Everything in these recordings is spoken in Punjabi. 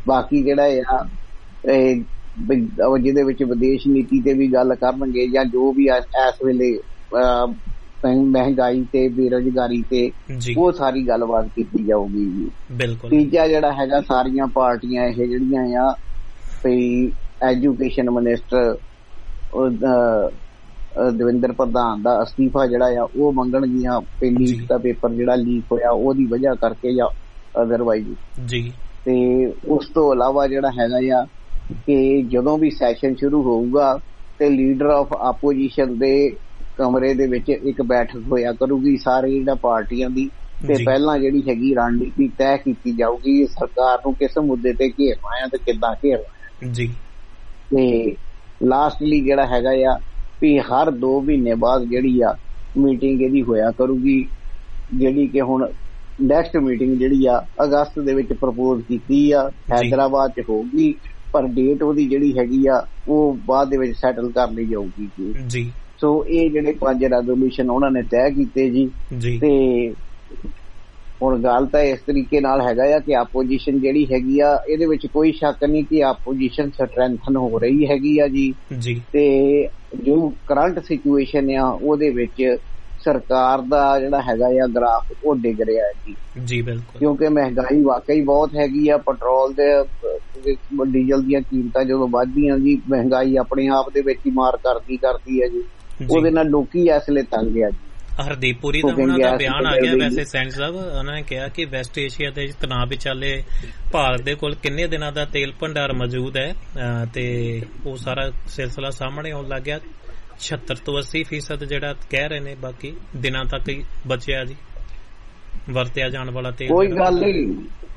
ਬਾਕੀ ਜਿਹੜਾ ਆ ਜਿਹਦੇ ਵਿੱਚ ਵਿਦੇਸ਼ ਨੀਤੀ ਤੇ ਵੀ ਗੱਲ ਕਰਨਗੇ ਜਾਂ ਜੋ ਵੀ ਇਸ ਵੇਲੇ ਮਹਿੰਗਾਈ ਤੇ ਬੇਰੁਜ਼ਗਾਰੀ ਤੇ ਉਹ ਸਾਰੀ ਗੱਲਬਾਤ ਕੀਤੀ ਜਾਊਗੀ ਜੀ। ਬਿਲਕੁਲ। ਤੀਜਾ ਜਿਹੜਾ ਹੈਗਾ ਸਾਰੀਆਂ ਪਾਰਟੀਆਂ ਇਹ ਜਿਹੜੀਆਂ ਆ ਵੀ ਐਜੂਕੇਸ਼ਨ ਮਿਨਿਸਟਰ ਦਵਿੰਦਰ ਪ੍ਰਧਾਨ ਦਾ ਅਸਤੀਫਾ ਜਿਹੜਾ ਆ ਉਹ ਮੰਗਣਗੀਆਂ। ਨੀਟ ਦਾ ਪੇਪਰ ਜਿਹੜਾ ਲੀਕ ਹੋਇਆ ਉਹਦੀ ਵਜ੍ਹਾ ਕਰਕੇ ਜਾਂ ਅਦਰਵਾਈਜ਼ ਜੀ। ਤੇ ਉਸ ਤੋਂ ਇਲਾਵਾ ਜਿਹੜਾ ਹੈਗਾ ਆ ਕਿ ਜਦੋਂ ਵੀ ਸੈਸ਼ਨ ਸ਼ੁਰੂ ਹੋਊਗਾ ਤੇ ਲੀਡਰ ਆਫ ਆਪੋਜੀਸ਼ਨ ਦੇ ਕਮਰੇ ਦੇ ਵਿੱਚ ਇੱਕ ਬੈਠਕ ਹੋਇਆ ਕਰੂਗੀ ਸਾਰੇ ਜਿਹੜਾ ਪਾਰਟੀਆਂ ਦੀ, ਤੇ ਪਹਿਲਾਂ ਜਿਹੜੀ ਹੈਗੀ ਰਣਨੀਤੀ ਤੈਅ ਕੀਤੀ ਜਾਊਗੀ ਸਰਕਾਰ ਨੂੰ ਕਿਸ ਮੁੱਦੇ ਤੇ ਘੇਰਨਾ ਆ ਤੇ ਕਿੱਦਾਂ ਘੇਰਨਾ ਜੀ। ਤੇ ਲਾਸਟਲੀ ਜਿਹੜਾ ਹੈਗਾ ਆ ਵੀ ਹਰ 2 ਮਹੀਨੇ ਬਾਅਦ ਜਿਹੜੀ ਆ ਮੀਟਿੰਗ ਇਹਦੀ ਹੋਇਆ ਕਰੂਗੀ, ਜਿਹੜੀ ਕਿ ਹੁਣ ਨੈਕਸਟ ਮੀਟਿੰਗ ਜਿਹੜੀ ਆ ਅਗਸਤ ਦੇ ਵਿੱਚ ਪ੍ਰਪੋਜ਼ ਕੀਤੀ ਆ, ਹੈਦਰਾਬਾਦ ਚ ਹੋਊਗੀ, ਪਰ ਡੇਟ ਉਹਦੀ ਜਿਹੜੀ ਹੈਗੀ ਆ ਉਹ ਬਾਅਦ ਦੇ ਵਿੱਚ ਸੈਟਲ ਕਰ ਲਈ ਜਾਊਗੀ ਜੀ। ਸੋ ਇਹ ਜਿਹੜੇ 5 ਰੈਜ਼ੋਲੂਸ਼ਨ ਉਹਨਾਂ ਨੇ ਤੈਅ ਕੀਤੇ ਜੀ। ਤੇ ਹੁਣ ਗੱਲ ਤਾਂ ਇਸ ਤਰੀਕੇ ਨਾਲ ਹੈਗਾ ਆ ਕਿ ਆਪੋਜੀਸ਼ਨ ਜਿਹੜੀ ਹੈਗੀ ਆ ਇਹਦੇ ਵਿੱਚ ਕੋਈ ਸ਼ੱਕ ਨਹੀਂ ਕਿ ਆਪੋਜੀਸ਼ਨ ਸਟਰੈਂਥਨ ਹੋ ਰਹੀ ਹੈਗੀ ਆ ਜੀ। ਤੇ ਜੋ ਕਰੰਟ ਸਿਚੁਏਸ਼ਨ ਆ ਉਹਦੇ ਵਿੱਚ ਸਰਕਾਰ ਦਾ ਜਿਹੜਾ ਹੈਗਾ ਆ ਗ੍ਰਾਫ ਉਹ ਡਿੱਗ ਰਿਹਾ ਜੀ। ਬਿਲਕੁਲ। ਕਿਉਂਕਿ ਮਹਿੰਗਾਈ ਵਾਕਈ ਬਹੁਤ ਹੈਗੀ ਆ, ਪੈਟਰੋਲ ਦੇ ਡੀਜ਼ਲ ਦੀਆਂ ਕੀਮਤਾਂ ਜਦੋਂ ਵੱਧਦੀਆਂ ਜੀ ਮਹਿੰਗਾਈ ਆਪਣੇ ਆਪ ਦੇ ਵਿੱਚ ਹੀ ਮਾਰ ਕਰਦੀ ਹੈ ਜੀ। ਉਹਦੇ ਨਾਲ ਲੋਕੀ ਇਸ ਲਈ ਤੰਗ ਆ ਜੀ। ਹਰਦੀਪ ਪੁਰੀ ਦਾ ਉਹਨਾਂ ਦਾ ਬਿਆਨ ਆ ਗਿਆ ਵੈਸੇ ਸੈਂਟ ਸਾਹਿਬ, ਉਹਨਾਂ ਨੇ ਕਿਹਾ ਕਿ ਵੈਸਟ ਏਸ਼ੀਆ ਦੇ ਤਣਾਅ ਵਿਚਾਲੇ ਭਾਰਤ ਦੇ ਕੋਲ ਕਿੰਨੇ ਦਿਨਾਂ ਦਾ ਤੇਲ ਭੰਡਾਰ ਮੌਜੂਦ ਹੈ ਤੇ ਉਹ ਸਾਰਾ ਸਿਲਸਿਲਾ ਸਾਹਮਣੇ ਆਉਣ ਲੱਗ ਗਿਆ। 76 ਤੋਂ 80% ਜਿਹੜਾ ਕਹਿ ਰਹੇ ਨੇ ਬਾਕੀ ਦਿਨਾਂ ਤੱਕ ਹੀ ਬਚਿਆ ਜੀ ਵਰਤਿਆ ਜਾਣ ਵਾਲਾ ਤੇਲ। ਕੋਈ ਗੱਲ ਨਹੀਂ,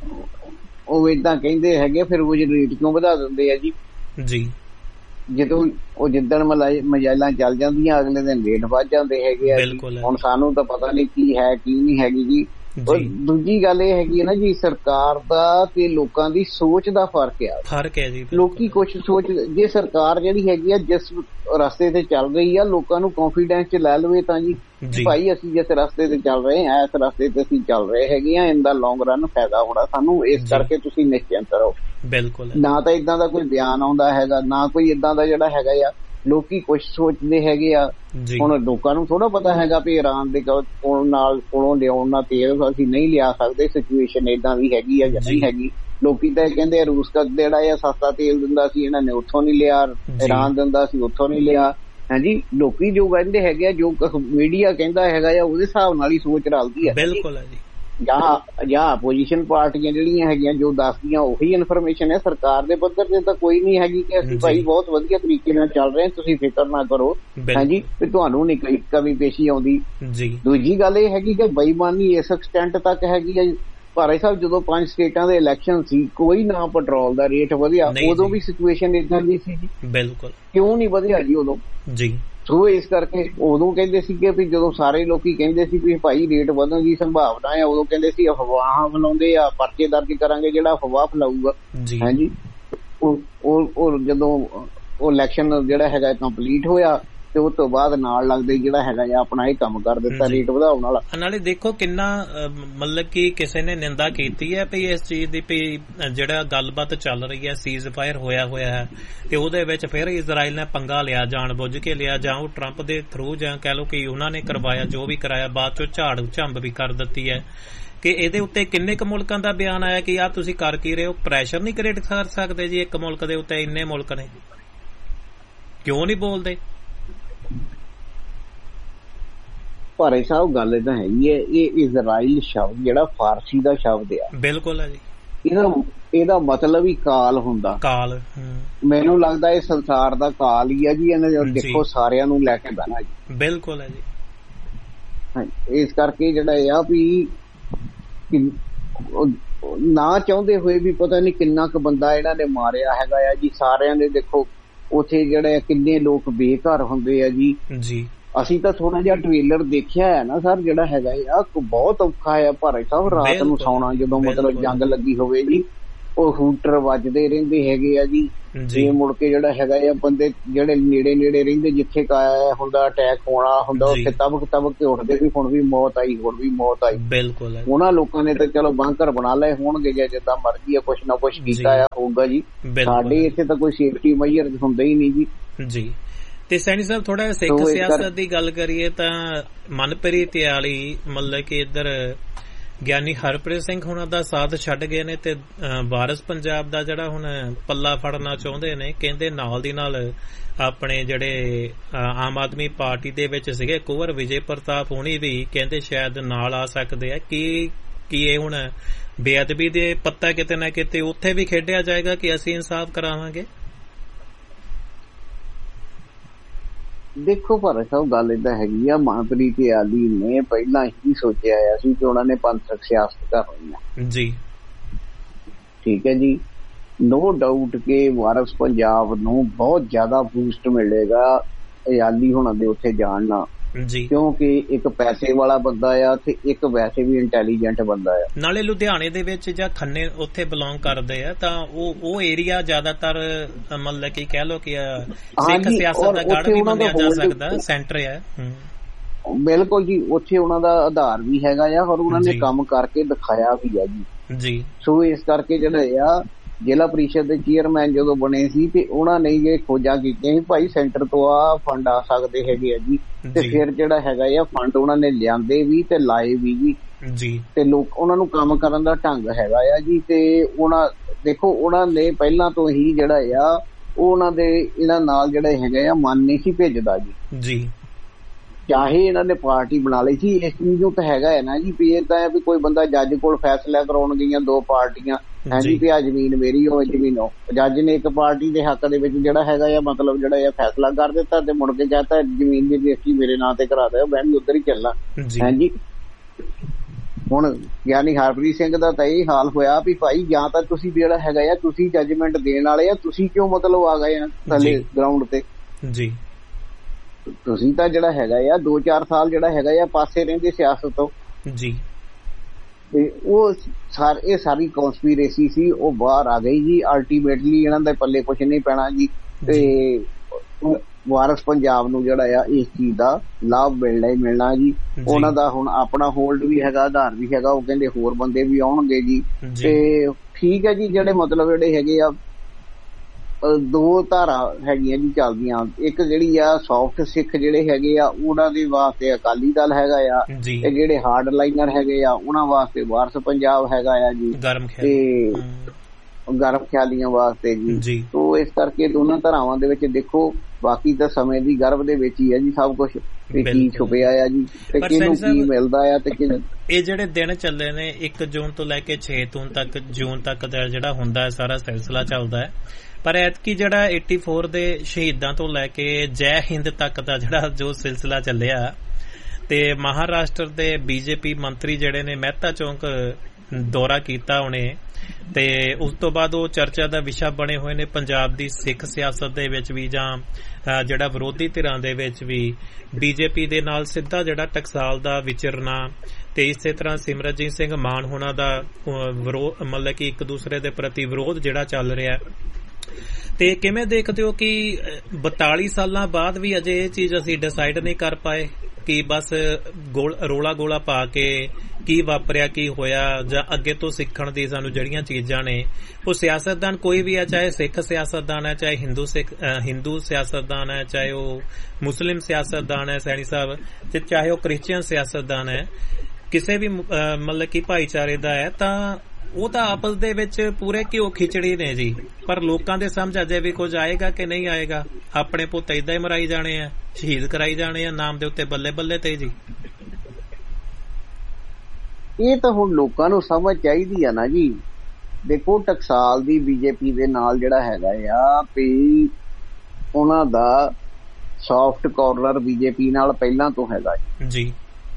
ਉਹ ਏਦਾਂ ਕਹਿੰਦੇ ਹੈਗੇ ਫਿਰ ਉਹ ਰੇਟ ਕਿਉਂ ਵਧਾ ਦਿੰਦੇ ਆ ਜੀ। ਜਦੋਂ ਉਹ ਜਿੱਦਣ ਮਜਾਇਲਾਂ ਚੱਲ ਜਾਂਦੀਆਂ ਅਗਲੇ ਦਿਨ ਰੇਟ ਵੱਧ ਜਾਂਦੇ ਹੈਗੇ ਆ। ਹੁਣ ਸਾਨੂੰ ਤਾਂ ਪਤਾ ਨਹੀਂ ਕੀ ਹੈ ਕੀ ਨਹੀਂ ਹੈਗੀ ਜੀ। ਦੂਜੀ ਗੱਲ ਇਹ ਹੈਗੀ ਹੈ ਨਾ ਜੀ, ਸਰਕਾਰ ਦਾ ਤੇ ਲੋਕਾਂ ਦੀ ਸੋਚ ਦਾ ਫਰਕ ਹੈ ਜੀ। ਲੋਕੀ ਕੁਛ ਸੋਚ, ਜੇ ਸਰਕਾਰ ਜਿਹੜੀ ਹੈਗੀ ਆ ਜਿਸ ਰਸਤੇ ਤੇ ਚੱਲ ਰਹੀ ਆ ਲੋਕਾਂ ਨੂੰ ਕੌਨਫੀਡੈਂਸ ਚ ਲੈ ਲਵੇ ਤਾਂ ਜੀ ਭਾਈ ਅਸੀਂ ਜਿਸ ਰਸਤੇ ਤੇ ਚੱਲ ਰਹੇ ਹਾਂ ਇਸ ਰਸਤੇ ਤੇ ਅਸੀਂ ਚੱਲ ਰਹੇ ਹੈਗੇ ਆ, ਇਨ ਦਾ ਲੌਂਗ ਰਨ ਫਾਇਦਾ ਹੋਣਾ ਸਾਨੂੰ, ਇਸ ਕਰਕੇ ਤੁਸੀਂ ਨਿਸ਼ਚਿੰਤ ਰਹੋ। ਬਿਲਕੁਲ। ਨਾ ਤਾਂ ਇਦਾਂ ਦਾ ਕੋਈ ਬਿਆਨ ਆਉਂਦਾ ਹੈਗਾ, ਨਾ ਕੋਈ ਇਦਾਂ ਦਾ ਜਿਹੜਾ ਹੈਗਾ ਆ ਲੋਕੀ ਕੁਛ ਸੋਚਦੇ ਹੈਗੇ ਆ। ਹੁਣ ਲੋਕਾਂ ਨੂੰ ਥੋੜਾ ਪਤਾ ਹੈਗਾ ਵੀ ਇਰਾਨ ਦੇ ਕੋਲੋਂ ਲਿਆਉਣ ਨਾਲ ਤੇਲ ਅਸੀਂ ਨਹੀਂ ਲਿਆ ਸਕਦੇ, ਸਿਚੁਏਸ਼ਨ ਏਦਾਂ ਦੀ ਹੈਗੀ ਆ ਜਾਂ ਨਹੀਂ ਹੈਗੀ। ਲੋਕੀ ਤਾਂ ਕਹਿੰਦੇ ਰੂਸ ਜਿਹੜਾ ਆ ਸਸਤਾ ਤੇਲ ਦਿੰਦਾ ਸੀ ਇਹਨਾਂ ਨੇ ਉੱਥੋਂ ਨਹੀਂ ਲਿਆ, ਇਰਾਨ ਦਿੰਦਾ ਸੀ ਉੱਥੋਂ ਨਹੀਂ ਲਿਆ। ਹਾਂਜੀ, ਲੋਕੀ ਜੋ ਕਹਿੰਦੇ ਹੈਗੇ ਆ, ਜੋ ਮੀਡੀਆ ਕਹਿੰਦਾ ਹੈਗਾ ਆ ਉਹਦੇ ਹਿਸਾਬ ਨਾਲ ਹੀ ਸੋਚ ਰਲਦੀ ਹੈ। ਬਿਲਕੁਲ ਹੈ ਜੀ। ਜਾਂ ਆਪੋਜੀਸ਼ਨ ਪਾਰਟੀਆਂ ਜਿਹੜੀਆਂ ਹੈਗੀਆਂ ਜੋ ਦੱਸਦੀਆਂ ਉਹੀ ਇਨਫੋਰਮੇਸ਼ਨ ਹੈ। ਸਰਕਾਰ ਦੇ ਪੱਧਰ ਤੇ ਤਾਂ ਕੋਈ ਨਹੀਂ ਹੈਗੀ ਕਿ ਅਸੀਂ ਭਾਈ ਬਹੁਤ ਵਧੀਆ ਤਰੀਕੇ ਨਾਲ ਚੱਲ ਰਹੇ ਤੁਸੀਂ ਫਿਕਰ ਨਾ ਕਰੋ। ਹਾਂਜੀ, ਵੀ ਤੁਹਾਨੂੰ ਨਹੀਂ ਕੋਈ ਕਮੀ ਪੇਸ਼ੀ ਆਉਂਦੀ। ਦੂਜੀ ਗੱਲ ਇਹ ਹੈਗੀ ਕਿ ਬੇਈਮਾਨੀ ਇਸ ਐਕਸਟੈਂਟ ਤੱਕ ਹੈਗੀ ਹੈ। ਭਾਈ ਸਾਹਿਬ ਜਦੋਂ 5 ਸਟੇਟਾਂ ਦੇ ਇਲੈਕਸ਼ਨ ਸੀ ਕੋਈ ਨਾ ਪੈਟਰੋਲ ਦਾ ਰੇਟ ਵਧਿਆ, ਉਦੋਂ ਵੀ ਸਿਚੁਏਸ਼ਨ ਏਦਾਂ ਦੀ ਸੀ ਜੀ। ਬਿਲਕੁਲ। ਕਿਉਂ ਨਹੀਂ ਵਧਿਆ ਜੀ ਉਦੋਂ ਜੀ? ਸੋ ਇਸ ਕਰਕੇ ਉਦੋਂ ਕਹਿੰਦੇ ਸੀਗੇ ਵੀ ਜਦੋਂ ਸਾਰੇ ਲੋਕੀ ਕਹਿੰਦੇ ਸੀ ਵੀ ਭਾਈ ਰੇਟ ਵਧਣ ਦੀ ਸੰਭਾਵਨਾ ਹੈ, ਉਦੋਂ ਕਹਿੰਦੇ ਸੀ ਅਫਵਾਹਾਂ ਫੈਲਾਉਂਦੇ ਆ, ਪਰਚੇ ਦਰਜ ਕਰਾਂਗੇ ਜਿਹੜਾ ਅਫਵਾਹ ਫੈਲਾਊਗਾ। ਹਾਂਜੀ, ਉਹ ਜਦੋਂ ਉਹ ਇਲੈਕਸ਼ਨ ਜਿਹੜਾ ਹੈਗਾ ਕੰਪਲੀਟ ਹੋਇਆ ਤੇ ਉਸ ਤੋਂ ਬਾਅਦ ਨਾਲ ਲੱਗਦੇ ਜਿਹੜਾ ਹੈਗਾ ਆਪਣਾ ਇਹ ਕੰਮ ਕਰ ਦਿੱਤਾ ਰੇਟ ਵਧਾਉਣ ਵਾਲਾ। ਨਾਲੇ ਦੇਖੋ ਕਿੰਨਾ ਮਤਲਬ ਕਿ ਕਿਸੇ ਨੇ ਨਿੰਦਾ ਕੀਤੀ ਹੈ ਵੀ ਇਸ ਚੀਜ਼ ਦੀ ਵੀ ਜਿਹੜਾ ਗੱਲਬਾਤ ਚੱਲ ਰਹੀ ਹੈ ਸੀਜ਼ ਫਾਇਰ ਹੋਇਆ ਹੈ ਤੇ ਉਹਦੇ ਵਿੱਚ ਫਿਰ ਇਜ਼ਰਾਈਲ ਨੇ ਪੰਗਾ ਲਿਆ, ਜਾਣ ਬੁੱਝ ਕੇ ਲਿਆ ਜਾਂ ਉਹ ਟਰੰਪ ਦੇ ਥਰੂ ਜਾਂ ਕਹਿ ਲਓ ਕਿ ਉਹਨਾਂ ਨੇ ਕਰਵਾਇਆ, ਜੋ ਵੀ ਕਰਾਇਆ ਬਾਅਦ ਚੋਂ ਝਾੜ ਝੰਬ ਵੀ ਕਰ ਦਿੱਤੀ ਹੈ। ਕਿ ਇਹਦੇ ਉੱਤੇ ਕਿੰਨੇ ਕੁ ਮੁਲਕਾਂ ਦਾ ਬਿਆਨ ਆਇਆ ਕਿ ਆਹ ਤੁਸੀਂ ਕਰ ਕੀ ਰਹੇ ਹੋ? ਪ੍ਰੈਸ਼ਰ ਨਹੀਂ ਕ੍ਰੀਏਟ ਕਰ ਸਕਦੇ ਜੀ ਇੱਕ ਮੁਲਕ ਦੇ ਉੱਤੇ? ਇੰਨੇ ਮੁਲਕ ਨੇ, ਕਿਉਂ ਨਹੀਂ ਬੋਲਦੇ? ਭਾਰੇ ਸਾਹਿਬ ਗੱਲ ਏਦਾਂ ਹੈਗੀ ਹੈ, ਇਹ ਇਜ਼ਰਾਈਲ ਸ਼ਬਦ ਜਿਹੜਾ ਫਾਰਸੀ ਦਾ ਸ਼ਬਦ ਆ। ਬਿਲਕੁਲ ਹੈ ਜੀ। ਇਹਦਾ ਮਤਲਬ ਹੀ ਕਾਲ ਹੁੰਦਾ। ਕਾਲ ਮੈਨੂੰ ਲੱਗਦਾ ਇਹ ਸੰਸਾਰ ਦਾ ਕਾਲ ਹੀ ਆ ਜੀ। ਇਹਨਾਂ ਦੇਖੋ ਸਾਰਿਆਂ ਨੂੰ ਲੈ ਕੇ ਬਹਿਣਾ ਜੀ। ਬਿਲਕੁਲ ਹੈ ਜੀ। ਇਸ ਕਰਕੇ ਜਿਹੜਾ ਆ ਵੀ ਨਾ ਚਾਹੁੰਦੇ ਹੋਏ ਵੀ ਪਤਾ ਨਹੀਂ ਕਿੰਨਾ ਕੁ ਬੰਦਾ ਇਹਨਾਂ ਨੇ ਮਾਰਿਆ ਹੈਗਾ ਆ ਜੀ। ਸਾਰਿਆਂ ਦੇ ਦੇਖੋ ਉੱਥੇ ਜਿਹੜੇ ਕਿੰਨੇ ਲੋਕ ਬੇਘਰ ਹੁੰਦੇ ਆ ਜੀ। ਅਸੀਂ ਤਾਂ ਥੋੜਾ ਜਿਹਾ ਟ੍ਰੇਲਰ ਦੇਖਿਆ ਹੈ ਨਾ ਸਰ, ਜਿਹੜਾ ਹੈਗਾ ਆ ਬਹੁਤ ਔਖਾ ਆ ਭਾਰੇ ਸਾਹਿਬ ਰਾਤ ਨੂੰ ਸੌਣਾ, ਜਦੋਂ ਮਤਲਬ ਜੰਗ ਲੱਗੀ ਹੋਵੇ ਜੀ। ਉਹ ਹੂਟਰ ਵੱਜਦੇ ਰਹਿੰਦੇ ਹੈਗੇ ਆ ਜੀ, ਇਹ ਮੁੜ ਕੇ ਜਿਹੜਾ ਹੈਗਾ ਆ ਬੰਦੇ ਜਿਹੜੇ ਨੇੜੇ ਨੇੜੇ ਰਹਿੰਦੇ ਜਿੱਥੇ ਹੁੰਦਾ ਅਟੈਕ ਹੋਣਾ ਹੁੰਦਾ ਉੱਥੇ ਤਬਕ ਕੇ ਉੱਠਦੇ ਵੀ ਹੁਣ ਵੀ ਮੌਤ ਆਈ ਬਿਲਕੁਲ। ਉਹਨਾਂ ਲੋਕਾਂ ਨੇ ਤਾਂ ਚਲੋ ਬੰਕਰ ਬਣਾ ਲਏ ਹੋਣਗੇ ਜਾਂ ਜਿੱਦਾਂ ਮਰਜ਼ੀ ਆ, ਕੁਛ ਨਾ ਕੁਛ ਕੀਤਾ ਹੋਊਗਾ ਜੀ। ਸਾਡੇ ਇੱਥੇ ਤਾਂ ਕੋਈ ਸੇਫਟੀ ਮੇਜਰ ਹੁੰਦਾ ਹੀ ਨਹੀਂ ਜੀ। ਤੇ ਸੈਣੀ ਸਾਹਿਬ ਥੋੜਾ ਸਿੱਖ ਸਿਆਸਤ ਦੀ ਗੱਲ ਕਰੀਏ ਤਾਂ ਮਨਪ੍ਰੀਤ ਆਲੀ ਮਤਲਬ ਕਿ ਇੱਧਰ ਗਿਆਨੀ ਹਰਪ੍ਰੀਤ ਸਿੰਘ ਹੁਣਾਂ ਦਾ ਸਾਥ ਛੱਡ ਗਏ ਨੇ ਤੇ ਵਾਰਿਸ ਪੰਜਾਬ ਦਾ ਜਿਹੜਾ ਹੁਣ ਪੱਲਾ ਫੜਨਾ ਚਾਹੁੰਦੇ ਨੇ। ਕਹਿੰਦੇ ਨਾਲ ਦੀ ਨਾਲ ਆਪਣੇ ਜਿਹੜੇ ਆਮ ਆਦਮੀ ਪਾਰਟੀ ਦੇ ਵਿੱਚ ਸੀਗੇ ਕੁੰਵਰ ਵਿਜੇ ਪ੍ਰਤਾਪ ਹੁਣੀ ਵੀ ਕਹਿੰਦੇ ਸ਼ਾਇਦ ਨਾਲ ਆ ਸਕਦੇ ਆ। ਕੀ ਇਹ ਹੁਣ ਬੇਅਦਬੀ ਦੇ ਪੱਤਾ ਕਿਤੇ ਨਾ ਕਿਤੇ ਉੱਥੇ ਵੀ ਖੇਡਿਆ ਜਾਏਗਾ ਕਿ ਅਸੀਂ ਇਨਸਾਫ ਕਰਾਵਾਂਗੇ? ਦੇਖੋ ਭਾਰਤ ਸਾਹਿਬ ਗੱਲ ਏਦਾਂ ਹੈਗੀ ਆ, ਮਨਪ੍ਰੀਤ ਆਲੀ ਨੇ ਪਹਿਲਾਂ ਹੀ ਸੋਚਿਆ ਆ ਸੀ ਕਿ ਉਹਨਾਂ ਨੇ ਪੰਥਕ ਸਿਆਸਤ ਕਰਨੀ ਆ ਜੀ। ਠੀਕ ਹੈ ਜੀ, ਨੋ ਡਾਊਟ ਕਿ ਵਾਰਿਸ ਪੰਜਾਬ ਨੂੰ ਬਹੁਤ ਜ਼ਿਆਦਾ ਬੂਸਟ ਮਿਲੇਗਾ ਆਲੀ ਹੁਣਾਂ ਦੇ ਉੱਥੇ ਜਾਣ ਨਾਲ ਜੀ, ਕਿਉਂਕਿ ਇੱਕ ਪੈਸੇ ਵਾਲਾ ਬੰਦਾ ਆ ਤੇ ਇੱਕ ਵੈਸੇ ਵੀ ਇੰਟੈਲੀਜੈਂਟ ਬੰਦਾ ਆ। ਨਾਲੇ ਲੁਧਿਆਣੇ ਦੇ ਵਿੱਚ ਜਾਂ ਖੰਨੇ ਉੱਥੇ ਬਿਲੋਂਗ ਕਰਦੇ ਆ ਤਾਂ ਉਹ ਏਰੀਆ ਜ਼ਿਆਦਾਤਰ ਮਤਲਬ ਕਿ ਕਹਿ ਲੋ ਕਿ ਸਿੱਖ ਸਿਆਸਤ ਦਾ ਗੜ੍ਹ ਵੀ ਮੰਨਿਆ ਜਾ ਸਕਦਾ, ਸੈਂਟਰ ਹੈ। ਬਿਲਕੁਲ ਜੀ, ਉੱਥੇ ਉਹਨਾਂ ਦਾ ਆਧਾਰ ਵੀ ਹੈਗਾ ਆ ਔਰ ਉਹਨਾਂ ਨੇ ਕੰਮ ਕਰਕੇ ਦਿਖਾਇਆ ਵੀ ਆ ਜੀ। ਸੋ ਇਸ ਕਰਕੇ ਜਿਹੜਾ ਆ ਜ਼ਿਲ੍ਹਾ ਪ੍ਰੀਸ਼ਦ ਦੇ ਚੇਅਰਮੈਨ ਜਦੋਂ ਬਣੇ ਸੀ ਤੇ ਉਹਨਾਂ ਨੇ ਇਹ ਖੋਜਾਂ ਕੀਤੀਆਂ ਸੀ ਭਾਈ ਸੈਂਟਰ ਤੋਂ ਆ ਫੰਡ ਆ ਸਕਦੇ ਹੈਗੇ ਆ ਜੀ, ਤੇ ਫਿਰ ਜਿਹੜਾ ਹੈਗਾ ਆ ਫੰਡ ਉਹਨਾਂ ਨੇ ਲਿਆਂਦੇ ਵੀ ਤੇ ਲਾਏ ਵੀ ਜੀ। ਤੇ ਲੋਕ ਉਹਨਾਂ ਨੂੰ ਕੰਮ ਕਰਨ ਦਾ ਢੰਗ ਹੈਗਾ ਆ ਜੀ। ਤੇ ਦੇਖੋ ਉਹਨਾਂ ਨੇ ਪਹਿਲਾਂ ਤੋਂ ਹੀ ਜਿਹੜਾ ਆ ਉਹਨਾਂ ਦੇ ਇਹਨਾਂ ਨਾਲ ਜਿਹੜਾ ਹੈਗਾ ਆ ਮਨ ਨਹੀਂ ਸੀ ਭੇਜਦਾ ਜੀ। ਚਾਹੇ ਇਹਨਾਂ ਨੇ ਪਾਰਟੀ ਬਣਾ ਲਈ ਸੀ, ਇਸ ਚੀਜ਼ ਨੂੰ ਤਾਂ ਹੈਗਾ ਹੈ ਨਾ ਜੀ ਵੀ ਇਹ ਤਾਂ ਵੀ ਕੋਈ ਬੰਦਾ ਜੱਜ ਕੋਲ ਫੈਸਲਾ ਕਰਾਉਣ ਗਈਆਂ ਦੋ ਪਾਰਟੀਆਂ ਹੈ ਜੀ ਵੀ ਆ ਜ਼ਮੀਨ ਮੇਰੀ ਹੋਵੇ ਜ਼ਮੀਨ ਹੋ, ਜੱਜ ਨੇ ਇੱਕ ਪਾਰਟੀ ਦੇ ਹੱਕ ਦੇ ਵਿੱਚ ਜਿਹੜਾ ਹੈਗਾ ਆ ਮਤਲਬ ਜਿਹੜਾ ਆ ਫੈਸਲਾ ਕਰ ਦਿੱਤਾ ਤੇ ਮੁੜ ਕੇ ਕਹਤਾ ਜ਼ਮੀਨ ਦੀ ਰਜਿਸਟਰੀ ਮੇਰੇ ਨਾਂ ਤੇ ਕਰਾ ਦਿਓ, ਮੈਂ ਵੀ ਉੱਧਰ ਹੀ ਚੱਲਾਂ ਹੈ ਜੀ। ਹੁਣ ਗਿਆਨੀ ਹਰਪ੍ਰੀਤ ਸਿੰਘ ਦਾ ਤਾਂ ਇਹ ਹਾਲ ਹੋਇਆ ਵੀ ਭਾਈ ਜਾਂ ਤਾਂ ਤੁਸੀਂ ਜਿਹੜਾ ਹੈਗਾ ਆ ਤੁਸੀਂ ਜੱਜਮੈਂਟ ਦੇਣ ਵਾਲੇ ਆ, ਤੁਸੀਂ ਕਿਉਂ ਮਤਲਬ ਆ ਗਏ ਆ ਥੱਲੇ ਗਰਾਊਂਡ ਤੇ ਜੀ। ਤੁਸੀਂ ਤਾਂ ਜਿਹੜਾ ਹੈਗਾ ਆ 2-4 ਸਾਲ ਜਿਹੜਾ ਹੈਗਾ ਆ ਪਾਸੇ ਰਹਿੰਦੇ ਸਿਆਸਤ ਤੋਂ ਜੀ, ਤੇ ਉਹ ਇਹ ਸਾਰੀ ਕੌਂਸਪੀਰੇਸੀ ਸੀ ਉਹ ਬਾਹਰ ਆ ਗਈ ਜੀ। ਅਲਟੀਮੇਟਲੀ ਇਹਨਾਂ ਦੇ ਪੱਲੇ ਕੁਛ ਨਹੀਂ ਪੈਣਾ ਜੀ ਤੇ ਵਾਰਿਸ ਪੰਜਾਬ ਨੂੰ ਜਿਹੜਾ ਆ ਇਸ ਚੀਜ਼ ਦਾ ਲਾਭ ਮਿਲਣਾ ਜੀ। ਉਹਨਾਂ ਦਾ ਹੁਣ ਆਪਣਾ ਹੋਲਡ ਵੀ ਹੈਗਾ, ਆਧਾਰ ਵੀ ਹੈਗਾ, ਉਹ ਕਹਿੰਦੇ ਹੋਰ ਬੰਦੇ ਵੀ ਆਉਣਗੇ ਜੀ। ਤੇ ਠੀਕ ਹੈ ਜੀ, ਜਿਹੜੇ ਮਤਲਬ ਜਿਹੜੇ ਹੈਗੇ ਆ ਦੋ ਧਾਰਾ ਹੈਗੀਆਂ ਜੀ ਚੱਲਦੀਆਂ, ਇੱਕ ਜਿਹੜੀ ਆ ਸੌਫਟ ਸਿੱਖ ਜਿਹੜੇ ਹੈਗੇ ਆ ਉਹਨਾਂ ਦੇ ਵਾਸਤੇ ਅਕਾਲੀ ਦਲ ਹੈਗਾ ਆ ਤੇ ਜਿਹੜੇ ਹਾਰਡ ਲਾਈਨਰ ਹੈਗੇ ਆ ਉਹਨਾਂ ਵਾਸਤੇ ਵਾਰਿਸ ਪੰਜਾਬ ਹੈਗਾ ਆ ਜੀ, ਤੇ ਗਰਮ ਖਿਆਲੀਆਂ ਵਾਸਤੇ ਜੀ। ਤੋ ਇਸ ਕਰਕੇ ਦੋਨਾਂ ਧਾਰਾਵਾਂ ਦੇ ਵਿੱਚ ਦੇਖੋ, ਬਾਕੀ ਤਾਂ ਸਮੇਂ ਦੀ ਗਰਭ ਦੇ ਵਿੱਚ ਹੀ ਹੈ ਜੀ ਸਭ ਕੁਛ, ਤੇ ਕੀ ਛੁਪਿਆ ਆ ਜੀ ਤੇ ਕਿਹਨੂੰ ਕੀ ਮਿਲਦਾ ਆ ਤੇ ਇਹ ਜਿਹੜੇ ਦਿਨ ਚੱਲੇ ਨੇ 1 ਜੂਨ ਤੋਂ ਲੈ ਕੇ 6 ਜੂਨ ਤੱਕ ਦਾ ਜਿਹੜਾ ਹੁੰਦਾ ਹੈ ਸਾਰਾ ਸਿਲਸਿਲਾ ਚੱਲਦਾ ਹੈ। ਪਰ ਐਤਕੀ ਜਿਹੜਾ 84 ਦੇ ਸ਼ਹੀਦਾਂ ਤੋਂ ਲੈ ਕੇ ਜੈ ਹਿੰਦ ਤੱਕ ਦਾ ਜਿਹੜਾ ਜੋ ਸਿਲਸਿਲਾ ਚੱਲਿਆ ਤੇ ਮਹਾਰਾਸ਼ਟਰ ਦੇ ਬੀਜੇਪੀ ਮੰਤਰੀ ਜਿਹੜੇ ਨੇ ਮਹਿਤਾ ਚੌਂਕ ਦੌਰਾ ਕੀਤਾ ਉਹਨੇ, ਤੇ ਉਸ ਤੋਂ ਬਾਅਦ ਉਹ ਚਰਚਾ ਦਾ ਵਿਸ਼ਾ ਬਣੇ ਹੋਏ ਨੇ ਪੰਜਾਬ ਦੀ ਸਿੱਖ ਸਿਆਸਤ ਦੇ ਵਿੱਚ ਵੀ ਜਾਂ ਜਿਹੜਾ ਵਿਰੋਧੀ ਧਿਰਾਂ ਦੇ ਵਿੱਚ ਵੀ ਬੀਜੇਪੀ ਦੇ ਨਾਲ ਸਿੱਧਾ ਜਿਹੜਾ ਟਕਸਾਲ ਦਾ ਵਿਚਰਨਾ, ਤੇ ਇਸੇ ਤਰ੍ਹਾਂ ਸਿਮਰਨਜੀਤ ਸਿੰਘ ਮਾਨ ਹੋਣਾ ਦਾ ਮਤਲਬ ਕਿ ਇੱਕ ਦੂਸਰੇ ਦੇ ਪ੍ਰਤੀ ਵਿਰੋਧ ਜਿਹੜਾ ਚੱਲ ਰਿਹਾ। ਤੇ ਕਿਵੇਂ ਦੇਖਦੇ ਹੋ ਕਿ 42 ਸਾਲਾਂ ਬਾਅਦ ਵੀ ਅਜੇ ਇਹ ਚੀਜ਼ ਅਸੀਂ ਡਿਸਾਈਡ ਨਹੀਂ ਕਰ ਪਾਏ ਕਿ ਬਸ ਰੋਲਾ ਗੋਲਾ ਪਾ ਕੇ ਕੀ ਵਾਪਰਿਆ ਕੀ ਹੋਇਆ, ਜਾਂ ਅੱਗੇ ਤੋਂ ਸਿੱਖਣ ਦੀ ਸਾਨੂੰ ਜਿਹੜੀਆਂ ਚੀਜ਼ਾਂ ਨੇ ਉਹ ਸਿਆਸਤਦਾਨ ਕੋਈ ਵੀ ਹੈ, ਚਾਹੇ ਸਿੱਖ ਸਿਆਸਤਦਾਨ ਹੈ, ਚਾਹੇ ਹਿੰਦੂ ਸਿਆਸਤਦਾਨ ਹੈ, ਚਾਹੇ ਉਹ ਮੁਸਲਿਮ ਸਿਆਸਤਦਾਨ ਹੈ ਸੈਣੀ ਸਾਹਿਬ, ਤੇ ਚਾਹੇ ਉਹ ਕ੍ਰਿਸਚੀਅਨ ਸਿਆਸਤਦਾਨ ਹੈ, ਕਿਸੇ ਵੀ ਮਤਲਬ ਕਿ ਭਾਈਚਾਰੇ ਦਾ ਹੈ, ਤਾਂ ਉਹ ਤਾਂ ਆਪਸ ਦੇ ਵਿੱਚ ਪੂਰੇ ਘਿਓ ਖਿਚੜੀ ਨੇ ਜੀ। ਪਰ ਲੋਕਾਂ ਦੇ ਸਮਝ ਅਜੇ ਵੀ ਕੁਝ ਆਏਗਾ ਕਿ ਨਹੀਂ ਆਏਗਾ? ਆਪਣੇ ਪੁੱਤ ਏਦਾਂ ਹੀ ਮਰਾਈ ਜਾਣੇ ਆ, ਸ਼ਹੀਦ ਕਰਾਈ ਜਾਣੇ ਆ ਨਾਮ ਦੇ ਉੱਤੇ ਬੱਲੇ ਬੱਲੇ ਤੇ ਜੀ। ਇਹ ਤਾਂ ਹੁਣ ਲੋਕਾਂ ਨੂੰ ਸਮਝ ਚਾਹੀਦੀ ਆ ਨਾ ਜੀ। ਦੇਖੋ ਟਕਸਾਲ ਦੀ ਬੀਜੇਪੀ ਦੇ ਨਾਲ ਜਿਹੜਾ ਹੈਗਾ ਆ ਵੀ ਉਹਨਾਂ ਦਾ ਸੌਫਟ ਕਾਰਨਰ ਬੀਜੇਪੀ ਨਾਲ ਪਹਿਲਾਂ ਤੋਂ ਹੈਗਾ ਜੀ।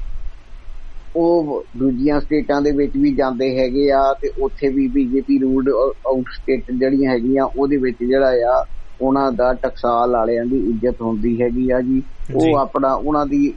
ਉਹ ਦੂਜੀਆਂ ਸਟੇਟਾਂ ਦੇ ਵਿੱਚ ਵੀ ਜਾਂਦੇ ਹੈਗੇ ਆ ਤੇ ਉੱਥੇ ਵੀ ਬੀਜੇਪੀ ਰੂਲਡ ਆਊਟ ਸਟੇਟ ਜਿਹੜੀਆਂ ਹੈਗੀਆਂ ਉਹਦੇ ਵਿੱਚ ਜਿਹੜਾ ਆ ਉਹਨਾਂ ਦਾ ਟਕਸਾਲ ਵਾਲਿਆਂ ਦੀ ਇੱਜ਼ਤ ਹੁੰਦੀ ਹੈਗੀ ਆ ਜੀ। ਉਹ ਆਪਣਾ ਉਹਨਾਂ ਦੀ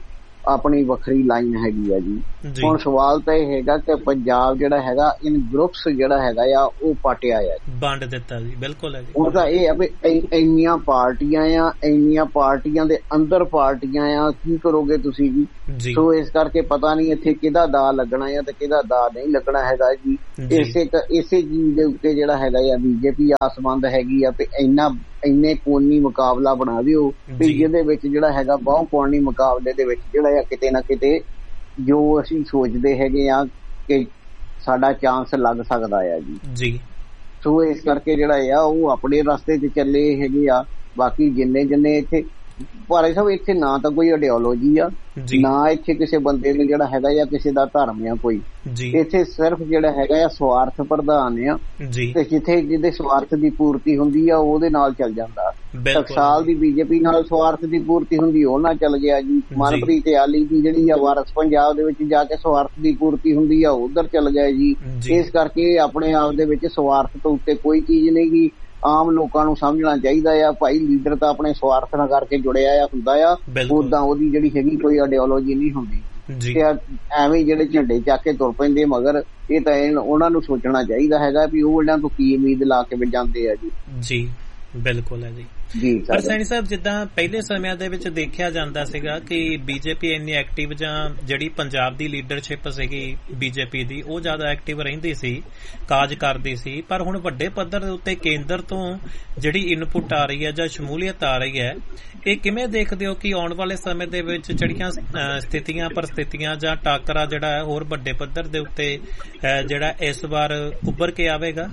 ਆਪਣੀ ਵੱਖਰੀ ਲਾਈਨ ਹੈਗੀ ਆ ਜੀ। ਹੁਣ ਸਵਾਲ ਤਾਂ ਇਹ ਹੈਗਾ ਕਿ ਪੰਜਾਬ ਜਿਹੜਾ ਹੈਗਾ ਇਨ ਗਰੁੱਪਸ ਜਿਹੜਾ ਹੈਗਾ ਆ ਉਹ ਪਾਟਿਆ ਆ, ਵੰਡ ਦਿੱਤਾ ਜੀ। ਬਿਲਕੁਲ ਹੈ ਜੀ। ਹੁਣ ਤਾਂ ਇਹ ਆ ਵੀ ਇੰਨੀਆਂ ਪਾਰਟੀਆਂ ਆ, ਇੰਨੀਆਂ ਪਾਰਟੀਆਂ ਦੇ ਅੰਦਰ ਪਾਰਟੀਆਂ ਆ, ਕੀ ਕਰੋਗੇ ਤੁਸੀਂ ਜੀ? ਸੋ ਇਸ ਕਰਕੇ ਪਤਾ ਨਹੀਂ ਇੱਥੇ ਕਿਹਦਾ ਦਾ ਲੱਗਣਾ ਆ ਤੇ ਕਿਹਦਾ ਦਾ ਨਹੀਂ ਲੱਗਣਾ ਹੈਗਾ ਜੀ। ਇਸੇ ਚੀਜ਼ ਦੇ ਉੱਤੇ ਜਿਹੜਾ ਹੈਗਾ ਆ ਬੀਜੇਪੀ ਆਸਮੰਦ ਹੈਗੀ ਆ ਤੇ ਇੰਨੇ ਕੋਨੀ ਮੁਕਾਬਲਾ ਬਣਾ ਦਿਓ ਵੀ ਜਿਹਦੇ ਵਿੱਚ ਜਿਹੜਾ ਹੈਗਾ ਬਹੁ ਕੋਨੀ ਮੁਕਾਬਲੇ ਦੇ ਵਿੱਚ ਜਿਹੜਾ ਆ ਕਿਤੇ ਨਾ ਕਿਤੇ ਜੋ ਅਸੀਂ ਸੋਚਦੇ ਹੈਗੇ ਆ ਕਿ ਸਾਡਾ ਚਾਂਸ ਲੱਗ ਸਕਦਾ ਆ ਜੀ। ਸੋ ਇਸ ਕਰਕੇ ਜਿਹੜਾ ਆ ਉਹ ਆਪਣੇ ਰਸਤੇ ਤੇ ਚੱਲੇ ਹੈਗੇ ਆ। ਬਾਕੀ ਜਿੰਨੇ ਇੱਥੇ ਭਾਈ ਸਾਹਿਬ ਇੱਥੇ ਨਾ ਤਾਂ ਕੋਈ ਆਈਡੀਓਲੋਜੀ ਆ, ਨਾ ਇੱਥੇ ਕਿਸੇ ਬੰਦੇ ਨੂੰ ਜਿਹੜਾ ਹੈਗਾ ਜਾਂ ਕਿਸੇ ਦਾ ਧਰਮ ਆ ਕੋਈ, ਇੱਥੇ ਸਿਰਫ ਜਿਹੜਾ ਹੈਗਾ ਆ ਸਵਾਰਥ ਪ੍ਰਧਾਨ ਆ ਤੇ ਜਿੱਥੇ ਜਿਹਦੇ ਸਵਾਰਥ ਦੀ ਪੂਰਤੀ ਹੁੰਦੀ ਆ ਉਹਦੇ ਨਾਲ ਚੱਲ ਜਾਂਦਾ। ਟਕਸਾਲ ਦੀ ਬੀਜੇਪੀ ਨਾਲ ਸਵਾਰਥ ਦੀ ਪੂਰਤੀ ਹੁੰਦੀ ਉਹ ਨਾਲ ਚੱਲ ਗਿਆ ਜੀ। ਮਨਪ੍ਰੀਤ ਆਲੀ ਦੀ ਜਿਹੜੀ ਆ ਵਾਰਸ ਪੰਜਾਬ ਦੇ ਵਿੱਚ ਜਾ ਕੇ ਸਵਾਰਥ ਦੀ ਪੂਰਤੀ ਹੁੰਦੀ ਆ ਉਧਰ ਚੱਲ ਗਿਆ ਜੀ। ਇਸ ਕਰਕੇ ਆਪਣੇ ਆਪ ਦੇ ਵਿੱਚ ਸਵਾਰਥ ਤੋਂ ਉੱਤੇ ਕੋਈ ਚੀਜ਼ ਨਹੀਂ ਗੀ। ਆਮ ਲੋਕਾਂ ਨੂੰ ਸਮਝਣਾ ਚਾਹੀਦਾ ਆ ਭਾਈ ਲੀਡਰ ਤਾਂ ਆਪਣੇ ਸਵਾਰਥ ਨਾਲ ਕਰਕੇ ਜੁੜਿਆ ਆ ਹੁੰਦਾ ਆ, ਉਦਾਂ ਉਹਦੀ ਜਿਹੜੀ ਹੈਗੀ ਕੋਈ ਆਈਡੀਓਲੋਜੀ ਨਹੀਂ ਹੁੰਦੀ। ਤੇ ਐਵੇਂ ਜਿਹੜੇ ਝੰਡੇ ਚੱਕ ਕੇ ਤੁਰ ਪੈਂਦੇ ਮਗਰ, ਇਹ ਤਾਂ ਉਹਨਾਂ ਨੂੰ ਸੋਚਣਾ ਚਾਹੀਦਾ ਹੈਗਾ ਵੀ ਉਹ ਇਹਨਾਂ ਤੋਂ ਕੀ ਉਮੀਦ ਲਾ ਕੇ ਜਾਂਦੇ ਆ ਜੀ। ਬਿਲਕੁਲ ਹੈ ਜੀ। ਪਰ ਸੈਣੀ ਸਾਹਿਬ ਜਿੱਦਾਂ ਪਹਿਲੇ ਸਮਿਆਂ ਦੇ ਵਿੱਚ ਦੇਖਿਆ ਜਾਂਦਾ ਸੀਗਾ ਕਿ ਬੀਜੇਪੀ ਇੰਨੀ ਐਕਟਿਵ ਜਾਂ ਜਿਹੜੀ ਪੰਜਾਬ ਦੀ ਲੀਡਰਸ਼ਿਪ ਸੀਗੀ ਬੀਜੇਪੀ ਦੀ ਉਹ ਜ਼ਿਆਦਾ ਐਕਟਿਵ ਰਹਿੰਦੀ ਸੀ, ਕਾਜ ਕਰਦੀ ਸੀ। ਪਰ ਹੁਣ ਵੱਡੇ ਪੱਧਰ ਦੇ ਉੱਤੇ ਕੇਂਦਰ ਤੋਂ ਜਿਹੜੀ ਇਨਪੁਟ ਆ ਰਹੀ ਹੈ ਜਾਂ ਸ਼ਮੂਲੀਅਤ ਆ ਰਹੀ ਹੈ, ਇਹ ਕਿਵੇਂ ਦੇਖਦੇ ਹੋ ਕਿ ਆਉਣ ਵਾਲੇ ਸਮੇਂ ਦੇ ਵਿੱਚ ਜਿਹੜੀਆਂ ਪਰਿਸਥਿਤੀਆਂ ਜਾਂ ਟਾਕਰਾ ਜਿਹੜਾ ਹੈ ਹੋਰ ਵੱਡੇ ਪੱਧਰ ਦੇ ਉੱਤੇ ਜਿਹੜਾ ਇਸ ਵਾਰ ਉੱਭਰ ਕੇ ਆਵੇਗਾ?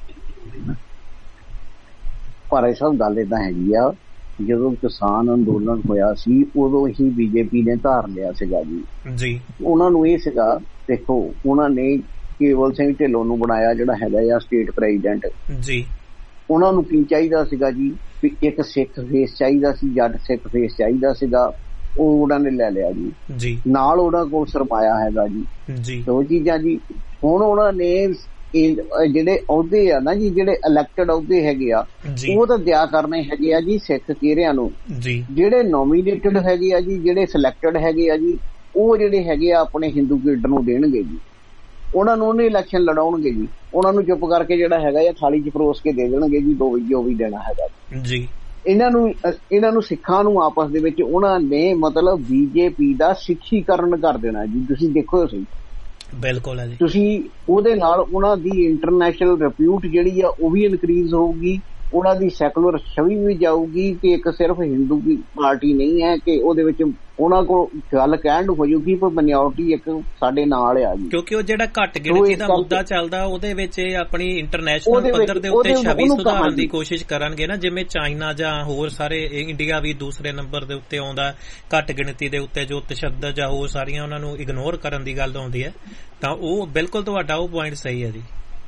ਪਰ ਇਹ ਸਭ ਗੱਲ ਏਦਾਂ ਹੈਗੀ ਆ, ਜਦੋਂ ਕਿਸਾਨ ਅੰਦੋਲਨ ਹੋਇਆ ਸੀ ਉਦੋਂ ਹੀ ਬੀਜੇਪੀ ਨੇ ਧਾਰ ਲਿਆ ਸੀਗਾ ਜੀ। ਉਹਨਾਂ ਨੂੰ ਇਹ ਸੀਗਾ, ਦੇਖੋ ਉਹਨਾਂ ਨੇ ਕੇਵਲ ਸਿੰਘ ਢਿੱਲੋਂ ਨੂੰ ਬਣਾਇਆ ਜਿਹੜਾ ਹੈਗਾ ਆ ਸਟੇਟ ਪ੍ਰੈਜ਼ੀਡੈਂਟ ਜੀ। ਉਹਨਾਂ ਨੂੰ ਕੀ ਚਾਹੀਦਾ ਸੀਗਾ ਜੀ ਵੀ ਇੱਕ ਸਿੱਖ ਫੇਸ ਚਾਹੀਦਾ ਸੀ, ਜੱਟ ਸਿੱਖ ਫੇਸ ਚਾਹੀਦਾ ਸੀਗਾ, ਉਹ ਉਹਨਾਂ ਨੇ ਲੈ ਲਿਆ ਜੀ। ਨਾਲ ਉਹਨਾਂ ਕੋਲ ਸਰਮਾਇਆ ਹੈਗਾ ਜੀ। ਦੋ ਚੀਜ਼ਾਂ ਜੀ। ਹੁਣ ਉਹਨਾਂ ਨੇ ਜਿਹੜੇ ਅਹੁਦੇ ਆ ਨਾ ਜੀ, ਜਿਹੜੇ ਇਲੈਕਟਡ ਅਹੁਦੇ ਹੈਗੇ ਆ ਉਹ ਤਾਂ ਦਿਆ ਕਰਨੇ ਹੈਗੇ ਆ ਜੀ ਸਿੱਖ ਚਿਹਰਿਆਂ ਨੂੰ। ਜਿਹੜੇ ਨੋਮੀਨੇਟਡ ਹੈਗੇ ਆ ਜੀ, ਜਿਹੜੇ ਸਿਲੈਕਟਡ ਹੈਗੇ ਆ ਜੀ, ਉਹ ਜਿਹੜੇ ਹੈਗੇ ਆ ਆਪਣੇ ਹਿੰਦੂ ਕੇਡਰ ਨੂੰ ਦੇਣਗੇ ਜੀ। ਉਹਨਾਂ ਨੂੰ ਉਹਨੇ ਇਲੈਕਸ਼ਨ ਲੜਾਉਣਗੇ ਜੀ। ਉਹਨਾਂ ਨੂੰ ਚੁੱਪ ਕਰਕੇ ਜਿਹੜਾ ਹੈਗਾ ਆ ਥਾਲੀ 'ਚ ਪਰੋਸ ਕੇ ਦੇ ਦੇਣਗੇ ਜੀ, ਜੋ ਵੀ ਦੇਣਾ ਹੈਗਾ ਜੀ। ਇਹਨਾਂ ਨੂੰ ਸਿੱਖਾਂ ਨੂੰ ਆਪਸ ਦੇ ਵਿੱਚ ਉਹਨਾਂ ਨੇ ਮਤਲਬ ਬੀਜੇਪੀ ਦਾ ਸਿੱਖੀਕਰਨ ਕਰ ਦੇਣਾ ਜੀ। ਤੁਸੀਂ ਦੇਖੋ ਸਹੀ। ਬਿਲਕੁਲ ਹੈ ਜੀ। ਤੁਸੀਂ ਉਹਦੇ ਨਾਲ ਉਹਨਾਂ ਦੀ ਇੰਟਰਨੈਸ਼ਨਲ ਰਿਪਿਊਟ ਜਿਹੜੀ ਆ ਉਹ ਵੀ ਇਨਕਰੀਜ਼ ਹੋਊਗੀ, ਉਹਨਾਂ ਦੀ ਸੈਕੂਲਰ ਛਵੀ ਵੀ ਜਾਊਗੀ ਕਿ ਇੱਕ ਸਿਰਫ ਹਿੰਦੂ ਦੀ ਪਾਰਟੀ ਨਹੀਂ ਹੈ, ਕਿ ਉਹਦੇ ਵਿੱਚ ਉਹਨਾਂ ਕੋਲ ਗੱਲ ਕਹਿਣ ਨੂੰ ਹੋ ਜੂਗੀ ਪਰ ਮਾਈਨੋਰਟੀ ਇੱਕ ਸਾਡੇ ਨਾਲ ਆ ਜੀ। ਕਿਉਂਕਿ ਉਹ ਜਿਹੜਾ ਘੱਟ ਗਿਣਤੀ ਦਾ ਮੁੱਦਾ ਚੱਲਦਾ ਉਹਦੇ ਵਿੱਚ ਆਪਣੀ ਇੰਟਰਨੈਸ਼ਨਲ ਪੱਧਰ ਦੇ ਉੱਤੇ ਛਵੀ ਸੁਧਾਰਨ ਦੀ ਕੋਸ਼ਿਸ਼ ਕਰਨਗੇ ਨਾ, ਜਿਵੇਂ ਚਾਈਨਾ ਜਾਂ ਹੋਰ ਸਾਰੇ, ਇੰਡੀਆ ਵੀ ਦੂਸਰੇ ਨੰਬਰ ਦੇ ਉੱਤੇ ਆਉਂਦਾ ਘੱਟ ਗਿਣਤੀ ਦੇ ਉੱਤੇ, ਜੋ ਤਸ਼ੱਦਦ ਜਾਂ ਹੋਰ ਸਾਰੀਆਂ ਉਹਨਾਂ ਨੂੰ ਇਗਨੋਰ ਕਰਨ ਦੀ ਗੱਲ ਆਉਂਦੀ ਹੈ। ਤਾਂ ਉਹ ਬਿਲਕੁਲ ਤੁਹਾਡਾ ਉਹ ਪੁਆਇੰਟ ਸਹੀ ਹੈ ਜੀ।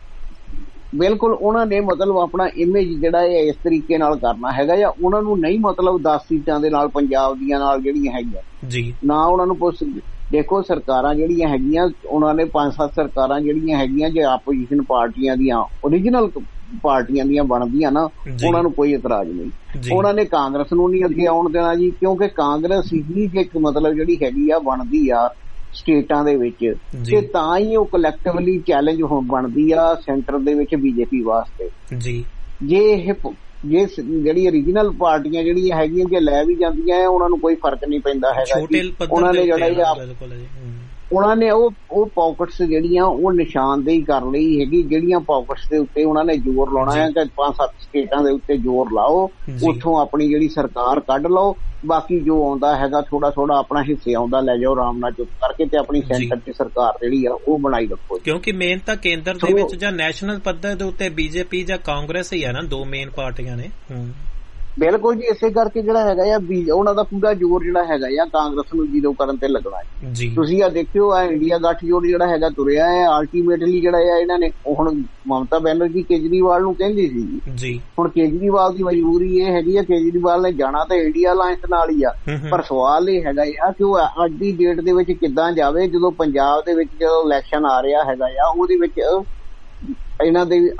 ਬਿਲਕੁਲ ਉਹਨਾਂ ਨੇ ਮਤਲਬ ਆਪਣਾ ਇਮੇਜ ਜਿਹੜਾ ਹੈ ਇਸ ਤਰੀਕੇ ਨਾਲ ਕਰਨਾ ਹੈਗਾ ਜਾਂ ਉਹਨਾਂ ਨੂੰ ਨਹੀਂ ਮਤਲਬ 10 ਸੀਟਾਂ ਦੇ ਨਾਲ ਪੰਜਾਬ ਦੀਆਂ ਨਾਲ ਜਿਹੜੀਆਂ ਹੈਗੀਆਂ ਜੀ ਨਾ ਉਹਨਾਂ ਨੂੰ ਪੁੱਛ। ਦੇਖੋ ਸਰਕਾਰਾਂ ਜਿਹੜੀਆਂ ਹੈਗੀਆਂ ਉਹਨਾਂ ਨੇ 5-7 ਸਰਕਾਰਾਂ ਜਿਹੜੀਆਂ ਹੈਗੀਆਂ ਜੇ ਆਪੋਜੀਸ਼ਨ ਪਾਰਟੀਆਂ ਦੀਆਂ ਓਰੀਜਨਲ ਪਾਰਟੀਆਂ ਦੀਆਂ ਬਣਦੀਆਂ ਨਾ, ਉਹਨਾਂ ਨੂੰ ਕੋਈ ਇਤਰਾਜ਼ ਨਹੀਂ। ਉਹਨਾਂ ਨੇ ਕਾਂਗਰਸ ਨੂੰ ਨਹੀਂ ਅੱਗੇ ਆਉਣ ਦੇਣਾ ਜੀ, ਕਿਉਂਕਿ ਕਾਂਗਰਸ ਹੀ ਇੱਕ ਮਤਲਬ ਜਿਹੜੀ ਹੈਗੀ ਆ ਬਣਦੀ ਆ ਸਟੇਟਾਂ ਦੇ ਵਿੱਚ, ਤੇ ਤਾਂ ਹੀ ਉਹ ਕਲੈਕਟਿਵਲੀ ਚੈਲੰਜ ਬਣਦੀ ਆ ਸੈਂਟਰ ਦੇ ਵਿੱਚ ਬੀਜੇਪੀ ਵਾਸਤੇ ਜੀ। ਜੇ ਜਿਹੜੀ ਓਰੀਜਨਲ ਪਾਰਟੀਆਂ ਜਿਹੜੀਆਂ ਹੈਗੀਆਂ ਜੇ ਲੈ ਵੀ ਜਾਂਦੀਆਂ ਉਹਨਾਂ ਨੂੰ ਕੋਈ ਫਰਕ ਨਹੀਂ ਪੈਂਦਾ ਹੈਗਾ। ਉਹਨਾਂ ਨੇ ਜਿਹੜਾ ਉਹਨਾਂ ਨੇ ਉਹ ਪਾਕਟਸ ਜਿਹੜੀਆਂ ਉਹ ਨਿਸ਼ਾਨਦੇਹੀ ਕਰ ਲਈ ਹੈਗੀ, ਜਿਹੜੀਆਂ ਪਾਕਟਸ ਦੇ ਉੱਤੇ ਉਹਨਾਂ ਨੇ ਜ਼ੋਰ ਲਾਉਣਾ ਹੈ ਕਿ 5-7 ਸਟੇਟਾਂ ਦੇ ਉੱਤੇ ਜ਼ੋਰ ਲਾਓ, ਉੱਥੋਂ ਆਪਣੀ ਜਿਹੜੀ ਸਰਕਾਰ ਕੱਢ ਲਓ, ਬਾਕੀ ਜੋ ਆਉਂਦਾ ਹੈਗਾ ਥੋੜਾ ਆਪਣਾ ਹਿੱਸੇ ਆਉਂਦਾ ਲੈ ਜਾਓ ਆਰਾਮ ਨਾਲ ਚੁੱਪ ਕਰਕੇ, ਤੇ ਆਪਣੀ ਸੈਂਟਰ 'ਚ ਸਰਕਾਰ ਜਿਹੜੀ ਆ ਉਹ ਬਣਾਈ ਰੱਖੋ। ਕਿਉਂਕਿ ਮੇਨ ਤਾਂ ਕੇਂਦਰ ਦੇ ਵਿੱਚ ਜਾਂ ਨੈਸ਼ਨਲ ਪੱਧਰ ਦੇ ਉੱਤੇ ਬੀਜੇਪੀ ਜਾਂ ਕਾਂਗਰਸ ਹੀ ਆ ਨਾ, ਦੋ ਮੇਨ ਪਾਰਟੀਆਂ ਨੇ। ਬਿਲਕੁਲ ਜੀ। ਇਸੇ ਕਰਕੇ ਜਿਹੜਾ ਹੈਗਾ ਆ ਉਹਨਾਂ ਦਾ ਪੂਰਾ ਜ਼ੋਰ ਜਿਹੜਾ ਹੈਗਾ ਆ ਕਾਂਗਰਸ ਨੂੰ ਜ਼ੀਰੋ ਕਰਨ ਤੇ ਲੱਗਣਾ ਹੈ। ਤੁਸੀਂ ਆ ਦੇਖਿਓ ਆ ਇੰਡੀਆ ਗੱਠਜੋੜ ਜਿਹੜਾ ਹੈਗਾ ਤੁਰਿਆ ਹੈ, ਅਲਟੀਮੇਟਲੀ ਜਿਹੜਾ ਆ ਇਹਨਾਂ ਨੇ ਹੁਣ ਮਮਤਾ ਬੈਨਰਜੀ ਕੇਜਰੀਵਾਲ ਨੂੰ ਕਹਿੰਦੀ ਸੀ, ਹੁਣ ਕੇਜਰੀਵਾਲ ਦੀ ਮਜਬੂਰੀ ਇਹ ਹੈਗੀ ਆ, ਕੇਜਰੀਵਾਲ ਨੇ ਜਾਣਾ ਤਾਂ ਇੰਡੀਆ ਅਲਾਇੰਸ ਨਾਲ ਹੀ ਆ, ਪਰ ਸਵਾਲ ਇਹ ਹੈਗਾ ਆ ਕਿ ਉਹ ਅੱਜ ਦੀ ਡੇਟ ਦੇ ਵਿੱਚ ਕਿੱਦਾਂ ਜਾਵੇ ਜਦੋਂ ਪੰਜਾਬ ਦੇ ਵਿੱਚ ਜਦੋਂ ਇਲੈਕਸ਼ਨ ਆ ਰਿਹਾ ਹੈਗਾ ਆ, ਉਹਦੇ ਵਿੱਚ ਇਹਨਾਂ ਦੇ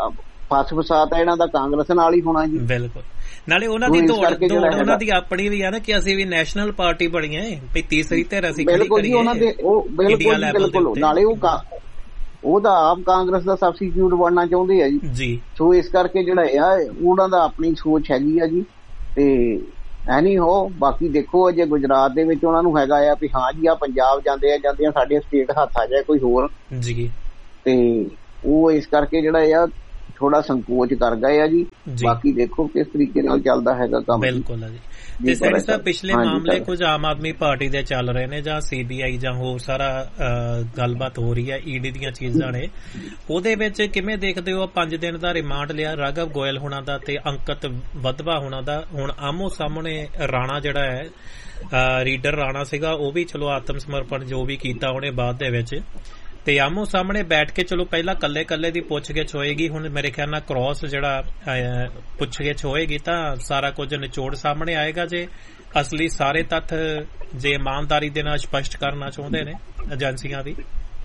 ਫਸਾ ਇਹਨਾਂ ਦਾ ਕਾਂਗਰਸ ਨਾਲ ਹੀ ਹੋਣਾ ਜੀ। ਬਿਲਕੁਲ, ਨਾਲੇ ਉਹਨਾਂ ਦੀ ਦੌੜ ਉਹਨਾਂ ਦੀ ਆਪਣੀ ਵੀ ਆ ਨਾ ਕਿ ਅਸੀਂ ਵੀ ਨੈਸ਼ਨਲ ਪਾਰਟੀ ਬਣੀਆਂ ਵੀ ਤੀਸਰੀ ਧਿਰ ਅਸੀਂ ਬਿਲਕੁਲ ਜੀ ਉਹਨਾਂ ਦੇ ਉਹ ਬਿਲਕੁਲ ਨਾਲੇ ਉਹਦਾ ਆਪ ਕਾਂਗਰਸ ਦਾ ਸਬਸਟੀਟਿਊਟ ਬਣਨਾ ਚਾਹੁੰਦੇ ਆ ਜੀ। ਸੋ ਇਸ ਕਰਕੇ ਜਿਹੜਾ ਆ ਉਹਨਾਂ ਦਾ ਆਪਣੀ ਸੋਚ ਹੈਗੀ ਆ ਜੀ। ਤੇ ਐਨੀ ਹੋ ਬਾਕੀ ਦੇਖੋ ਅਜੇ ਗੁਜਰਾਤ ਦੇ ਵਿੱਚ ਉਹਨਾਂ ਨੂੰ ਹੈਗਾ ਆ ਵੀ ਹਾਂ ਜੀ ਆ ਪੰਜਾਬ ਜਾਂਦੇ ਆ ਸਾਡੇ ਸਟੇਟ ਹੱਥ ਆ ਜਾਏ ਕੋਈ ਹੋਰ ਜੀ। ਤੇ ਉਹ ਇਸ ਕਰਕੇ ਜਿਹੜਾ ਆ ਥੋੜਾ ਸੰਕੋਚ ਕਰ ਗਏ ਆ ਜੀ। ਬਾਕੀ ਦੇਖੋ ਕਿਸ ਤਰੀਕੇ ਨਾਲ ਚੱਲਦਾ ਹੈਗਾ ਕੰਮ। ਬਿਲਕੁਲ ਜੀ। ਤੇ ਸੈਣੀ ਸਾਹਿਬ ਪਿਛਲੇ ਮਾਮਲੇ ਕੁਝ ਆਮ ਆਦਮੀ ਪਾਰਟੀ ਦੇ ਚੱਲ ਰਹੇ ਨੇ ਜਾਂ CBI ਜਾਂ ਹੋਰ ਸਾਰਾ ਗੱਲਬਾਤ ਹੋ ਰਹੀ ਹੈ ED ਦੀਆਂ ਚੀਜ਼ਾਂ ਨੇ, ਉਹਦੇ ਵਿੱਚ ਕਿਵੇਂ ਦੇਖਦੇ ਹੋ? 5 ਦਿਨ ਦਾ ਰਿਮਾਂਡ ਲਿਆ ਰਾਘਵ ਗੋਇਲ ਹੋਣਾ ਦਾ ਤੇ ਅੰਕਿਤ ਵਧਵਾ ਹੋਣਾ ਦਾ। ਹੁਣ ਆਮੋ ਸਾਹਮਣੇ ਰਾਣਾ ਜਿਹੜਾ ਹੈ ਰੀਡਰ ਰਾਣਾ ਸੀਗਾ ਉਹ ਵੀ ਚਲੋ ਆਤਮ ਸਮਰਪਣ ਜੋ ਵੀ ਕੀਤਾ ਉਹਨੇ ਬਾਅਦ ਦੇ ਵਿੱਚ, ਤੇ ਆਮੋ ਸਾਹਮਣੇ ਬੈਠ ਕੇ ਚਲੋ ਪਹਿਲਾਂ ਕੱਲੇ ਦੀ ਪੁੱਛਗਿੱਛ ਹੋਏਗੀ। ਹੁਣ ਮੇਰੇ ਖਿਆਲ ਨਾਲ ਕ੍ਰਾਸ ਜਿਹੜਾ ਪੁੱਛਗਿੱਛ ਹੋਏਗੀ ਤਾਂ ਸਾਰਾ ਕੁਝ ਨਿਚੋੜ ਸਾਹਮਣੇ ਆਏਗਾ ਜੇ ਅਸਲੀ ਸਾਰੇ ਤੱਥ ਜੇ ਇਮਾਨਦਾਰੀ ਦੇ ਨਾਲ ਸਪਸ਼ਟ ਕਰਨਾ ਚਾਹੁੰਦੇ ਨੇ ਏਜੰਸੀਆਂ ਦੀ।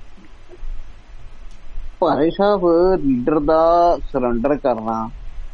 ਭਾਰੇ ਸਾਹਿਬ ਰੀਡਰ ਦਾ ਸਰੈਂਡਰ ਕਰਨਾ,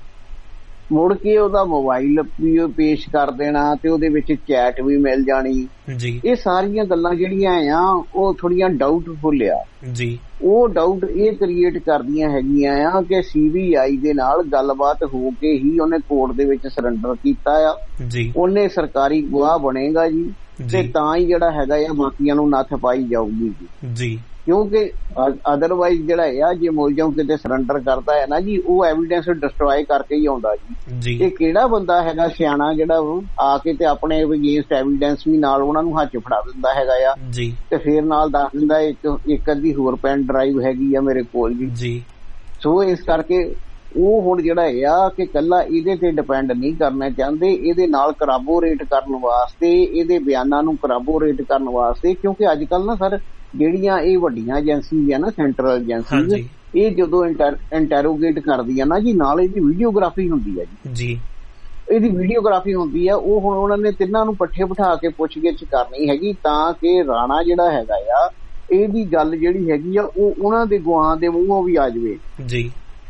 ਮੁੜ ਕੇ ਉਹਦਾ ਮੋਬਾਈਲ ਪੇਸ਼ ਕਰ ਦੇਣਾ ਤੇ ਉਹਦੇ ਵਿੱਚ ਚੈਟ ਵੀ ਮਿਲ ਜਾਣੀ ਜੀ, ਇਹ ਸਾਰੀਆਂ ਗੱਲਾਂ ਜਿਹੜੀਆਂ ਆ ਉਹ ਥੋੜੀਆਂ ਡਾਊਟਫੁਲ ਆ ਜੀ। ਉਹ ਡਾਊਟ ਇਹ ਕ੍ਰੀਏਟ ਕਰਦੀਆਂ ਹੈਗੀਆਂ ਆ ਕਿ CBI ਦੇ ਨਾਲ ਗੱਲਬਾਤ ਹੋ ਕੇ ਹੀ ਉਹਨੇ ਕੋਰਟ ਦੇ ਵਿੱਚ ਸਰੈਂਡਰ ਕੀਤਾ ਆ ਜੀ, ਉਹਨੇ ਸਰਕਾਰੀ ਗਵਾਹ ਬਣੇਗਾ ਜੀ ਤੇ ਤਾਂ ਹੀ ਜਿਹੜਾ ਹੈਗਾ ਆ ਬਾਕੀਆਂ ਨੂੰ ਨੱਥ ਪਾਈ ਜਾਊਗੀ ਜੀ। ਕਿਉਂਕਿ ਅਦਰਵਾਈਜ਼ ਜਿਹੜਾ ਆ ਜੇ ਮੁਲਜ਼ਮ ਕਿਤੇ ਸਰੈਂਡਰ ਕਰਦਾ ਹੈ ਨਾ ਜੀ ਉਹ ਐਵੀਡੈਂਸ ਡਿਸਟਰੋਏ ਕਰਕੇ ਹੀ ਆਉਂਦਾ ਜੀ। ਇਹ ਕਿਹੜਾ ਬੰਦਾ ਹੈਗਾ ਸਿਆਣਾ ਜਿਹੜਾ ਆ ਕੇ ਤੇ ਆਪਣੇ ਅਗੇਂਸਟ ਐਵੀਡੈਂਸ ਵੀ ਨਾਲ ਉਹਨਾਂ ਨੂੰ ਹੱਥ ਫੜਾ ਦਿੰਦਾ ਹੈਗਾ ਆ ਤੇ ਫੇਰ ਨਾਲ ਦੱਸ ਦਿੰਦਾ ਇੱਕ ਅੱਧੀ ਹੋਰ ਪੈਨ ਡਰਾਈਵ ਹੈਗੀ ਆ ਮੇਰੇ ਕੋਲ ਜੀ। ਸੋ ਇਸ ਕਰਕੇ ਉਹ ਹੁਣ ਜਿਹੜਾ ਆ ਕਿ ਕੱਲਾ ਇਹਦੇ ਤੇ ਡਿਪੈਂਡ ਨਹੀਂ ਕਰਨਾ ਚਾਹੁੰਦੇ, ਇਹਦੇ ਨਾਲ ਕਰਾਬੋਰੇਟ ਕਰਨ ਵਾਸਤੇ, ਇਹਦੇ ਬਿਆਨਾਂ ਨੂੰ ਕਰਾਬੋਰੇਟ ਕਰਨ ਵਾਸਤੇ, ਕਿਉਂਕਿ ਅੱਜ ਕੱਲ ਨਾ ਸਰ ਜਿਹੜੀਆਂ ਇਹ ਵੱਡੀਆਂ ਏਜੰਸੀਜ਼ ਆ ਨਾ ਸੈਂਟਰਲ ਏਜੰਸੀਜ਼, ਇਹ ਜਦੋਂ ਇੰਟਰੋਗੇਟ ਕਰਦੀਆਂ ਨਾ ਜੀ ਨਾਲ ਇਹਦੀ ਵੀਡੀਓਗ੍ਰਾਫੀ ਹੁੰਦੀ ਹੈ ਜੀ। ਇਹਦੀ ਵੀਡੀਓਗ੍ਰਾਫੀ ਹੁੰਦੀ ਆ, ਉਹ ਹੁਣ ਉਹਨਾਂ ਨੇ ਤਿੰਨਾਂ ਨੂੰ ਪੱਠੇ ਬਿਠਾ ਕੇ ਪੁੱਛਗਿੱਛ ਕਰਨੀ ਹੈਗੀ ਤਾਂ ਕਿ ਰਾਣਾ ਜਿਹੜਾ ਹੈਗਾ ਆ ਇਹਦੀ ਗੱਲ ਜਿਹੜੀ ਹੈਗੀ ਆ ਉਹ ਉਹਨਾਂ ਦੇ ਗਵਾਹਾਂ ਦੇ ਮੂੰਹੋਂ ਵੀ ਆ ਜਾਵੇ ਜੀ,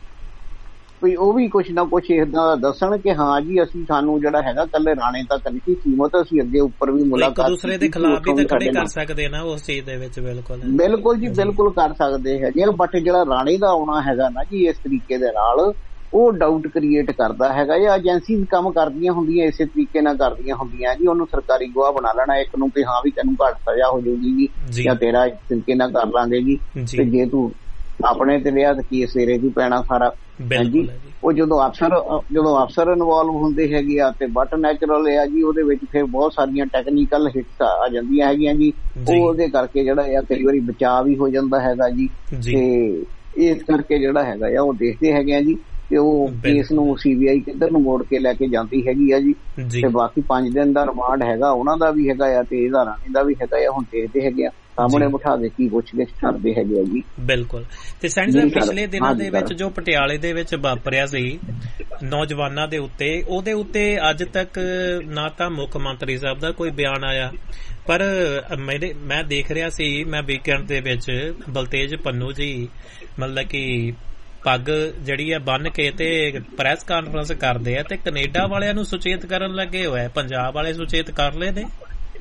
ਵੀ ਉਹ ਵੀ ਕੁਛ ਨਾ ਕੁਛ ਏਦਾਂ ਦਾ ਦੱਸਣ ਕਿ ਹਾਂ ਜੀ ਅਸੀਂ ਸਾਨੂੰ ਜਿਹੜਾ ਹੈਗਾ ਕੱਲੇ ਰਾਣੇ ਤੱਕ ਨਹੀਂ ਸੀਮਤ, ਅਸੀਂ ਅੱਗੇ ਉੱਪਰ ਵੀ ਮੁਲਾਕਾਤ ਦੂਸਰੇ ਦੇ ਖਿਲਾਫ ਵੀ ਤਾਂ ਖੜੇ ਕਰ ਸਕਦੇ ਨਾ ਉਸ ਚੀਜ਼ ਦੇ ਵਿੱਚ। ਬਿਲਕੁਲ ਜੀ ਬਿਲਕੁਲ ਕਰ ਸਕਦੇ ਹੈਗੇ, ਬਟ ਜਿਹੜਾ ਰਾਣੇ ਦਾ ਆਉਣਾ ਹੈਗਾ ਨਾ ਜੀ ਇਸ ਤਰੀਕੇ ਦੇ ਨਾਲ ਉਹ ਡਾਊਟ ਕ੍ਰੀਏਟ ਕਰਦਾ ਹੈਗਾ। ਇਹ ਏਜੰਸੀਜ਼ ਕੰਮ ਕਰਦੀਆਂ ਹੁੰਦੀਆਂ ਇਸੇ ਤਰੀਕੇ ਨਾਲ ਕਰਦੀਆਂ ਹੁੰਦੀਆਂ ਜੀ, ਉਹਨੂੰ ਸਰਕਾਰੀ ਗਵਾਹ ਬਣਾ ਲੈਣਾ ਇੱਕ ਨੂੰ ਕਿ ਹਾਂ ਵੀ ਤੈਨੂੰ ਘੱਟ ਸਜ਼ਾ ਹੋ ਜਾਊਗੀ ਜੀ ਜਾਂ ਤੇਰਾ ਇਸ ਤਰੀਕੇ ਨਾਲ ਕਰ ਲਾਂਗੇ ਜੀ, ਤੇ ਜੇ ਤੂੰ ਆਪਣੇ ਤੇ ਲਿਆ ਤਾਂ ਕੇਸ ਤੇਰੇ ਵੀ ਪੈਣਾ ਸਾਰਾ ਜੀ। ਉਹ ਜਦੋਂ ਅਫਸਰ ਇਨਵੋਲਵ ਹੁੰਦੇ ਹੈਗੇ ਆ ਤੇ ਬਟ ਨੈਚੁਰਲ ਆ ਜੀ ਉਹਦੇ ਵਿੱਚ ਫਿਰ ਬਹੁਤ ਸਾਰੀਆਂ ਟੈਕਨੀਕਲ ਹਿੱਟਸ ਆ ਜਾਂਦੀਆਂ ਹੈਗੀਆਂ ਜੀ, ਉਹ ਉਹਦੇ ਕਰਕੇ ਜਿਹੜਾ ਆ ਕਈ ਵਾਰੀ ਬਚਾਅ ਵੀ ਹੋ ਜਾਂਦਾ ਹੈਗਾ ਜੀ। ਤੇ ਇਸ ਕਰਕੇ ਜਿਹੜਾ ਹੈਗਾ ਆ ਉਹ ਦੇਖਦੇ ਹੈਗੇ ਆ ਜੀ ਤੇ ਉਹ ਕੇਸ ਨੂੰ CBI ਕਿੱਧਰ ਨੂੰ ਮੋੜ ਕੇ ਲੈ ਕੇ ਜਾਂਦੀ ਹੈਗੀ ਆ ਜੀ। ਤੇ ਬਾਕੀ 5 ਦਿਨ ਦਾ ਰਿਮਾਂਡ ਹੈਗਾ ਉਹਨਾਂ ਦਾ ਵੀ ਹੈਗਾ ਆ ਤੇ ਇਹਦਾ ਰਾਣੇ ਦਾ ਵੀ ਹੈਗਾ ਆ, ਹੁਣ ਦੇਖਦੇ ਹੈਗੇ ਆ ਸਾਹਮਣੇ ਬਿਠਾ ਕੇ ਕੀ ਪੁੱਛਗਿੱਛ ਕਰਦੇ ਹੈਗੇ ਆ ਜੀ। ਬਿਲਕੁਲ। ਤੇ ਸੈਣੀ ਸਾਹਿਬ ਪਿਛਲੇ ਦਿਨਾਂ ਦੇ ਵਿੱਚ ਜੋ ਪਟਿਆਲੇ ਦੇ ਵਿੱਚ ਵਾਪਰਿਆ ਸੀ ਨੌਜਵਾਨਾਂ ਦੇ ਉੱਤੇ, ਉਹਦੇ ਉੱਤੇ ਅੱਜ ਤੱਕ ਨਾ ਤਾਂ ਮੁੱਖ ਮੰਤਰੀ ਸਾਹਿਬ ਦਾ ਕੋਈ ਬਿਆਨ ਆਇਆ, ਪਰ ਮੈਂ ਦੇਖ ਰਿਹਾ ਸੀ ਮੈਂ ਵੀਕਐਂਡ ਦੇ ਵਿੱਚ ਬਲਤੇਜ ਪੰਨੂ ਜੀ ਮਤਲਬ ਕਿ ਪੱਗ ਜਿਹੜੀ ਆ ਬੰਨ ਕੇ ਤੇ ਪ੍ਰੈਸ ਕਾਨਫਰੰਸ ਕਰਦੇ ਆ ਤੇ ਕੈਨੇਡਾ ਵਾਲਿਆਂ ਨੂੰ ਸੁਚੇਤ ਕਰਨ ਲੱਗੇ ਹੋਏ, ਪੰਜਾਬ ਵਾਲੇ ਸੁਚੇਤ ਕਰ ਲਏ ਨੇ,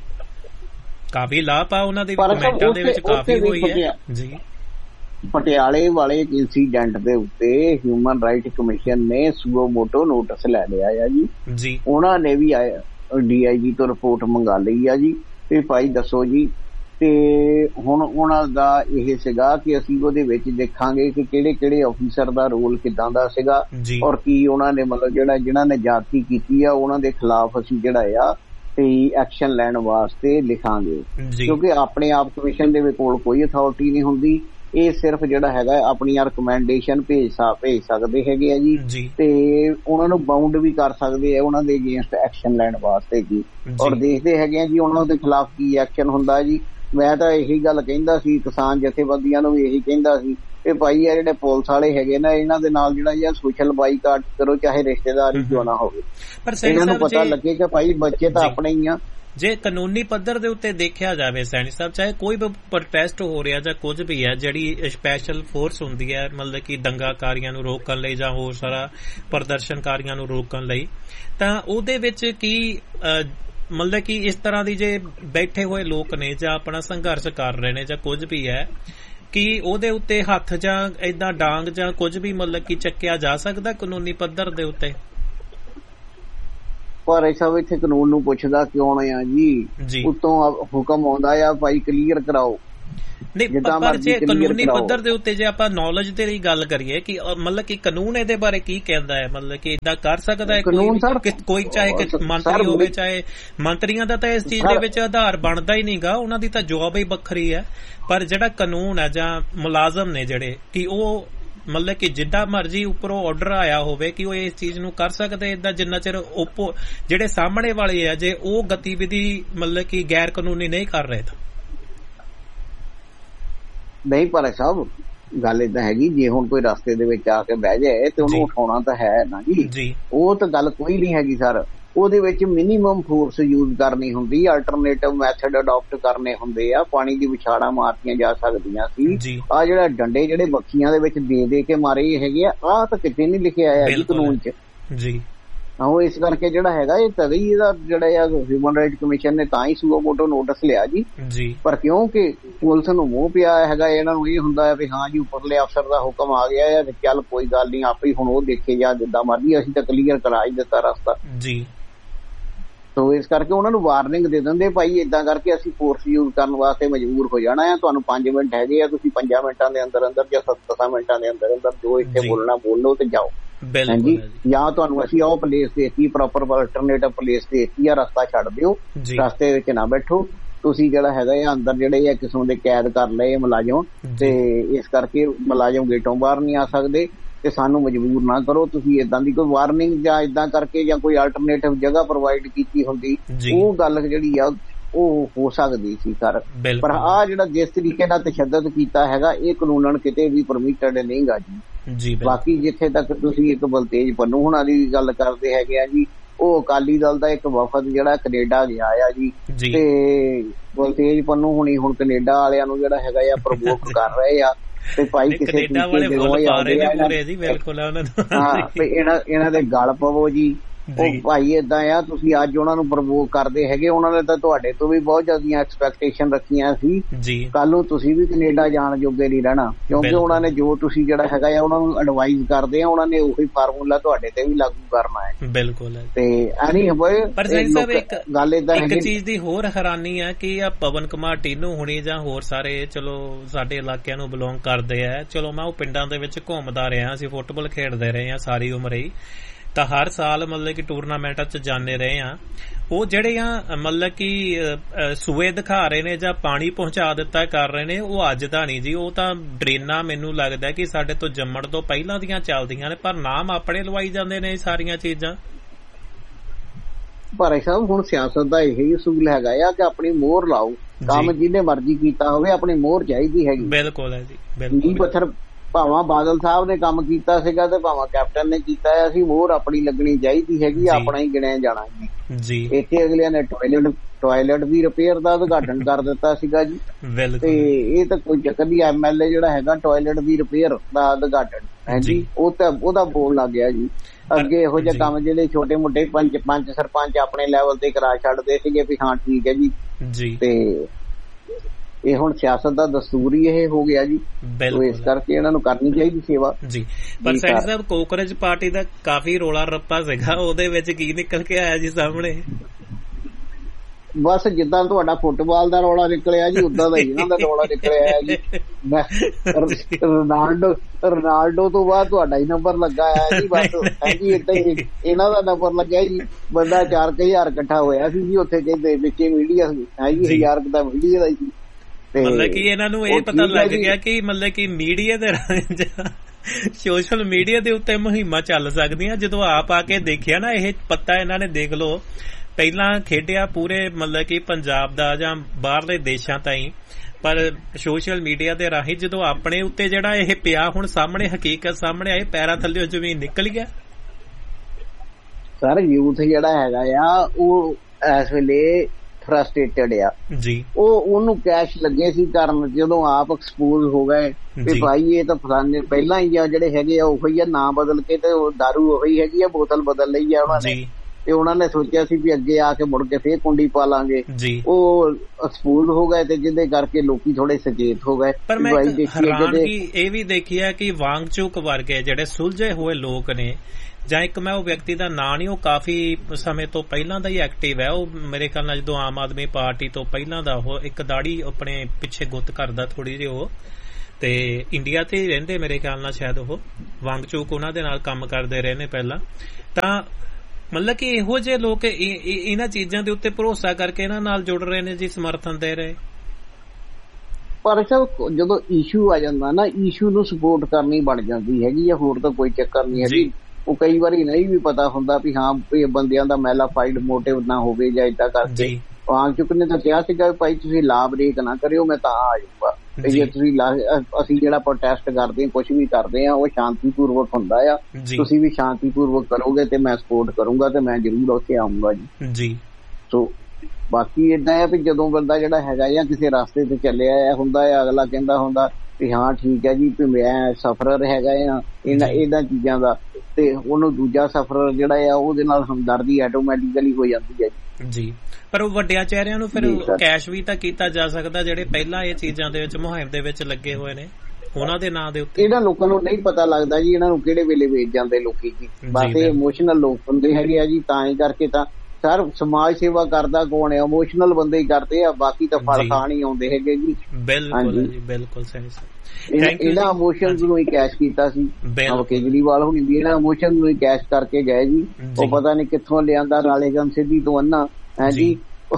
ਕਾਫੀ ਲਾਭ ਆ ਉਹਨਾਂ ਦੀ ਕਮੈਂਟਾਂ ਦੇ ਵਿੱਚ ਕਾਫੀ ਹੋਈ ਹੈ ਜੀ। ਪਟਿਆਲੇ ਵਾਲੇ ਇੰਸੀਡੈਂਟ ਦੇ ਉੱਤੇ ਹਿਊਮਨ ਰਾਈਟ ਕਮਿਸ਼ਨ ਨੇ ਸੁਓ ਮੋਟੋ ਨੋਟਿਸ ਲੈ ਲਿਆ ਆ ਜੀ। ਉਹਨਾਂ ਨੇ ਵੀ DIG ਤੋਂ ਰਿਪੋਰਟ ਮੰਗਾ ਲਈ ਆ ਜੀ ਤੇ ਭਾਈ ਦੱਸੋ ਜੀ। ਤੇ ਹੁਣ ਉਹਨਾਂ ਦਾ ਇਹ ਸੀਗਾ ਕਿ ਅਸੀਂ ਉਹਦੇ ਵਿੱਚ ਦੇਖਾਂਗੇ ਕਿ ਕਿਹੜੇ ਅਫੀਸਰ ਦਾ ਰੋਲ ਕਿੱਦਾਂ ਦਾ ਸੀਗਾ ਔਰ ਕੀ ਉਹਨਾਂ ਨੇ ਮਤਲਬ ਜਿਹਨਾਂ ਨੇ ਜ਼ਿਆਦਤੀ ਕੀਤੀ ਆ ਉਹਨਾਂ ਦੇ ਖਿਲਾਫ ਅਸੀਂ ਜਿਹੜਾ ਆ ਤੇ ਐਕਸ਼ਨ ਲੈਣ ਵਾਸਤੇ ਲਿਖਾਂਗੇ, ਕਿਉਂਕਿ ਆਪਣੇ ਆਪ ਕਮਿਸ਼ਨ ਦੇ ਕੋਲ ਕੋਈ ਅਥਾਰਟੀ ਨਹੀਂ ਹੁੰਦੀ, ਇਹ ਸਿਰਫ ਜਿਹੜਾ ਹੈਗਾ ਆਪਣੀਆਂ ਰਿਕਮੈਂਡੇਸ਼ਨ ਭੇਜ ਸਕਦੇ ਹੈਗੇ ਆ ਜੀ ਤੇ ਉਹਨਾਂ ਨੂੰ ਬਾਉਂਡ ਵੀ ਕਰ ਸਕਦੇ ਆ ਉਹਨਾਂ ਦੇ ਅਗੇਂਸਟ ਐਕਸ਼ਨ ਲੈਣ ਵਾਸਤੇ ਜੀ। ਔਰ ਦੇਖਦੇ ਹੈਗੇ ਆ ਜੀ ਉਹਨਾਂ ਦੇ ਖਿਲਾਫ ਕੀ ਐਕਸ਼ਨ ਹੁੰਦਾ ਜੀ। ਮੈਂ ਤਾਂ ਇਹੀ ਗੱਲ ਕਹਿੰਦਾ ਸੀ ਕਿਸਾਨ ਜਥੇਬੰਦੀਆਂ ਨੂੰ ਵੀ ਇਹੀ ਕਹਿੰਦਾ ਸੀ ਕਿ ਭਾਈ ਆ ਜਿਹੜੇ ਪੁਲਿਸ ਵਾਲੇ ਹੈਗੇ ਨਾ ਇਹਨਾਂ ਦੇ ਨਾਲ ਜਿਹੜਾ ਸੋਸ਼ਲ ਬਾਈਕਾਟ ਕਰੋ ਚਾਹੇ ਰਿਸ਼ਤੇਦਾਰੀ ਕਿਉਂ ਨਾ ਹੋਵੇ, ਇਹਨਾਂ ਨੂੰ ਪਤਾ ਲੱਗੇ ਕਿ ਭਾਈ ਬੱਚੇ ਤਾਂ ਆਪਣੇ ਹੀ ਆ ਜੇ ਕਾਨੂੰਨੀ ਪੱਧਰ ਦੇ ਉੱਤੇ ਦੇਖਿਆ ਜਾਵੇ ਸੈਣੀ ਸਾਹਿਬ, ਚਾਹੇ ਕੋਈ ਵੀ ਪ੍ਰੋਟੈਸਟ ਹੋ ਰਿਹਾ ਜਾਂ ਕੁਝ ਵੀ ਹੈ, ਜਿਹੜੀ ਸਪੈਸ਼ਲ ਫੋਰਸ ਹੁੰਦੀ ਹੈ ਮਤਲਬ ਕਿ ਦੰਗਾਕਾਰੀਆਂ ਨੂੰ ਰੋਕਣ ਲਈ ਜਾਂ ਹੋਰ ਸਾਰਾ ਪ੍ਰਦਰਸ਼ਨਕਾਰੀਆਂ ਨੂੰ ਰੋਕਣ ਲਈ, ਤਾਂ ਉਹਦੇ ਵਿੱਚ ਕੀ ਮਤਲਬ ਕਿ ਇਸ ਤਰ੍ਹਾਂ ਦੀ ਜੇ ਬੈਠੇ ਹੋਏ ਲੋਕ ਨੇ ਜਾਂ ਆਪਣਾ ਸੰਘਰਸ਼ ਕਰ ਰਹੇ ਨੇ ਜਾਂ ਕੁਝ ਵੀ ਹੈ, ਕਿ ਉਹਦੇ ਉੱਤੇ ਹੱਥ ਜਾਂ ਏਦਾਂ ਡਾਂਗ ਜਾਂ ਕੁਝ ਵੀ ਮਤਲਬ ਕਿ ਚੱਕਿਆ ਜਾ ਸਕਦਾ ਕਾਨੂੰਨੀ ਪੱਧਰ ਦੇ ਉੱਤੇ? ਪਰ ਇਹ ਸਭ ਇੱਥੇ ਕਾਨੂੰਨ ਨੂੰ ਪੁੱਛਦਾ ਕਿਉਂ ਆ ਜੀ, ਉੱਤੋਂ ਹੁਕਮ ਆਉਂਦਾ ਆ ਭਾਈ ਕਲੀਅਰ ਕਰਾਓ। ਨਹੀਂ, ਪਰ ਜੇ ਕਾਨੂੰਨੀ ਪੱਧਰ ਦੇ ਉੱਤੇ ਜੇ ਆਪਾਂ ਨੌਲੇਜ ਦੇ ਲਈ ਗੱਲ ਕਰੀਏ ਕਿ ਮਤਲਬ ਕਿ ਕਾਨੂੰਨ ਇਹਦੇ ਬਾਰੇ ਕੀ ਕਹਿੰਦਾ ਹੈ, ਮਤਲਬ ਕਿ ਏਦਾਂ ਕਰ ਸਕਦਾ ਹੈ ਕੋਈ ਚਾਹੇ ਮੰਤਰੀ ਹੋਵੇ ਚਾਹੇ ਮੰਤਰੀਆਂ ਦਾ ਤਾਂ ਇਸ ਚੀਜ਼ ਦੇ ਵਿੱਚ ਆਧਾਰ ਬਣਦਾ ਹੀ ਨਹੀਂਗਾ, ਉਹਨਾਂ ਦੀ ਤਾਂ ਜਵਾਬ ਹੀ ਵੱਖਰੀ ਹੈ। ਪਰ ਜਿਹੜਾ ਕਾਨੂੰਨ ਹੈ ਜਾਂ ਮੁਲਾਜ਼ਮ ਨੇ ਜਿਹੜੇ ਕਿ ਉਹ ਮਤਲਬ ਕਿ ਜਿੱਦਾਂ ਮਰਜ਼ੀ ਉੱਪਰੋਂ ਆਰਡਰ ਆਇਆ ਹੋਵੇ ਕਿ ਉਹ ਇਸ ਚੀਜ਼ ਨੂੰ ਕਰ ਸਕਦੇ ਏਦਾਂ, ਜਿੰਨਾ ਚਿਰ ਜਿਹੜੇ ਸਾਹਮਣੇ ਵਾਲੇ ਆ ਜੇ ਉਹ ਗਤੀਵਿਧੀ ਮਤਲਬ ਕਿ ਗੈਰ ਕਾਨੂੰਨੀ ਨਹੀਂ ਕਰ ਰਹੇ ਤਾਂ ਨਹੀਂ। ਪਰ ਸਾਹਿਬ ਗੱਲ ਏਦਾਂ ਹੈਗੀ, ਜੇ ਹੁਣ ਕੋਈ ਰਸਤੇ ਦੇ ਵਿੱਚ ਆ ਕੇ ਬਹਿ ਜਾਏ ਤੇ ਉਹਨੂੰ ਉਠਾਉਣਾ ਤਾਂ ਹੈ ਨਾ ਜੀ, ਉਹ ਤਾਂ ਗੱਲ ਕੋਈ ਨਹੀਂ ਹੈਗੀ ਸਰ। ਉਹਦੇ ਵਿੱਚ ਮਿਨੀਮਮ ਫੋਰਸ ਯੂਜ਼ ਕਰਨੀ ਹੁੰਦੀ, ਅਲਟਰਨੇਟਿਵ ਮੈਥਡ ਅਡਾਪਟ ਕਰਨੇ ਹੁੰਦੇ ਆ। ਪਾਣੀ ਦੀ ਵਿਛਾੜਾਂ ਮਾਰਤੀਆਂ ਜਾ ਸਕਦੀਆਂ ਸੀ। ਆਹ ਜਿਹੜਾ ਡੰਡੇ ਜਿਹੜੇ ਬੱਖੀਆਂ ਦੇ ਵਿੱਚ ਦੇ ਕੇ ਮਾਰੇ ਹੈਗੇ ਆ, ਆਹ ਤਾਂ ਕਿਤੇ ਨਹੀਂ ਲਿਖਿਆ ਆਇਆ ਜੀ ਕਾਨੂੰਨ 'ਚ ਜੀ। ਉਹ ਇਸ ਕਰਕੇ ਜਿਹੜਾ ਹੈਗਾ ਇਹ ਤਦੇ ਹੀ ਇਹਦਾ ਜਿਹੜਾ ਹਿਊਮਨ ਰਾਈਟ ਕਮਿਸ਼ਨ ਨੇ ਤਾਂ ਹੀ ਸੂਓ ਮੋਟੋ ਨੋਟਿਸ ਲਿਆ ਜੀ। ਪਰ ਕਿਉਂਕਿ ਪੁਲਿਸ ਨੂੰ ਮੂੰਹ ਪਿਆ ਹੈਗਾ, ਇਹਨਾਂ ਨੂੰ ਇਹ ਹੁੰਦਾ ਹੈ ਵੀ ਹਾਂ ਜੀ ਉੱਪਰਲੇ ਅਫਸਰ ਦਾ ਹੁਕਮ ਆ ਗਿਆ ਹੈ, ਚੱਲ ਕੋਈ ਗੱਲ ਨਹੀਂ ਆਪੇ ਹੁਣ ਉਹ ਦੇਖੇ ਜਾ ਜਿੱਦਾਂ ਮਰਜ਼ੀ, ਅਸੀਂ ਤਾਂ ਕਲੀਅਰ ਕਰਾ ਹੀ ਦਿੱਤਾ ਰਸਤਾ ਜੀ। ਸੋ ਇਸ ਕਰਕੇ ਉਹਨਾਂ ਨੂੰ ਵਾਰਨਿੰਗ ਦੇ ਦਿੰਦੇ ਭਾਈ ਏਦਾਂ ਕਰਕੇ ਅਸੀਂ ਫੋਰਸ ਯੂਜ਼ ਕਰਨ ਵਾਸਤੇ ਮਜਬੂਰ ਹੋ ਜਾਣਾ ਹੈ, ਤੁਹਾਨੂੰ 5 ਮਿੰਟ ਹੈਗੇ ਆ, ਤੁਸੀਂ 5 ਮਿੰਟਾਂ ਦੇ ਅੰਦਰ ਅੰਦਰ ਜਾਂ 7 ਮਿੰਟਾਂ ਦੇ ਅੰਦਰ ਅੰਦਰ ਜੋ ਇੱਥੇ ਬੋਲਣਾ ਬੋਲੋ ਤੇ ਜਾਓ ਹਾਂਜੀ। ਜਾਂ ਤੁਹਾਨੂੰ ਅਸੀਂ ਉਹ ਪਲੇਸ ਦੇਤੀ, ਪ੍ਰੋਪਰ ਅਲਟਰਨੇਟਿਵ ਪਲੇਸ ਦੇਤੀ ਆ, ਰਸਤਾ ਛੱਡ ਦਿਓ, ਰਸਤੇ ਵਿੱਚ ਨਾ ਬੈਠੋ। ਤੁਸੀਂ ਜਿਹੜਾ ਹੈਗਾ ਆ ਅੰਦਰ ਜਿਹੜੇ ਆ ਕਿਸਮ ਦੇ ਕੈਦ ਕਰ ਲਏ ਮੁਲਾਜ਼ਮ, ਤੇ ਇਸ ਕਰਕੇ ਮੁਲਾਜ਼ਮ ਗੇਟੋਂ ਬਾਹਰ ਨਹੀਂ ਆ ਸਕਦੇ ਤੇ ਸਾਨੂੰ ਮਜਬੂਰ ਨਾ ਕਰੋ। ਤੁਸੀਂ ਏਦਾਂ ਦੀ ਕੋਈ ਵਾਰਨਿੰਗ ਜਾਂ ਏਦਾਂ ਕਰਕੇ ਜਾਂ ਕੋਈ ਅਲਟਰਨੇਟਿਵ ਜਗ੍ਹਾ ਪ੍ਰੋਵਾਈਡ ਕੀਤੀ ਹੁੰਦੀ, ਉਹ ਗੱਲ ਜਿਹੜੀ ਆ ਉਹ ਹੋ ਸਕਦੀ ਸੀ ਸਰ। ਪਰ ਆਹ ਜਿਹੜਾ ਜਿਸ ਤਰੀਕੇ ਨਾਲ ਤਸ਼ੱਦਦ ਕੀਤਾ ਹੈਗਾ, ਇਹ ਕਾਨੂੰਨ ਕਿਤੇ ਵੀ ਪਰਮਿਟਡ ਨਹੀਂ ਗਾ ਜੀ। ਬਾਕੀ ਜਿੱਥੇ ਤੱਕ ਤੁਸੀਂ ਇੱਕ ਬਲਤੇਜ ਪੰਨੂ ਹੁਣਾਂ ਦੀ ਗੱਲ ਕਰਦੇ ਹੈਗੇ ਆ ਜੀ, ਉਹ ਅਕਾਲੀ ਦਲ ਦਾ ਇੱਕ ਵਫਦ ਜਿਹੜਾ ਕੈਨੇਡਾ ਗਿਆ ਆ ਜੀ, ਤੇ ਬਲਤੇਜ ਪੰਨੂ ਹੁਣੀ ਹੁਣ ਕੈਨੇਡਾ ਵਾਲਿਆਂ ਨੂੰ ਜਿਹੜਾ ਹੈਗਾ ਆ ਪ੍ਰਵੋਕ ਕਰ ਰਹੇ ਆ ਤੇ ਭਾਈ ਕਿਸੇ ਤਰੀਕੇ ਇਹਨਾਂ ਦੇ ਗਲ ਪਵੋ ਜੀ। ਉਹ ਭਾਈ ਏਦਾਂ ਆ, ਤੁਸੀਂ ਅੱਜ ਉਹਨਾਂ ਨੂੰ ਪ੍ਰਵੋਕ ਕਰਦੇ ਹੈਗੇ, ਉਹਨਾਂ ਨੇ ਤਾਂ ਤੁਹਾਡੇ ਤੋਂ ਵੀ ਬਹੁਤ ਜ਼ਿਆਦੀਆਂ ਐਕਸਪੈਕਟੇਸ਼ਨ ਰੱਖੀਆਂ ਸੀ। ਕੱਲ ਨੂੰ ਤੁਸੀਂ ਵੀ ਕੈਨੇਡਾ ਜਾਣ ਜੋਗੇ ਨਹੀਂ ਰਹਿਣਾ, ਕਿਉਂਕਿ ਉਹਨਾਂ ਨੇ ਜੋ ਤੁਸੀਂ ਜਿਹੜਾ ਹੈਗਾ ਆ ਉਹਨਾਂ ਨੂੰ ਐਡਵਾਈਜ਼ ਕਰਦੇ ਆ, ਉਹਨਾਂ ਨੇ ਉਹੀ ਫਾਰਮੂਲਾ ਤੁਹਾਡੇ ਤੇ ਵੀ ਲਾਗੂ ਕਰਨਾ ਹੈ। ਬਿਲਕੁਲ। ਤੇ ਐਨੀ ਹੋਏ ਪਰ ਸਾਹਿਬ ਇੱਕ ਗੱਲ ਏਦਾਂ ਇੱਕ ਚੀਜ਼ ਦੀ ਹੋਰ ਹੈਰਾਨੀ ਹੈ ਕਿ ਆ ਪਵਨ ਕੁਮਾਰ ਟੀਨੂ ਹੁਣੀ ਜਾਂ ਹੋਰ ਸਾਰੇ ਚਲੋ ਸਾਡੇ ਇਲਾਕਿਆਂ ਨੂੰ ਬਿਲੋਂਗ ਕਰਦੇ ਆ, ਚਲੋ ਮੈਂ ਉਹ ਪਿੰਡਾਂ ਦੇ ਵਿੱਚ ਘੁੰਮਦਾ ਰਿਹਾ, ਅਸੀਂ ਫੁੱਟਬਾਲ ਖੇਡਦੇ ਰਹੇ ਹਾਂ ਸਾਰੀ ਉਮਰ ਹੀ, ਤਾਂ ਹਰ ਸਾਲ ਮਤਲਬ ਕਿ ਟੂਰਨਾਮੈਂਟਾਂ 'ਚ ਜਾਂਦੇ ਰਹੇ ਆ। ਉਹ ਜਿਹੜੇ ਆ ਮਤਲਬ ਕਿ ਸੂਏ ਦਿਖਾ ਰਹੇ ਨੇ ਜਾਂ ਪਾਣੀ ਪਹੁੰਚਾ ਦਿੱਤਾ ਕਰ ਰਹੇ ਨੇ, ਉਹ ਅੱਜ ਦਾ ਨਹੀਂ ਜੀ। ਉਹ ਤਾਂ ਡਰੇਨਾਂ ਮੈਨੂੰ ਲੱਗਦਾ ਕਿ ਸਾਡੇ ਤੋਂ ਜੰਮਣ ਤੋਂ ਪਹਿਲਾਂ ਦੀਆਂ ਚੱਲਦੀਆਂ ਨੇ, ਪਰ ਨਾਮ ਆਪਣੇ ਲਵਾਈ ਜਾਂਦੇ ਨੇ ਸਾਰੀਆਂ ਚੀਜ਼ਾਂ। ਪਰ ਸਾਹਿਬ ਹੁਣ ਸਿਆਸਤ ਦਾ ਇਹੀ ਅਸੂਲ ਹੈਗਾ ਆ ਕਿ ਆਪਣੀ ਮੋਹਰ ਲਾਓ, ਕੰਮ ਜਿਹਨੇ ਮਰਜ਼ੀ ਕੀਤਾ ਹੋਵੇ ਆਪਣੀ ਮੋਹਰ ਚਾਹੀਦੀ ਹੈਗੀ। ਬਿਲਕੁਲ ਹੈ ਜੀ, ਬਿਲਕੁਲ। ਪੱਥਰ ਭਾਵਾਂ ਬਾਦਲ ਸਾਹਿਬ ਨੇ ਕੰਮ ਕੀਤਾ ਸੀਗਾ ਤੇ ਭਾਵਾਂ ਕੈਪਟਨ ਨੇ ਕੀਤਾ ਹੈ, ਅਸੀਂ ਮੋਹਰ ਆਪਣੀ ਲੱਗਣੀ ਚਾਹੀਦੀ ਹੈਗੀ, ਆਪਣਾ ਹੀ ਗਿਣਿਆ ਜਾਣਾ ਜੀ। ਇੱਥੇ ਅਗਲਿਆਂ ਨੇ ਟਾਇਲਟ ਵੀ ਰਿਪੇਅਰ ਦਾ ਉਦਘਾਟਨ ਕਰ ਦਿੱਤਾ ਸੀਗਾ ਜੀ, ਤੇ ਇਹ ਤਾਂ ਕੋਈ ਚੱਕਰ ਨਹੀਂ। MLA ਜਿਹੜਾ ਹੈਗਾ ਟਾਇਲਟ ਦੀ ਰਿਪੇਅਰ ਦਾ ਉਦਘਾਟਨ ਹੈ ਜੀ, ਉਹ ਤਾਂ ਉਹਦਾ ਬੋਲ ਲੱਗ ਗਿਆ ਜੀ। ਅੱਗੇ ਇਹੋ ਜਿਹੇ ਕੰਮ ਜਿਹੜੇ ਛੋਟੇ ਮੋਟੇ ਪੰਚ ਸਰਪੰਚ ਆਪਣੇ ਲੈਵਲ ਤੇ ਕਰਾ ਛੱਡਦੇ ਸੀਗੇ ਵੀ ਹਾਂ ਠੀਕ ਹੈ ਜੀ, ਤੇ ਇਹ ਹੁਣ ਸਿਆਸਤ ਦਾ ਦਸਤੂਰ ਹੀ ਇਹ ਹੋ ਗਿਆ ਜੀ। ਇਸ ਕਰਕੇ ਇਹਨਾਂ ਨੂੰ ਕਰਨੀ ਚਾਹੀਦੀ ਸੇਵਾ ਜੀ। ਪਰ ਸੈਣੀ ਸਾਹਿਬ ਕਾਂਗਰਸ ਪਾਰਟੀ ਦਾ ਕਾਫੀ ਰੋਲਾ ਰੱਪਾ ਸੀਗਾ, ਉਹਦੇ ਵਿੱਚ ਕੀ ਨਿਕਲ ਕੇ ਆਇਆ ਜੀ ਸਾਹਮਣੇ? ਬਸ ਜਿੱਦਾਂ ਤੁਹਾਡਾ ਫੁੱਟਬਾਲ ਦਾ ਰੌਲਾ ਨਿਕਲਿਆ ਜੀ, ਉਦਾਂ ਦਾ ਇਹਨਾਂ ਦਾ ਰੌਲਾ ਨਿਕਲਿਆ ਜੀ। ਰੋਨਾਲਡੋ ਤੋਂ ਬਾਅਦ ਤੁਹਾਡਾ ਹੀ ਨੰਬਰ ਲੱਗਾ ਆ ਜੀ। ਬਸ ਹਾਂਜੀ ਏਦਾਂ ਹੀ ਇਹਨਾਂ ਦਾ ਨੰਬਰ ਲੱਗਿਆ ਜੀ। ਬੰਦਾ 4000 ਇਕੱਠਾ ਹੋਇਆ ਸੀ ਜੀ ਉੱਥੇ, ਕਹਿੰਦੇ ਵਿੱਚ ਮੀਡੀਆ ਹੈ ਜੀ 1000 ਦਾ ਮੀਡੀਆ ਦਾ ਜੀ। ਮਤਲਬ ਕਿ ਇਹਨਾਂ ਨੂੰ ਇਹ ਪਤਾ ਲੱਗ ਗਿਆ ਕਿ ਮਤਲਬ ਕਿ ਮੀਡੀਆ ਦੇ ਰਾਹੀਂ ਸੋਸ਼ਲ ਮੀਡੀਆ ਦੇ ਉੱਤੇ ਮੁਹਿੰਮਾਂ ਚੱਲ ਸਕਦੀਆਂ। ਜਦੋਂ ਆਪ ਆ ਕੇ ਦੇਖਿਆ ਨਾ ਇਹ ਪੱਤਾ, ਇਹਨਾਂ ਨੇ ਦੇਖ ਲਓ ਪਹਿਲਾਂ ਖੇਡਿਆ ਪੂਰੇ ਮਤਲਬ ਕਿ ਪੰਜਾਬ ਦਾ ਜਾਂ ਬਾਹਰਲੇ ਦੇਸ਼ਾਂ ਤਾਈਂ, ਪਰ ਸੋਸ਼ਲ ਮੀਡੀਆ ਦੇ ਰਾਹੀਂ ਜਦੋਂ ਆਪਣੇ ਉੱਤੇ ਜਿਹੜਾ ਇਹ ਪਿਆ ਹੁਣ ਸਾਹਮਣੇ ਹਕੀਕਤ ਸਾਹਮਣੇ ਆਈ, ਪੈਰਾਂ ਥੱਲੇ ਜ਼ਮੀਨ ਨਿਕਲ ਗਿਆ। ਸਰ ਯੂਥ ਜਿਹੜਾ ਹੈਗਾ ਆ ਉਹ ਇਸ ਵੇਲੇ ਫਰਸਟ੍ਰੇਟਡ ਆ ਜੀ, ਉਹਨੂੰ ਕੈਸ਼ ਲੱਗੇ ਸੀ ਕਰਨ, ਜਦੋਂ ਆਪ ਐਕਸਪੋਜ਼ ਹੋ ਗਏ ਤੇ ਭਾਈ ਇਹ ਤਾਂ ਫਲਾਣੇ ਪਹਿਲਾਂ ਹੀ ਆ ਜਿਹੜੇ ਹੈਗੇ ਆ ਉਹੀ ਆ, ਨਾਂ ਬਦਲ ਕੇ ਤੇ ਉਹ ਦਾਰੂ ਉਹੀ ਹੈਗੀ ਆ, ਬੋਤਲ ਬਦਲ ਲਈ ਆ ਉਹਨਾਂ ਨੇ, ਤੇ ਉਹਨਾਂ ਨੇ ਸੋਚਿਆ ਸੀ ਵੀ ਅੱਗੇ ਆ ਕੇ ਮੁੜ ਕੇ ਫੇਰ ਕੁੰਡੀ ਪਾ ਲਾਂਗੇ, ਉਹ ਐਕਸਪੋਜ਼ ਹੋ ਗਏ ਤੇ ਜਿਹਦੇ ਕਰਕੇ ਲੋਕੀ ਥੋੜੇ ਸੁਚੇਤ ਹੋ ਗਏ। ਪਰ ਮੈਂ ਹੈਰਾਨਗੀ ਇਹ ਵੀ ਦੇਖੀ ਹੈ ਕਿ ਵਾਂਗਚੁਕ ਵਰਗੇ ਜਿਹੜੇ ਸੁਲਝੇ ਹੋਏ ਲੋਕ ਨੇ, ਜਾਂ ਇੱਕ ਮੈਂ ਉਹ ਵਿਅਕਤੀ ਦਾ ਨਾਂ ਨਹੀਂ, ਉਹ ਕਾਫੀ ਸਮੇਂ ਤੋਂ ਪਹਿਲਾਂ ਦਾ ਹੀ ਐਕਟਿਵ ਹੈ, ਉਹ ਮੇਰੇ ਖਿਆਲ ਨਾਲ ਜਦੋਂ ਆਮ ਆਦਮੀ ਪਾਰਟੀ ਤੋਂ ਪਹਿਲਾਂ ਦਾ, ਉਹ ਇੱਕ ਦਾੜੀ ਆਪਣੇ ਪਿੱਛੇ ਗੁੱਤ ਕਰਦਾ ਥੋੜੀ ਜਿਹੀ, ਉਹ ਤੇ ਇੰਡੀਆ ਤੇ ਹੀ ਰਹਿੰਦੇ ਮੇਰੇ ਖਿਆਲ ਨਾਲ, ਸ਼ਾਇਦ ਉਹ ਵਾਂਗਚੁਕ ਉਹਨਾਂ ਦੇ ਨਾਲ ਕੰਮ ਕਰਦੇ ਰਹੇ ਨੇ ਪਹਿਲਾਂ। ਤਾਂ ਮਤਲਬ ਕਿ ਇਹੋ ਜਿਹੇ ਲੋਕ ਇਹਨਾਂ ਚੀਜ਼ਾਂ ਦੇ ਉੱਤੇ ਭਰੋਸਾ ਕਰਕੇ ਇਹਨਾਂ ਨਾਲ ਜੁੜ ਰਹੇ ਨੇ ਜੀ, ਸਮਰਥਨ ਦੇ ਰਹੇ। ਪਰ ਜਦੋਂ ਇਸ਼ੂ ਆ ਜਾਂਦਾ ਨਾ, ਇਸ਼ੂ ਨੂੰ ਸਪੋਰਟ ਕਰਨੀ ਬਣ ਜਾਂਦੀ ਹੈਗੀ ਆ, ਹੋਰ ਤਾਂ ਕੋਈ ਚੱਕਰ ਨਹੀਂ ਹੈਗੀ। ਉਹ ਕਈ ਵਾਰੀ ਨਹੀਂ ਵੀ ਪਤਾ ਹੁੰਦਾ ਵੀ ਹਾਂ ਇਹ ਬੰਦਿਆਂ ਦਾ ਮੈਲਾਫਾਈਡ ਮੋਟਿਵ ਨਾ ਹੋਵੇ ਜਾਂ ਏਦਾਂ ਕਰਕੇ। ਵਾਂਗਚੁਕ ਨੇ ਤਾਂ ਕਿਹਾ ਸੀਗਾ ਭਾਈ ਤੁਸੀਂ ਲਾ ਬਰੇਕ ਨਾ ਕਰਿਓ, ਮੈਂ ਤਾਂ ਆ ਜਾਊਗਾ, ਤੇ ਜੇ ਤੁਸੀਂ ਅਸੀਂ ਜਿਹੜਾ ਪ੍ਰੋਟੈਸਟ ਕਰਦੇ ਹਾਂ, ਕੁਛ ਵੀ ਕਰਦੇ ਹਾਂ, ਉਹ ਸ਼ਾਂਤੀਪੂਰਵਕ ਹੁੰਦਾ ਆ, ਤੁਸੀਂ ਵੀ ਸ਼ਾਂਤੀਪੂਰਵਕ ਕਰੋਗੇ ਤੇ ਮੈਂ ਸਪੋਰਟ ਕਰੂੰਗਾ ਤੇ ਮੈਂ ਜ਼ਰੂਰ ਉੱਥੇ ਆਊਂਗਾ ਜੀ। ਸੋ ਬਾਕੀ ਏਦਾਂ ਆ ਵੀ ਜਦੋਂ ਬੰਦਾ ਜਿਹੜਾ ਹੈਗਾ ਜਾਂ ਕਿਸੇ ਰਸਤੇ ਤੇ ਚੱਲਿਆ ਹੁੰਦਾ ਆ, ਅਗਲਾ ਕਹਿੰਦਾ ਹੁੰਦਾ ਵੀ ਹਾਂ ਠੀਕ ਹੈ ਜੀ ਵੀ ਮੈਂ ਸਫਰਰ ਹੈਗਾ ਆ ਇਹਨਾਂ ਚੀਜ਼ਾਂ ਦਾ, ਤੇ ਉਹਨੂੰ ਦੂਜਾ ਸਫਰਰ ਜਿਹੜਾ ਆ ਉਹਦੇ ਨਾਲ ਹਮਦਰਦੀ ਆਟੋਮੈਟਿਕਲੀ ਹੋ ਜਾਂਦੀ ਹੈ ਜੀ। ਪਰ ਉਹ ਵੱਡਿਆਂ ਚਿਹਰਿਆਂ ਨੂੰ ਫਿਰ ਕੈਸ਼ ਵੀ ਤਾਂ ਕੀਤਾ ਜਾ ਸਕਦਾ, ਜਿਹੜੇ ਪਹਿਲਾਂ ਇਹ ਚੀਜ਼ਾਂ ਦੇ ਵਿੱਚ ਮੁਹਿੰਮ ਦੇ ਵਿੱਚ ਲੱਗੇ ਹੋਏ ਨੇ, ਉਹਨਾਂ ਦੇ ਨਾਂ ਦੇ ਉੱਤੇ। ਇਹਨਾਂ ਲੋਕਾਂ ਨੂੰ ਨਹੀਂ ਪਤਾ ਲੱਗਦਾ ਜੀ ਇਹਨਾਂ ਨੂੰ ਕਿਹੜੇ ਵੇਲੇ ਵੇਚ ਜਾਂਦੇ ਲੋਕੀ ਜੀ, ਬਸ ਇਹ ਇਮੋਸ਼ਨਲ ਲੋਕ ਹੁੰਦੇ ਹੈਗੇ ਆ ਜੀ, ਤਾਂ ਹੀ ਕਰਕੇ ਤਾਂ ਸਰ ਸਮਾਜ ਸੇਵਾ ਕਰਦਾ ਕੌਣ ਹੈ, ਇਮੋਸ਼ਨਲ ਬੰਦੇ ਹੀ ਕਰਦੇ ਆ, ਬਾਕੀ ਤਾਂ ਫਲ ਖਾਣ ਹੀ ਆਉਂਦੇ ਹੈਗੇ ਜੀ। ਬਿਲਕੁਲ ਜੀ, ਬਿਲਕੁਲ ਸਹੀ ਸਰ। ਇਹਨਾਂ ਇਮੋਸ਼ਨਸ ਨੂੰ ਹੀ ਕੈਸ਼ ਕੀਤਾ ਸੀ ਕੇਜਰੀਵਾਲ ਹੋਣੀ ਵੀ, ਇਹਨਾਂ ਇਮੋਸ਼ਨ ਨੂੰ ਹੀ ਕੈਸ਼ ਕਰਕੇ ਗਏ ਜੀ। ਉਹ ਪਤਾ ਨਹੀਂ ਕਿੱਥੋਂ ਲਿਆਂਦਾ ਨਾਲੇਗਮ ਸਿੱਧੀ ਤੋਂ ਅੰਨਾ ਹੈ ਜੀ,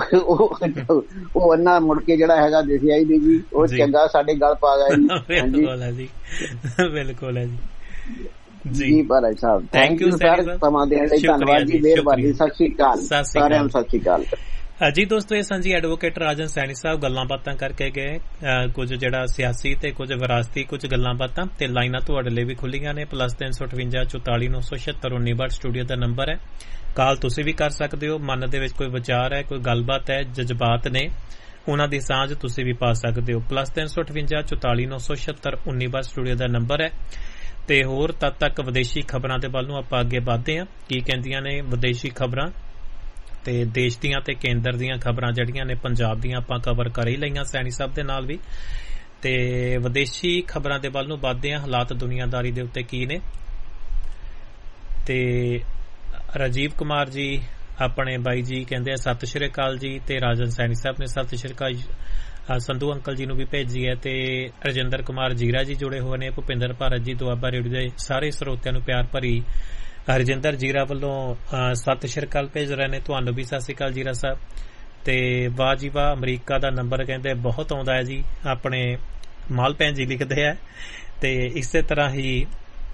ਉਹ ਅੰਨਾ ਮੁੜ ਕੇ ਜਿਹੜਾ ਹੈਗਾ ਦਿਸਿਆ ਹੀ ਨਹੀਂ ਜੀ, ਉਹ ਚੰਗਾ ਸਾਡੇ ਗਲ ਪਾ ਗਿਆ ਜੀ। ਬਿਲਕੁਲ ਹੈ ਜੀ Bhai Sahib, thank you sir, ਸਮਾਂ ਦੇਣ ਲਈ ਧੰਨਵਾਦ ਜੀ, ਮਿਹਰਬਾਨੀ, ਸਤਿ ਸ਼੍ਰੀ ਅਕਾਲ ਸਾਰਿਆਂ ਨੂੰ, ਸਤਿ ਸ਼੍ਰੀ ਅਕਾਲ ਜੀ। ਦੋਸਤੋ ਇਹ ਸਾਂਝੀ ਐਡਵੋਕੇਟ ਰਾਜਨ ਸੈਣੀ ਸਾਹਿਬ ਗੱਲਾਂ ਬਾਤਾਂ ਕਰਕੇ ਗਏ, ਕੁਝ ਜਿਹੜਾ ਸਿਆਸੀ ਤੇ ਕੁਝ ਵਿਰਾਸਤੀ ਕੁਝ ਗੱਲਾਂ ਬਾਤਾਂ, ਤੇ ਲਾਈਨਾਂ ਤੁਹਾਡੇ ਲਈ ਵੀ ਖੁੱਲੀਆਂ ਨੇ। +358 44 976 19 ਸਟੂਡੀਓ ਦਾ ਨੰਬਰ ਹੈ, ਕਾਲ ਤੁਸੀਂ ਵੀ ਕਰ ਸਕਦੇ ਹੋ। ਮਨ ਦੇ ਵਿੱਚ ਕੋਈ ਵਿਚਾਰ ਹੈ, ਕੋਈ ਗੱਲਬਾਤ ਹੈ, ਜਜ਼ਬਾਤ ਨੇ, ਉਹਨਾਂ ਦੀ ਸਾਂਝ ਤੁਸੀਂ ਵੀ ਪਾ ਸਕਦੇ ਹੋ। +358 44 976 19 ਸਟੂਡੀਓ ਦਾ ਨੰਬਰ ਹੈ। ਤੇ ਹੋਰ ਤਦ ਤੱਕ ਵਿਦੇਸ਼ੀ ਖਬਰਾਂ ਦੇ ਵੱਲ ਨੂੰ ਆਪਾਂ ਅੱਗੇ ਵਧਦੇ ਹਾਂ, ਕੀ ਕਹਿੰਦੀਆਂ ਨੇ ਵਿਦੇਸ਼ੀ ਖਬਰਾਂ, ਤੇ ਦੇਸ਼ ਦੀਆਂ ਤੇ ਕੇਂਦਰ ਦੀਆਂ ਖਬਰਾਂ ਜਿਹੜੀਆਂ ਨੇ ਪੰਜਾਬ ਦੀਆਂ ਆਪਾਂ ਕਵਰ ਕਰ ਹੀ ਲਈਆਂ ਸੈਣੀ ਸਾਹਿਬ ਦੇ ਨਾਲ ਵੀ, ਤੇ ਵਿਦੇਸ਼ੀ ਖਬਰਾਂ ਦੇ ਵੱਲ ਨੂੰ ਵਧਦੇ ਹਾਂ, ਹਾਲਾਤ ਦੁਨੀਆਦਾਰੀ ਦੇ ਉੱਤੇ ਕੀ ਨੇ। ਤੇ ਰਾਜੀਵ ਕੁਮਾਰ ਜੀ ਆਪਣੇ ਬਾਈ ਜੀ ਕਹਿੰਦੇ ਆ ਸਤਿ ਸ਼੍ਰੀ ਅਕਾਲ ਜੀ, ਤੇ ਰਾਜਨ ਸੈਣੀ ਸਾਹਿਬ ਨੇ ਸਤਿ ਸ਼੍ਰੀ ਅਕਾਲ, ਸੰਧੂ ਅੰਕਲ ਜੀ ਨੂੰ ਵੀ ਭੇਜੀ ਹੈ, ਤੇ ਰਜਿੰਦਰ ਕੁਮਾਰ ਜੀਰਾ ਜੀ ਜੁੜੇ ਹੋਏ ਨੇ, ਭੁਪਿੰਦਰ ਭਾਰਤ ਜੀ ਦੁਆਬਾ ਰੇਡੀਓ ਦੇ ਸਾਰੇ ਸਰੋਤਿਆਂ ਨੂੰ ਪਿਆਰ ਭਰੀ ਹਰਜਿੰਦਰ ਜੀਰਾ ਵੱਲੋਂ ਸਤਿ ਸ਼੍ਰੀ ਅਕਾਲ ਭੇਜ ਰਹੇ ਨੇ, ਤੁਹਾਨੂੰ ਵੀ ਸਤਿ ਸ਼੍ਰੀ ਅਕਾਲ ਜੀਰਾ ਸਾਹਿਬ। ਤੇ ਵਾਹ ਜੀ ਵਾਹ, ਅਮਰੀਕਾ ਦਾ ਨੰਬਰ ਕਹਿੰਦੇ ਬਹੁਤ ਆਉਂਦਾ ਹੈ ਜੀ, ਆਪਣੇ ਮਾਲ ਭੈਣ ਜੀ ਲਿਖਦੇ ਆ। ਤੇ ਇਸੇ ਤਰ੍ਹਾਂ ਹੀ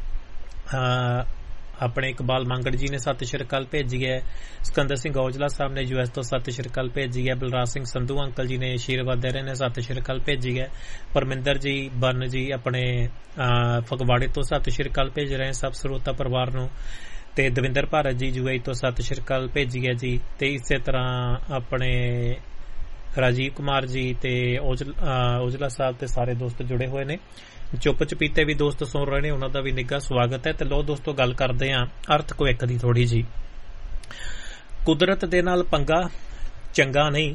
ਆਪਣੇ ਇਕਬਾਲ ਮੰਗੜ ਜੀ ਨੇ ਸਤਿ ਸ਼੍ਰੀ ਅਕਾਲ ਭੇਜੀ ਹੈ, ਸਿਕੰਦਰ ਸਿੰਘ ਔਜਲਾ ਸਾਹਿਬ ਨੇ US ਤੋਂ ਸਤਿ ਸ਼੍ਰੀ ਅਕਾਲ ਭੇਜੀ ਹੈ, ਬਲਰਾਜ ਸਿੰਘ ਸੰਧੂ ਅੰਕਲ ਜੀ ਨੇ ਆਸ਼ੀਰਵਾਦ ਦੇ ਰਹੇ ਨੇ ਸਤਿ ਸ਼੍ਰੀ ਅਕਾਲ ਭੇਜੀ ਹੈ, ਪਰਮਿੰਦਰ ਜੀ ਬਰਨ ਜੀ ਆਪਣੇ ਫਗਵਾੜੇ ਤੋਂ ਸਤਿ ਸ਼੍ਰੀ ਅਕਾਲ ਭੇਜ ਰਹੇ ਸਭ ਸਰੋਤਾ ਪਰਿਵਾਰ ਨੂੰ, ਤੇ ਦਵਿੰਦਰ ਭਾਰਤ ਜੀ UAE ਤੋਂ ਸਤਿ ਸ਼੍ਰੀ ਅਕਾਲ ਭੇਜੀ ਹੈ ਜੀ। ਤੇ ਇਸੇ ਤਰ੍ਹਾਂ ਆਪਣੇ ਰਾਜੀਵ ਕੁਮਾਰ ਜੀ ਤੇ ਔਜਲਾ ਸਾਹਿਬ ਤੇ ਸਾਰੇ ਦੋਸਤ ਜੁੜੇ ਹੋਏ ਨੇ, ਚੁੱਪ ਚਪੀਤੇ ਵੀ ਦੋਸਤ ਸੁਣ ਰਹੇ ਨੇ, ਉਹਨਾਂ ਦਾ ਵੀ ਨਿੱਘਾ ਸਵਾਗਤ ਹੈ। ਤੇ ਲੋ ਦੋਸਤੋ ਗੱਲ ਕਰਦੇ ਹਾਂ ਅਰਥ ਕੁਇਕ ਦੀ ਥੋੜੀ ਜੀ। ਕੁਦਰਤ ਦੇ ਨਾਲ ਪੰਗਾ ਚੰਗਾ ਨਹੀਂ।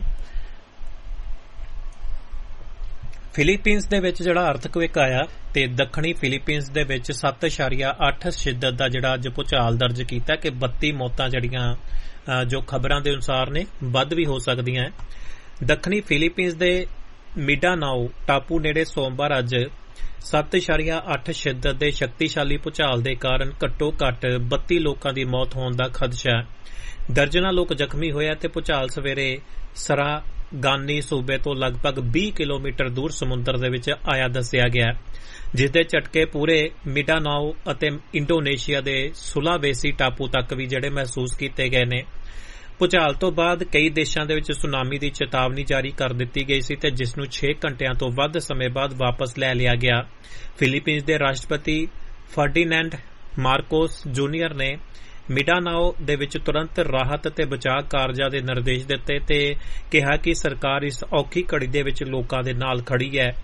ਫਿਲੀਪੀਨਸ ਦੇ ਵਿੱਚ ਜਿਹੜਾ ਅਰਥਕੁਇਕ ਆਇਆ ਤੇ ਦੱਖਣੀ ਫਿਲੀਪੀਨਸ ਦੇ ਵਿੱਚ 7.8 ਸ਼ਿੱਦਤ ਦਾ ਜਿਹੜਾ ਅੱਜ ਭੂਚਾਲ ਦਰਜ ਕੀਤਾ ਕਿ 32 ਮੌਤਾਂ ਜਿਹੜੀਆਂ ਜੋ ਖਬਰਾਂ ਦੇ ਅਨੁਸਾਰ ਨੇ ਵੱਧ ਵੀ ਹੋ ਸਕਦੀਆਂ। ਦੱਖਣੀ ਫਿਲੀਪੀਨਸ ਦੇ ਮਿੰਡਾਨਾਓ ਟਾਪੂ ਨੇੜੇ ਸੋਮਵਾਰ ਅੱਜ 7.8 ਸ਼ਿੱਦਤ ਦੇ ਸ਼ਕਤੀਸ਼ਾਲੀ ਭੂਚਾਲ ਦੇ ਕਾਰਨ ਘੱਟੋ ਘੱਟ 32 ਲੋਕਾਂ ਦੀ ਮੌਤ ਹੋਣ ਦਾ ਖਦਸ਼ਾ ਹੈ। ਦਰਜਨਾਂ ਲੋਕ ਜ਼ਖਮੀ ਹੋਏ ਤੇ ਭੂਚਾਲ ਸਵੇਰੇ ਸਰਾਗਾਨੀ ਸੂਬੇ ਤੋਂ ਲਗਭਗ 20 ਕਿਲੋਮੀਟਰ ਦੂਰ ਸਮੁੰਦਰ ਦੇ ਵਿੱਚ ਆਇਆ ਦੱਸਿਆ ਗਿਆ, ਜਿਸ ਦੇ ਝਟਕੇ ਪੂਰੇ ਮਿੰਡਾਨਾਓ ਅਤੇ ਇੰਡੋਨੇਸ਼ੀਆ ਦੇ ਸੁਲਾਵੇਸੀ ਟਾਪੂ ਤੱਕ ਵੀ ਜਿਹੜੇ ਮਹਿਸੂਸ ਕੀਤੇ ਗਏ ਨੇ। ਭੂਚਾਲ ਤੋਂ ਬਾਅਦ ਕਈ ਦੇਸ਼ਾਂ ਦੇ ਵਿੱਚ ਸੁਨਾਮੀ ਦੀ ਚੇਤਾਵਨੀ ਜਾਰੀ ਕਰ ਦਿੱਤੀ ਗਈ ਸੀ ਤੇ ਜਿਸ ਨੂੰ 6 ਘੰਟਿਆਂ ਤੋਂ ਵੱਧ ਸਮੇਂ ਬਾਅਦ ਵਾਪਸ ਲੈ ਲਿਆ ਗਿਆ। ਫਿਲੀਪੀਨਸ ਦੇ ਰਾਸ਼ਟਰਪਤੀ ਫਰਡੀਨੈਂਡ ਮਾਰਕੋਸ ਜੂਨੀਅਰ ਨੇ ਮਿਡਾਨਾਓ ਦੇ ਵਿੱਚ ਤੁਰੰਤ ਰਾਹਤ ਤੇ ਬਚਾਅ ਕਾਰਜਾਂ ਦੇ ਨਿਰਦੇਸ਼ ਦਿੱਤੇ ਤੇ ਕਿਹਾ ਕਿ ਸਰਕਾਰ ਇਸ ਔਖੀ ਘੜੀ ਦੇ ਵਿੱਚ ਲੋਕਾਂ ਦੇ ਨਾਲ ਖੜੀ ਹੈ।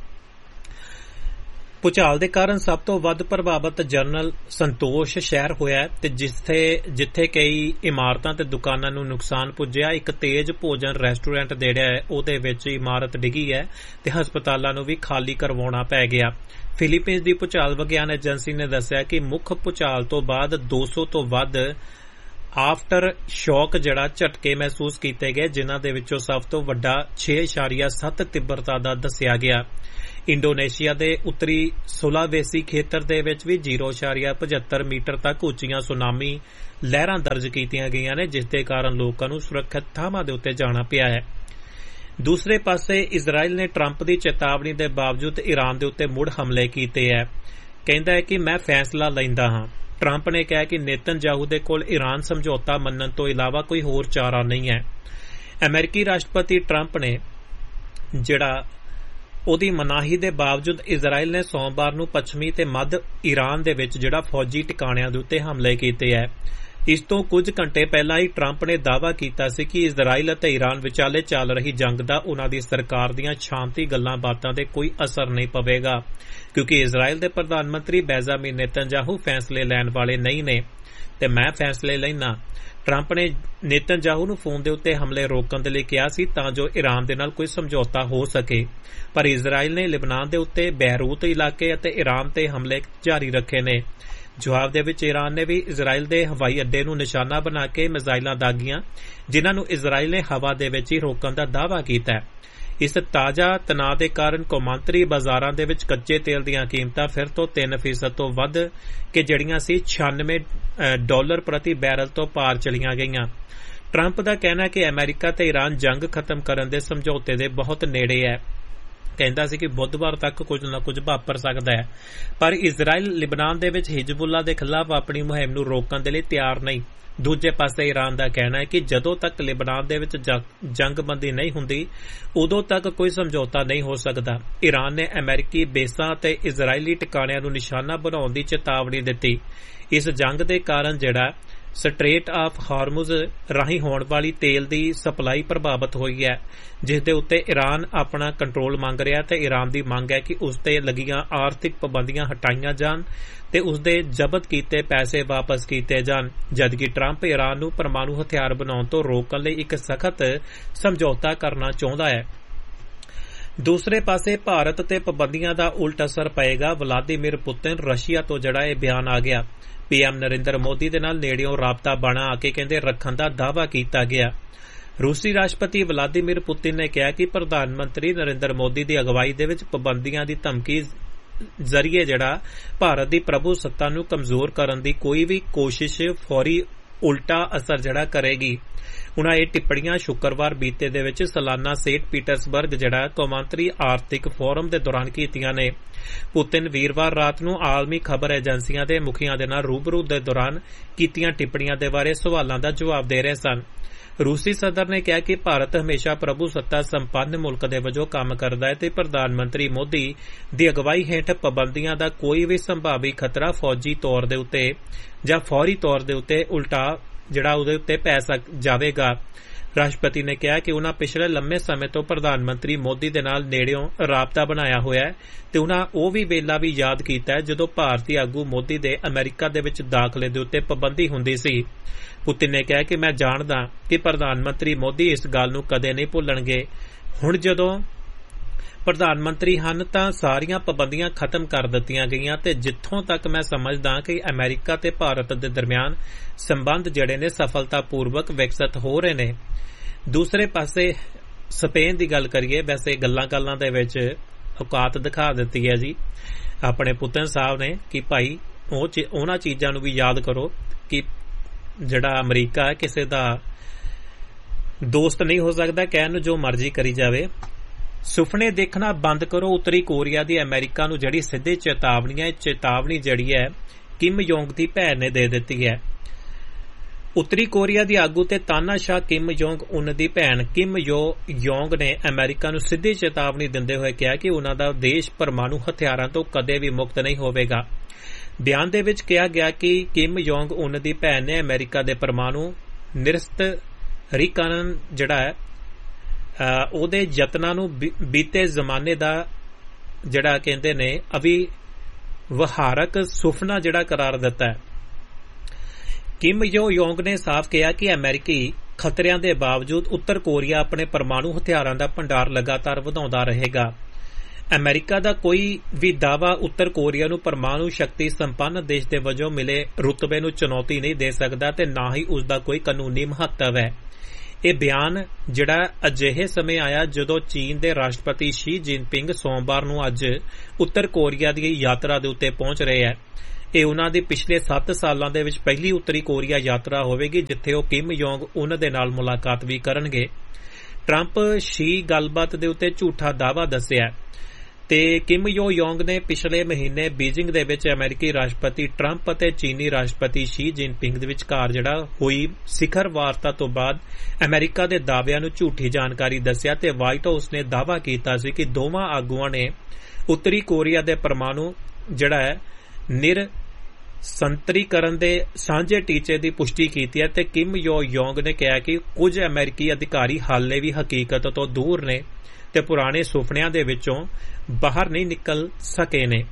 ਭੂਚਾਲ ਦੇ ਕਾਰਨ ਸਭ ਤੋਂ ਵੱਧ ਪ੍ਰਭਾਵਿਤ ਜਨਰਲ ਸੰਤੋਸ਼ ਸ਼ਹਿਰ ਹੋਇਆ ਤੇ ਜਿੱਥੇ ਕਈ ਇਮਾਰਤਾਂ ਤੇ ਦੁਕਾਨਾਂ ਨੂੰ ਨੁਕਸਾਨ ਪੁੱਜਿਆ। ਇੱਕ ਤੇਜ਼ ਭੋਜਨ ਰੈਸਟੋਰੈਂਟ ਜਿਹੜਾ ਹੈ ਉਹਦੇ ਵਿੱਚ ਇਮਾਰਤ ਡਿੱਗੀ ਹੈ ਤੇ ਹਸਪਤਾਲਾਂ ਨੂੰ ਵੀ ਖਾਲੀ ਕਰਵਾਉਣਾ ਪੈ ਗਿਆ। ਫਿਲੀਪੀਨਜ਼ ਦੀ ਭੂਚਾਲ ਵਿਗਿਆਨ ਏਜੰਸੀ ਨੇ ਦੱਸਿਆ ਕਿ ਮੁੱਖ ਭੂਚਾਲ ਤੋਂ ਬਾਅਦ 200 ਤੋਂ ਵੱਧ ਆਫਟਰ ਸ਼ੌਕ ਜਿਹੜਾ ਝਟਕੇ ਮਹਿਸੂਸ ਕੀਤੇ ਗਏ, ਜਿਨ੍ਹਾਂ ਦੇ ਵਿੱਚੋਂ ਸਭ ਤੋਂ ਵੱਡਾ 6.7 ਤੀਬਰਤਾ ਦਾ ਦੱਸਿਆ ਗਿਆ। ਇੰਡੋਨੇਸ਼ੀਆ ਦੇ ਉੱਤਰੀ ਸੁਲਾਵੇਸੀ ਖੇਤਰ ਦੇ ਵਿੱਚ ਵੀ 0.75 ਮੀਟਰ ਤੱਕ ਉੱਚੀਆਂ ਸੁਨਾਮੀ ਲਹਿਰਾਂ ਦਰਜ ਕੀਤੀਆਂ ਗਈਆਂ ਨੇ, ਜਿਸ ਦੇ ਕਾਰਨ ਲੋਕਾਂ ਨੂੰ ਸੁਰੱਖਿਅਤ ਥਾਵਾਂ ਦੇ ਉੱਤੇ ਜਾਣਾ ਪਿਆ ਹੈ। ਦੂਸਰੇ ਪਾਸੇ ਇਜ਼ਰਾਈਲ ਨੇ ਟਰੰਪ ਦੀ ਚੇਤਾਵਨੀ ਦੇ ਬਾਵਜੂਦ ਈਰਾਨ ਦੇ ਉੱਤੇ ਮੁੜ ਹਮਲੇ ਕੀਤੇ ਹੈ। ਕਹਿੰਦਾ ਹੈ ਕਿ ਮੈਂ ਫੈਸਲਾ ਲੈਂਦਾ ਹਾਂ। ਟਰੰਪ ਨੇ ਕਿਹਾ ਕਿ ਨੇਤਨਯਾਹੂ ਦੇ ਕੋਲ ਈਰਾਨ ਸਮਝੌਤਾ ਮੰਨਣ ਤੋਂ ਇਲਾਵਾ ਕੋਈ ਹੋਰ ਚਾਰਾ ਨਹੀਂ ਹੈ। ਅਮਰੀਕੀ ਰਾਸ਼ਟਰਪਤੀ ਟਰੰਪ ਨੇ ਜਿਹੜਾ ਉਹਦੀ ਮਨਾਹੀ ਦੇ ਬਾਵਜੂਦ ਇਜ਼ਰਾਈਲ ਨੇ ਸੋਮਵਾਰ ਨੂੰ ਪੱਛਮੀ ਤੇ ਮੱਧ ਈਰਾਨ ਦੇ ਵਿੱਚ ਜਿਹੜਾ ਫੌਜੀ ਟਿਕਾਣਿਆਂ ਦੇ ਉੱਤੇ ਹਮਲੇ ਕੀਤੇ ਹੈ। ਇਸ ਤੋਂ ਕੁਝ ਘੰਟੇ ਪਹਿਲਾਂ ਹੀ ਟਰੰਪ ਨੇ ਦਾਅਵਾ ਕੀਤਾ ਸੀ ਕਿ ਇਜ਼ਰਾਈਲ ਅਤੇ ਈਰਾਨ ਵਿਚਾਲੇ ਚੱਲ ਰਹੀ ਜੰਗ ਦਾ ਉਨ੍ਹਾਂ ਦੀ ਸਰਕਾਰ ਦੀਆਂ ਸ਼ਾਂਤੀ ਗੱਲਾਂ ਬਾਤਾਂ ਤੇ ਕੋਈ ਅਸਰ ਨਹੀਂ ਪਵੇਗਾ, ਕਿਉਂਕਿ ਇਜ਼ਰਾਈਲ ਦੇ ਪ੍ਰਧਾਨ ਮੰਤਰੀ ਬੈਂਜਾਮਿਨ ਨੇਤਨਯਾਹੂ ਫੈਸਲੇ ਲੈਣ ਵਾਲੇ ਨਹੀਂ ਨੇ ਤੇ ਮੈਂ ਫੈਸਲੇ ਲੈਣਾ। ਟਰੰਪ ਨੇ ਨੇਤਨਯਾਹੂ ਨੂੰ ਫੋਨ ਦੇ ਉੱਤੇ ਹਮਲੇ ਰੋਕਣ ਦੇ ਲਈ ਕਿਹਾ ਸੀ ਤਾਂ ਜੋ ਈਰਾਨ ਦੇ ਨਾਲ ਕੋਈ ਸਮਝੌਤਾ ਹੋ ਸਕੇ, ਪਰ ਇਜ਼ਰਾਈਲ ਨੇ ਲਿਬਨਾਨ ਦੇ ਉੱਤੇ ਬੈਰੂਤ ਇਲਾਕੇ ਅਤੇ ਈਰਾਨ ਤੇ ਹਮਲੇ ਜਾਰੀ ਰੱਖੇ ਨੇ। ਜਵਾਬ ਦੇ ਵਿੱਚ ਈਰਾਨ ਨੇ ਵੀ ਇਜ਼ਰਾਈਲ ਦੇ ਹਵਾਈ ਅੱਡੇ ਨੂੰ ਨਿਸ਼ਾਨਾ ਬਣਾ ਕੇ ਮਿਜ਼ਾਈਲਾਂ ਦਾਗੀਆਂ, ਜਿਨ੍ਹਾਂ ਨੂੰ ਇਜ਼ਰਾਈਲ ਨੇ ਹਵਾ ਦੇ ਵਿੱਚ ਹੀ ਰੋਕਣ ਦਾ ਦਾਅਵਾ ਕੀਤਾ ਹੈ। ਇਸ ਤਾਜ਼ਾ ਤਣਾਅ ਦੇ ਕਾਰਨ ਕੌਮਾਂਤਰੀ ਬਾਜ਼ਾਰਾਂ ਦੇ ਵਿੱਚ ਕੱਚੇ ਤੇਲ ਦੀਆਂ ਕੀਮਤਾਂ ਫਿਰ ਤੋਂ 3% ਤੋਂ ਵੱਧ ਕੇ ਜਿਹੜੀਆਂ ਸੀ $96 ਪ੍ਰਤੀ ਬੈਰਲ ਤੋਂ ਪਾਰ ਚਲੀਆਂ ਗਈਆਂ। ਟਰੰਪ ਦਾ ਕਹਿਣਾ ਹੈ ਕਿ ਅਮਰੀਕਾ ਤੇ ਈਰਾਨ ਜੰਗ ਖਤਮ ਕਰਨ ਦੇ ਸਮਝੌਤੇ ਦੇ ਬਹੁਤ ਨੇੜੇ ਹੈ। ਕਹਿੰਦਾ ਸੀ ਕਿ ਬੁੱਧਵਾਰ ਤੱਕ ਕੁਝ ਨਾ ਕੁਝ ਵਾਪਰ ਸਕਦਾ ਹੈ, ਪਰ ਇਜ਼ਰਾਈਲ ਲਿਬਨਾਨ ਦੇ ਵਿੱਚ ਹਿਜ਼ਬੁੱਲਾ ਦੇ ਖਿਲਾਫ ਆਪਣੀ ਮੁਹਿੰਮ ਨੂੰ ਰੋਕਣ ਦੇ ਲਈ ਤਿਆਰ ਨਹੀਂ। ਦੂਜੇ ਪਾਸੇ ਈਰਾਨ ਦਾ ਕਹਿਣਾ ਹੈ ਕਿ ਜਦੋਂ ਤੱਕ ਲਿਬਨਾਨ ਦੇ ਵਿੱਚ ਜੰਗਬੰਦੀ ਨਹੀਂ ਹੁੰਦੀ ਉਦੋਂ ਤੱਕ ਕੋਈ ਸਮਝੌਤਾ ਨਹੀਂ ਹੋ ਸਕਦਾ। ਈਰਾਨ ਨੇ ਅਮਰੀਕੀ ਬੇਸਾਂ ਅਤੇ ਇਜ਼ਰਾਈਲੀ ਟਿਕਾਣਿਆਂ ਨੂੰ ਨਿਸ਼ਾਨਾ ਬਣਾਉਣ ਦੀ ਚੇਤਾਵਨੀ ਦਿੱਤੀ। ਇਸ ਜੰਗ ਦੇ ਕਾਰਨ ਜਿਹੜਾ ਸਟ੍ਰੇਟ ਆਫ ਹਾਰਮੁਜ਼ ਰਾਹੀਂ ਹੋਣ ਵਾਲੀ ਤੇਲ ਦੀ ਸਪਲਾਈ ਪ੍ਰਭਾਵਿਤ ਹੋਈ ਹੈ, ਜਿਸ ਦੇ ਉੱਤੇ ਈਰਾਨ ਆਪਣਾ ਕੰਟਰੋਲ ਮੰਗ ਰਿਹਾ ਤੇ ਈਰਾਨ ਦੀ ਮੰਗ ਹੈ ਕਿ ਉਸ ਤੇ ਲੱਗੀਆਂ ਆਰਥਿਕ ਪਾਬੰਦੀਆਂ ਹਟਾਈਆਂ ਜਾਣ ਤੇ ਉਸ ਦੇ ਜ਼ਬਤ ਕੀਤੇ ਪੈਸੇ ਵਾਪਸ ਕੀਤੇ ਜਾਣ, ਜਦਕਿ ਟਰੰਪ ਈਰਾਨ ਨੂੰ ਪਰਮਾਣੂ ਹਥਿਆਰ ਬਣਾਉਣ ਤੋਂ ਰੋਕਣ ਲਈ ਇੱਕ ਸਖਤ ਸਮਝੌਤਾ ਕਰਨਾ ਚਾਹੁੰਦਾ ਹੈ। ਦੂਸਰੇ ਪਾਸੇ ਭਾਰਤ ਤੇ ਪਾਬੰਦੀਆਂ ਦਾ ਉਲਟ ਅਸਰ ਪਏਗਾ। ਵਲਾਦੀਮੀਰ ਪੁਤਿਨ ਰਸ਼ੀਆ ਤੋਂ ਜਿਹੜਾ ਇਹ ਬਿਆਨ ਆ ਗਿਆ। ਪੀਐਮ ਨਰਿੰਦਰ ਮੋਦੀ ਦੇ ਨਾਲ ਨੇੜਿਓਂ ਰਾਬਤਾ ਬਣਾ ਕੇ ਕਹਿੰਦੇ ਰੱਖਣ ਦਾ ਦਾਅਵਾ ਕੀਤਾ ਗਿਆ। ਰੂਸੀ ਰਾਸ਼ਟਰਪਤੀ ਵਲਾਦੀਮੀਰ ਪੁਤਿਨ ਨੇ ਕਿਹਾ ਕਿ ਪ੍ਰਧਾਨ ਮੰਤਰੀ ਨਰਿੰਦਰ ਮੋਦੀ ਦੀ ਅਗਵਾਈ ਦੇ ਵਿੱਚ ਪਾਬੰਦੀਆਂ ਦੀ ਧਮਕੀ ਜ਼ਰੀਏ ਜਿਹੜਾ ਭਾਰਤ ਦੀ ਪ੍ਰਭੂ ਸੱਤਾ ਨੂੰ ਕਮਜ਼ੋਰ ਕਰਨ ਦੀ ਕੋਈ ਵੀ ਕੋਸ਼ਿਸ਼ ਫੌਰੀ ਉਲਟਾ ਅਸਰ ਜਿਹੜਾ ਕਰੇਗੀ। ਉਨ੍ਹਾਂ ਇਹ ਟਿੱਪਣੀਆਂ ਸ਼ੁੱਕਰਵਾਰ ਬੀਤੇ ਦੇ ਵਿੱਚ ਸਾਲਾਨਾ ਸੇਂਟ ਪੀਟਰਸਬਰਗ ਜਿਹੜਾ ਕੌਮਾਂਤਰੀ ਆਰਥਿਕ ਫੋਰਮ ਦੇ ਦੌਰਾਨ ਕੀਤੀਆਂ ਨੇ। ਪੁਤਿਨ ਵੀਰਵਾਰ ਰਾਤ ਨੂੰ ਆਲਮੀ ਖਬਰ ਏਜੰਸੀਆਂ ਦੇ ਮੁਖੀਆਂ ਦੇ ਨਾਲ ਰੂਬਰੂ ਦੇ ਦੌਰਾਨ ਕੀਤੀਆਂ ਟਿੱਪਣੀਆਂ ਦੇ ਬਾਰੇ ਸਵਾਲਾਂ ਦਾ ਜਵਾਬ ਦੇ ਰਹੇ ਸਨ। ਰੂਸੀ ਸਦਰ ਨੇ ਕਿਹਾ ਕਿ ਭਾਰਤ ਹਮੇਸ਼ਾ ਪ੍ਰਭੂ ਸੱਤਾ ਸੰਪੰਨ ਮੁਲਕ ਦੇ ਵਜੋਂ ਕੰਮ ਕਰਦਾ ਹੈ ਤੇ ਪ੍ਰਧਾਨ ਮੰਤਰੀ ਮੋਦੀ ਦੀ ਅਗਵਾਈ ਹੇਠ ਪਾਬੰਦੀਆਂ ਦਾ ਕੋਈ ਵੀ ਸੰਭਾਵੀ ਖਤਰਾ ਫੌਜੀ ਤੌਰ ਦੇ ਉੱਤੇ ਜਾਂ ਫੌਰੀ ਤੌਰ ਦੇ ਉੱਤੇ ਉਲਟਾ ਜਿਹੜਾ ਉਹਦੇ ਉੱਤੇ ਪੈ ਜਾਵੇਗਾ। ਰਾਸ਼ਟਰਪਤੀ ਨੇ ਕਿਹਾ ਕਿ ਉਨ੍ਹਾਂ ਪਿਛਲੇ ਲੰਮੇ ਸਮੇਂ ਤੋਂ ਪ੍ਰਧਾਨ ਮੰਤਰੀ ਮੋਦੀ ਦੇ ਨਾਲ ਨੇੜਿਓਂ ਰਾਬਤਾ ਬਣਾਇਆ ਹੋਇਆ ਹੈ ਤੇ ਉਨ੍ਹਾਂ ਉਹ ਵੀ ਵੇਲਾ ਵੀ ਯਾਦ ਕੀਤਾ ਹੈ ਜਦੋਂ ਭਾਰਤੀ ਆਗੂ ਮੋਦੀ ਦੇ ਅਮਰੀਕਾ ਦੇ ਵਿੱਚ ਦਾਖਲੇ ਦੇ ਉੱਤੇ ਪਾਬੰਦੀ ਹੁੰਦੀ ਸੀ। ਪੁਤਿਨ ਨੇ ਕਿਹਾ ਕਿ ਮੈਂ ਜਾਣਦਾ ਕਿ ਪ੍ਰਧਾਨ ਮੰਤਰੀ ਮੋਦੀ ਇਸ ਗੱਲ ਨੂੰ ਕਦੇ ਨਹੀਂ ਭੁੱਲਣਗੇ। ਹੁਣ ਜਦੋਂ ਪ੍ਰਧਾਨ ਮੰਤਰੀ ਹਨ ਤਾਂ ਸਾਰੀਆਂ ਪਾਬੰਦੀਆਂ ਖਤਮ ਕਰ ਦਿੱਤੀਆਂ ਗਈਆਂ ਤੇ ਜਿੱਥੋਂ ਤੱਕ ਮੈਂ ਸਮਝਦਾ ਕਿ ਅਮਰੀਕਾ ਤੇ ਭਾਰਤ ਦੇ ਦਰਮਿਆਨ ਸੰਬੰਧ ਜਿਹੜੇ ਨੇ ਸਫਲਤਾਪੂਰਵਕ ਵਿਕਸਿਤ ਹੋ ਰਹੇ ਨੇ। ਦੂਸਰੇ ਪਾਸੇ ਸਪੇਨ ਦੀ ਗੱਲ ਕਰੀਏ, ਵੈਸੇ ਗੱਲਾਂ ਦੇ ਵਿੱਚ ਔਕਾਤ ਦਿਖਾ ਦਿੱਤੀ ਹੈ ਜੀ ਆਪਣੇ ਪੁਤਿਨ ਸਾਹਿਬ ਨੇ ਕਿ ਭਾਈ ਉਹਨਾਂ ਚੀਜ਼ਾਂ ਨੂੰ ਵੀ ਯਾਦ ਕਰੋ ਕਿ ਜਿਹੜਾ ਅਮਰੀਕਾ ਹੈ ਕਿਸੇ ਦਾ ਦੋਸਤ ਨਹੀਂ ਹੋ ਸਕਦਾ, ਕਹਿਣ ਨੂੰ ਜੋ ਮਰਜ਼ੀ ਕਰੀ ਜਾਵੇ। ਸੁਪਨੇ ਦੇਖਣਾ ਬੰਦ ਕਰੋ। ਉੱਤਰੀ ਕੋਰੀਆ ਦੀ ਅਮਰੀਕਾ ਨੂੰ ਜਿਹੜੀ ਸਿੱਧੀ ਚੇਤਾਵਨੀ ਹੈ, ਚੇਤਾਵਨੀ ਜਿਹੜੀ ਹੈ ਕਿਮ ਯੋਂਗ ਦੀ ਭੈਣ ਨੇ ਦੇ ਦਿੱਤੀ ਹੈ। ਉੱਤਰੀ ਕੋਰੀਆ ਦੀ ਆਗੂ ਤੇ ਤਾਨਾਸ਼ਾਹ ਕਿਮ ਯੋਂਗ ਉਨ ਦੀ ਭੈਣ ਕਿਮ ਯੋਂਗ ਨੇ ਅਮਰੀਕਾ ਨੂੰ ਸਿੱਧੀ ਚੇਤਾਵਨੀ ਦਿੰਦੇ ਹੋਏ ਕਿਹਾ ਕਿ ਉਨ੍ਹਾਂ ਦਾ ਦੇਸ਼ ਪਰਮਾਣੂ ਹਥਿਆਰਾਂ ਤੋਂ ਕਦੇ ਵੀ ਮੁਕਤ ਨਹੀਂ ਹੋਵੇਗਾ। ਬਿਆਨ ਦੇ ਵਿੱਚ ਕਿਹਾ ਗਿਆ ਕਿ ਕਿਮ ਯੋਂਗ ਉਨ ਦੀ ਭੈਣ ਨੇ ਅਮਰੀਕਾ ਦੇ ਪਰਮਾਣੂ ਨਿਰਸਤਰੀਕਰਨ ਜਿਹੜਾ ਹੈ ਉਹਦੇ ਯਤਨਾਂ ਨੂੰ ਬੀਤੇ ਜ਼ਮਾਨੇ ਦਾ ਜਿਹੜਾ ਕਹਿੰਦੇ ਨੇ ਅਵਿਵਹਾਰਕ ਸੁਪਨਾ ਜਿਹੜਾ ਕਰਾਰ ਦਿੱਤਾ ਹੈ। ਕਿਮ ਯੋਂਗ ਨੇ ਸਾਫ਼ ਕਿਹਾ ਕਿ ਅਮਰੀਕੀ ਖਤਰਿਆਂ ਦੇ ਬਾਵਜੂਦ ਉੱਤਰ ਕੋਰੀਆ ਆਪਣੇ ਪਰਮਾਣੂ ਹਥਿਆਰਾਂ ਦਾ ਭੰਡਾਰ ਲਗਾਤਾਰ ਵਧਾਉਂਦਾ ਰਹੇਗਾ। ਅਮਰੀਕਾ ਦਾ ਕੋਈ ਵੀ ਦਾਅਵਾ ਉੱਤਰ ਕੋਰੀਆ ਨੂੰ ਪਰਮਾਣੂ ਸ਼ਕਤੀ ਸੰਪੰਨ ਦੇਸ਼ ਦੇ ਵਜੋਂ ਮਿਲੇ ਰੁਤਬੇ ਨੂੰ ਚੁਣੌਤੀ ਨਹੀਂ ਦੇ ਸਕਦਾ ਤੇ ਨਾ ਹੀ ਉਸ ਦਾ ਕੋਈ ਕਾਨੂੰਨੀ ਮਹੱਤਵ ਹੈ। ਇਹ ਬਿਆਨ ਜਿਹੜਾ ਅਜਿਹੇ ਸਮੇਂ ਆਇਆ ਜਦੋਂ ਚੀਨ ਦੇ ਰਾਸ਼ਟਰਪਤੀ ਸ਼ੀ ਜਿਨਪਿੰਗ ਸੋਮਵਾਰ ਨੂੰ ਅੱਜ ਉੱਤਰ ਕੋਰੀਆ ਦੀ ਯਾਤਰਾ ਦੇ ਉੱਤੇ ਪਹੁੰਚ ਰਹੇ ਹੈ। ਇਹ ਉਹਨਾਂ ਦੀ ਪਿਛਲੇ 7 ਸਾਲਾਂ ਦੇ ਵਿੱਚ ਪਹਿਲੀ ਉੱਤਰੀ ਕੋਰੀਆ ਯਾਤਰਾ ਹੋਵੇਗੀ ਜਿੱਥੇ ਉਹ ਕਿਮ ਯੋਂਗ ਉਨ ਦੇ ਨਾਲ ਮੁਲਾਕਾਤ ਵੀ ਕਰਨਗੇ। ਟਰੰਪ ਸ਼ੀ ਗੱਲਬਾਤ ਦੇ ਉੱਤੇ ਝੂਠਾ ਦਾਅਵਾ ਦੱਸਿਆ ਤੇ ਕਿਮ ਯੋਂਗ ਨੇ ਪਿਛਲੇ ਮਹੀਨੇ ਬੀਜਿੰਗ ਦੇ ਵਿੱਚ ਅਮਰੀਕੀ ਰਾਸ਼ਟਰਪਤੀ ਟਰੰਪ ਅਤੇ ਚੀਨੀ ਰਾਸ਼ਟਰਪਤੀ ਸ਼ੀ ਜਿਨਪਿੰਗ ਦੇ ਵਿਚਕਾਰ ਜਿਹੜਾ ਹੋਈ ਸਿਖਰ ਵਾਰਤਾ ਤੋਂ ਬਾਅਦ ਅਮਰੀਕਾ ਦੇ ਦਾਅਵਿਆਂ ਨੂੰ ਝੂਠੀ ਜਾਣਕਾਰੀ ਦੱਸਿਆ ਤੇ ਵਾਈਟ ਹਾਊਸ ਨੇ ਦਾਅਵਾ ਕੀਤਾ ਸੀ ਕਿ ਦੋਵਾਂ ਆਗੂਆਂ ਨੇ ਉੱਤਰੀ ਕੋਰੀਆ ਦੇ ਪਰਮਾਣੂ ਜਿਹੜਾ ਹੈ ਨਿਰਸੰਤਰੀਕਰਨ ਦੇ ਸਾਂਝੇ ਟੀਚੇ ਦੀ ਪੁਸ਼ਟੀ ਕੀਤੀ ਹੈ ਤੇ ਕਿਮ ਯੋਂਗ ਨੇ ਕਿਹਾ ਕਿ ਕੁਝ ਅਮਰੀਕੀ ਅਧਿਕਾਰੀ ਹਾਲੇ ਵੀ ਹਕੀਕਤ ਤੋਂ ਦੂਰ ਨੇ ਤੇ ਪੁਰਾਣੇ ਸੁਪਨਿਆਂ ਦੇ ਵਿੱਚੋਂ ਬਾਹਰ ਨਹੀਂ ਨਿਕਲ ਸਕੇ ਨੇ।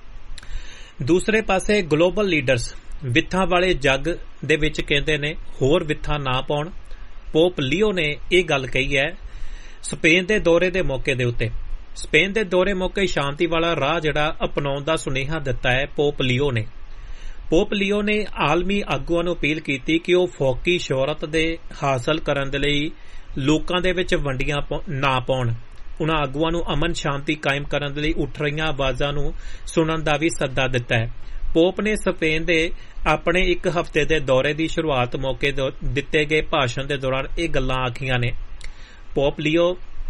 ਦੂਸਰੇ ਪਾਸੇ ਗਲੋਬਲ ਲੀਡਰਸ ਵਿੱਥਾਂ ਵਾਲੇ ਜੱਗ ਦੇ ਵਿੱਚ ਕਹਿੰਦੇ ਨੇ ਹੋਰ ਵਿੱਥਾਂ ਨਾ ਪਾਉਣ। ਪੋਪ ਲੀਓ ਨੇ ਇਹ ਗੱਲ ਕਹੀ ਹੈ ਸਪੇਨ ਦੇ ਦੌਰੇ ਦੇ ਮੌਕੇ ਦੇ ਉੱਤੇ। ਸਪੇਨ ਦੇ ਦੌਰੇ ਮੌਕੇ ਸ਼ਾਂਤੀ ਵਾਲਾ ਰਾਹ ਜਿਹੜਾ ਅਪਣਾਉਣ ਦਾ ਸੁਨੇਹਾ ਦਿੱਤਾ ਹੈ ਪੋਪ ਲੀਓ ਨੇ। ਪੋਪ ਲੀਓ ਨੇ ਆਲਮੀ ਆਗੂਆਂ ਨੂੰ ਅਪੀਲ ਕੀਤੀ ਕਿ ਉਹ ਫੌਕੀ ਸ਼ੋਹਰਤ ਦੇ ਹਾਸਲ ਕਰਨ ਦੇ ਲਈ ਲੋਕਾਂ ਦੇ ਵਿੱਚ ਵੰਡੀਆਂ ਨਾ ਪਾਉਣ। ਉਨ੍ਹਾਂ ਆਗੂਆਂ ਨੂੰ ਅਮਨ ਸ਼ਾਂਤੀ ਕਾਇਮ ਕਰਨ ਦੇ ਲਈ ਉੱਠ ਰਹੀਆਂ ਆਵਾਜ਼ਾਂ ਨੂੰ ਸੁਣਨ ਦਾ ਵੀ ਸੱਦਾ ਦਿੱਤਾ ਹੈ। ਪੋਪ ਨੇ ਸਪੇਨ ਦੇ ਆਪਣੇ ਇੱਕ ਹਫ਼ਤੇ ਦੇ ਦੌਰੇ ਦੀ ਸ਼ੁਰੂਆਤ ਮੌਕੇ ਦਿੱਤੇ ਗਏ ਭਾਸ਼ਣ ਦੇ ਦੌਰਾਨ ਇਹ ਗੱਲਾਂ ਆਖੀਆਂ ਨੇ। ਪੋਪ ਲੀਓ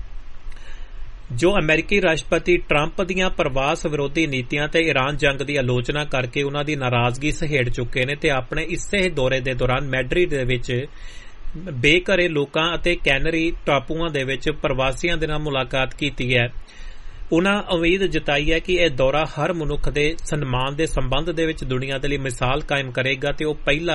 ਜੋ ਅਮਰੀਕੀ ਰਾਸ਼ਟਰਪਤੀ ਟਰੰਪ ਦੀਆਂ ਪ੍ਰਵਾਸ ਵਿਰੋਧੀ ਨੀਤੀਆਂ ਤੇ ਈਰਾਨ ਜੰਗ ਦੀ ਆਲੋਚਨਾ ਕਰਕੇ ਉਨ੍ਹਾਂ ਦੀ ਨਾਰਾਜ਼ਗੀ ਸਹੇੜ ਚੁੱਕੇ ਨੇ ਤੇ ਆਪਣੇ ਇਸੇ ਦੌਰੇ ਦੇ ਦੌਰਾਨ ਮੈਡਰਿਡ ਦੇ ਵਿੱਚ ਬੇਘਰੇ ਲੋਕਾਂ ਅਤੇ ਕੈਨਰੀ ਟਾਪੂਆਂ ਦੇ ਵਿੱਚ ਪ੍ਰਵਾਸੀਆਂ ਦੇ ਨਾਲ ਮੁਲਾਕਾਤ ਕੀਤੀ ਹੈ। ਉਨ੍ਹਾਂ ਉਮੀਦ ਜਤਾਈ ਹੈ ਕਿ ਇਹ ਦੌਰਾ ਹਰ ਮਨੁੱਖ ਦੇ ਸਨਮਾਨ ਦੇ ਸੰਬੰਧ ਦੇ ਵਿੱਚ ਦੁਨੀਆ ਦੇ ਲਈ ਮਿਸਾਲ ਕਾਇਮ ਕਰੇਗਾ ਤੇ ਉਹ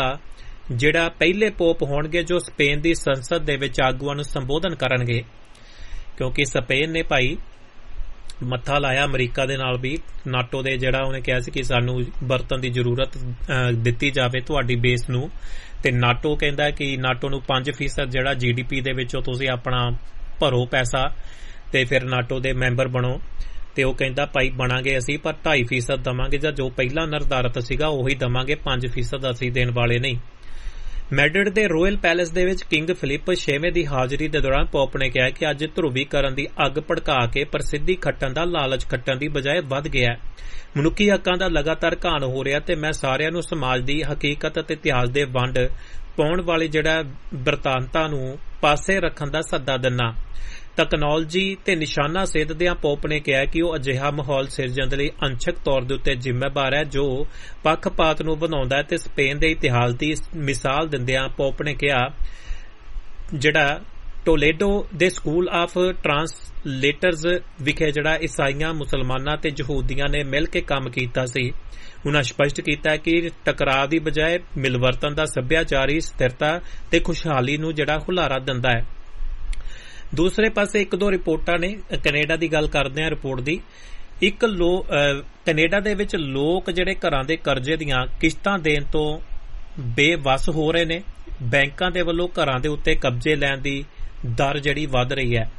ਪਹਿਲੇ ਪੋਪ ਹੋਣਗੇ ਜੋ ਸਪੇਨ ਦੀ ਸੰਸਦ ਦੇ ਵਿੱਚ ਆਗੂਆਂ ਨੂੰ ਸੰਬੋਧਨ ਕਰਨਗੇ ਕਿਉਂਕਿ ਸਪੇਨ ਨੇ ਭਾਈ ਮੱਥਾ ਲਾਇਆ ਅਮਰੀਕਾ ਦੇ ਨਾਲ ਵੀ ਨਾਟੋ ਦੇ ਜਿਹੜਾ ਉਹਨੇ ਕਿਹਾ ਸੀ ਕਿ ਸਾਨੂੰ ਵਰਤਣ ਦੀ ਜ਼ਰੂਰਤ ਦਿੱਤੀ ਜਾਵੇ ਤੁਹਾਡੀ ਬੇਸ ਨੂੰ ਤੇ ਨਾਟੋ ਕਹਿੰਦਾ ਕਿ ਨਾਟੋ ਨੂੰ 5% ਜਿਹੜਾ GDP ਦੇ ਵਿੱਚੋਂ ਤੁਸੀਂ ਆਪਣਾ ਭਰੋ ਪੈਸਾ ਤੇ ਫਿਰ ਨਾਟੋ ਦੇ ਮੈਂਬਰ ਬਣੋ ਤੇ ਉਹ ਕਹਿੰਦਾ ਭਾਈ ਬਣਾਂਗੇ ਅਸੀਂ ਪਰ 2.5% ਦਵਾਂਗੇ ਜਾਂ ਜੋ ਪਹਿਲਾਂ ਨਿਰਧਾਰਤ ਸੀਗਾ ਉਹੀ ਦਵਾਂਗੇ 5% ਅਸੀਂ ਦੇਣ ਵਾਲੇ ਨਹੀਂ। ਮੈਡਰਿਡ ਦੇ ਰਾਇਲ ਪੈਲੇਸ ਦੇ ਵਿੱਚ ਕਿੰਗ ਫਿਲਿਪ 6ਵੇਂ ਦੀ ਹਾਜ਼ਰੀ ਦੇ ਦੌਰਾਨ ਪੋਪ ਨੇ ਕਿਹਾ ਕਿ ਅੱਜ ਧਰੁਵੀਕਰਨ ਦੀ ਅੱਗ ਭੜਕਾ ਕੇ ਪ੍ਰਸਿੱਧੀ ਖੱਟਣ ਦਾ ਲਾਲਚ ਖੱਟਣ ਦੀ ਬਜਾਏ ਵੱਧ ਗਿਆ। ਮਨੁੱਖੀ ਹੱਕਾਂ ਦਾ ਲਗਾਤਾਰ ਘਾਣ ਹੋ ਰਿਹਾ ਤੇ ਮੈਂ ਸਾਰਿਆਂ ਨੂੰ ਸਮਾਜ ਦੀ ਹਕੀਕਤ ਅਤੇ ਇਤਿਹਾਸ ਦੇ ਵੰਡ ਪਾਉਣ ਵਾਲੀ ਜਿਹੜਾ ਬਰਤਾਨਤਾ ਨੂੰ ਪਾਸੇ ਰੱਖਣ ਦਾ ਸੱਦਾ ਦਿੰਨਾ। ਤਕਨਾਲੋਜੀ ਤੇ ਨਿਸ਼ਾਨਾ ਸੇਧਦਿਆਂ ਪੋਪ ਨੇ ਕਿਹਾ ਕਿ ਉਹ ਅਜਿਹਾ ਮਾਹੌਲ ਸਿਰਜਣ ਦੇ ਲਈ ਅੰਸ਼ਕ ਤੌਰ ਦੇ ਉੱਤੇ ਜ਼ਿੰਮੇਵਾਰ ਹੈ ਜੋ ਪੱਖਪਾਤ ਨੂੰ ਬਣਾਉਂਦਾ ਹੈ ਤੇ ਸਪੇਨ ਦੇ ਇਤਿਹਾਸ ਦੀ ਮਿਸਾਲ ਦਿੰਦਿਆਂ ਪੋਪ ਨੇ ਕਿਹਾ ਜਿਹੜਾ ਟੋਲੇਡੋ ਦੇ ਸਕੂਲ ਆਫ ਟਰਾਂਸਲੇਟਰਜ਼ ਵਿਖੇ ਜਿਹੜਾ ਈਸਾਈਆਂ ਮੁਸਲਮਾਨਾਂ ਤੇ ਯਹੂਦੀਆਂ ਨੇ ਮਿਲ ਕੇ ਕੰਮ ਕੀਤਾ ਸੀ। ਉਨ੍ਹਾਂ ਸਪਸ਼ਟ ਕੀਤਾ ਕਿ ਟਕਰਾਅ ਦੀ ਬਜਾਏ ਮਿਲਵਰਤਨ ਦਾ ਸੱਭਿਆਚਾਰੀ ਸਥਿਰਤਾ ਤੇ ਖੁਸ਼ਹਾਲੀ ਨੂੰ ਜਿਹੜਾ ਹੁਲਾਰਾ ਦਿੰਦਾ ਹੈ। ਦੂਸਰੇ ਪਾਸੇ ਇੱਕ ਦੋ ਰਿਪੋਰਟਾਂ ਨੇ ਕੈਨੇਡਾ ਦੀ ਗੱਲ ਕਰਦੇ ਹਾਂ। ਰਿਪੋਰਟ ਦੀ ਕੈਨੇਡਾ ਦੇ ਵਿੱਚ ਲੋਕ ਜਿਹੜੇ ਘਰਾਂ ਦੇ ਕਰਜ਼ੇ ਦੀਆਂ ਕਿਸ਼ਤਾਂ ਦੇਣ ਤੋਂ ਬੇਵੱਸ ਹੋ ਰਹੇ ਨੇ। ਬੈਂਕਾਂ ਦੇ ਵੱਲੋਂ ਘਰਾਂ ਦੇ ਉੱਤੇ ਕਬਜ਼ੇ ਲੈਣ ਦੀ ਦਰ ਜਿਹੜੀ ਵੱਧ ਰਹੀ ਹੈ।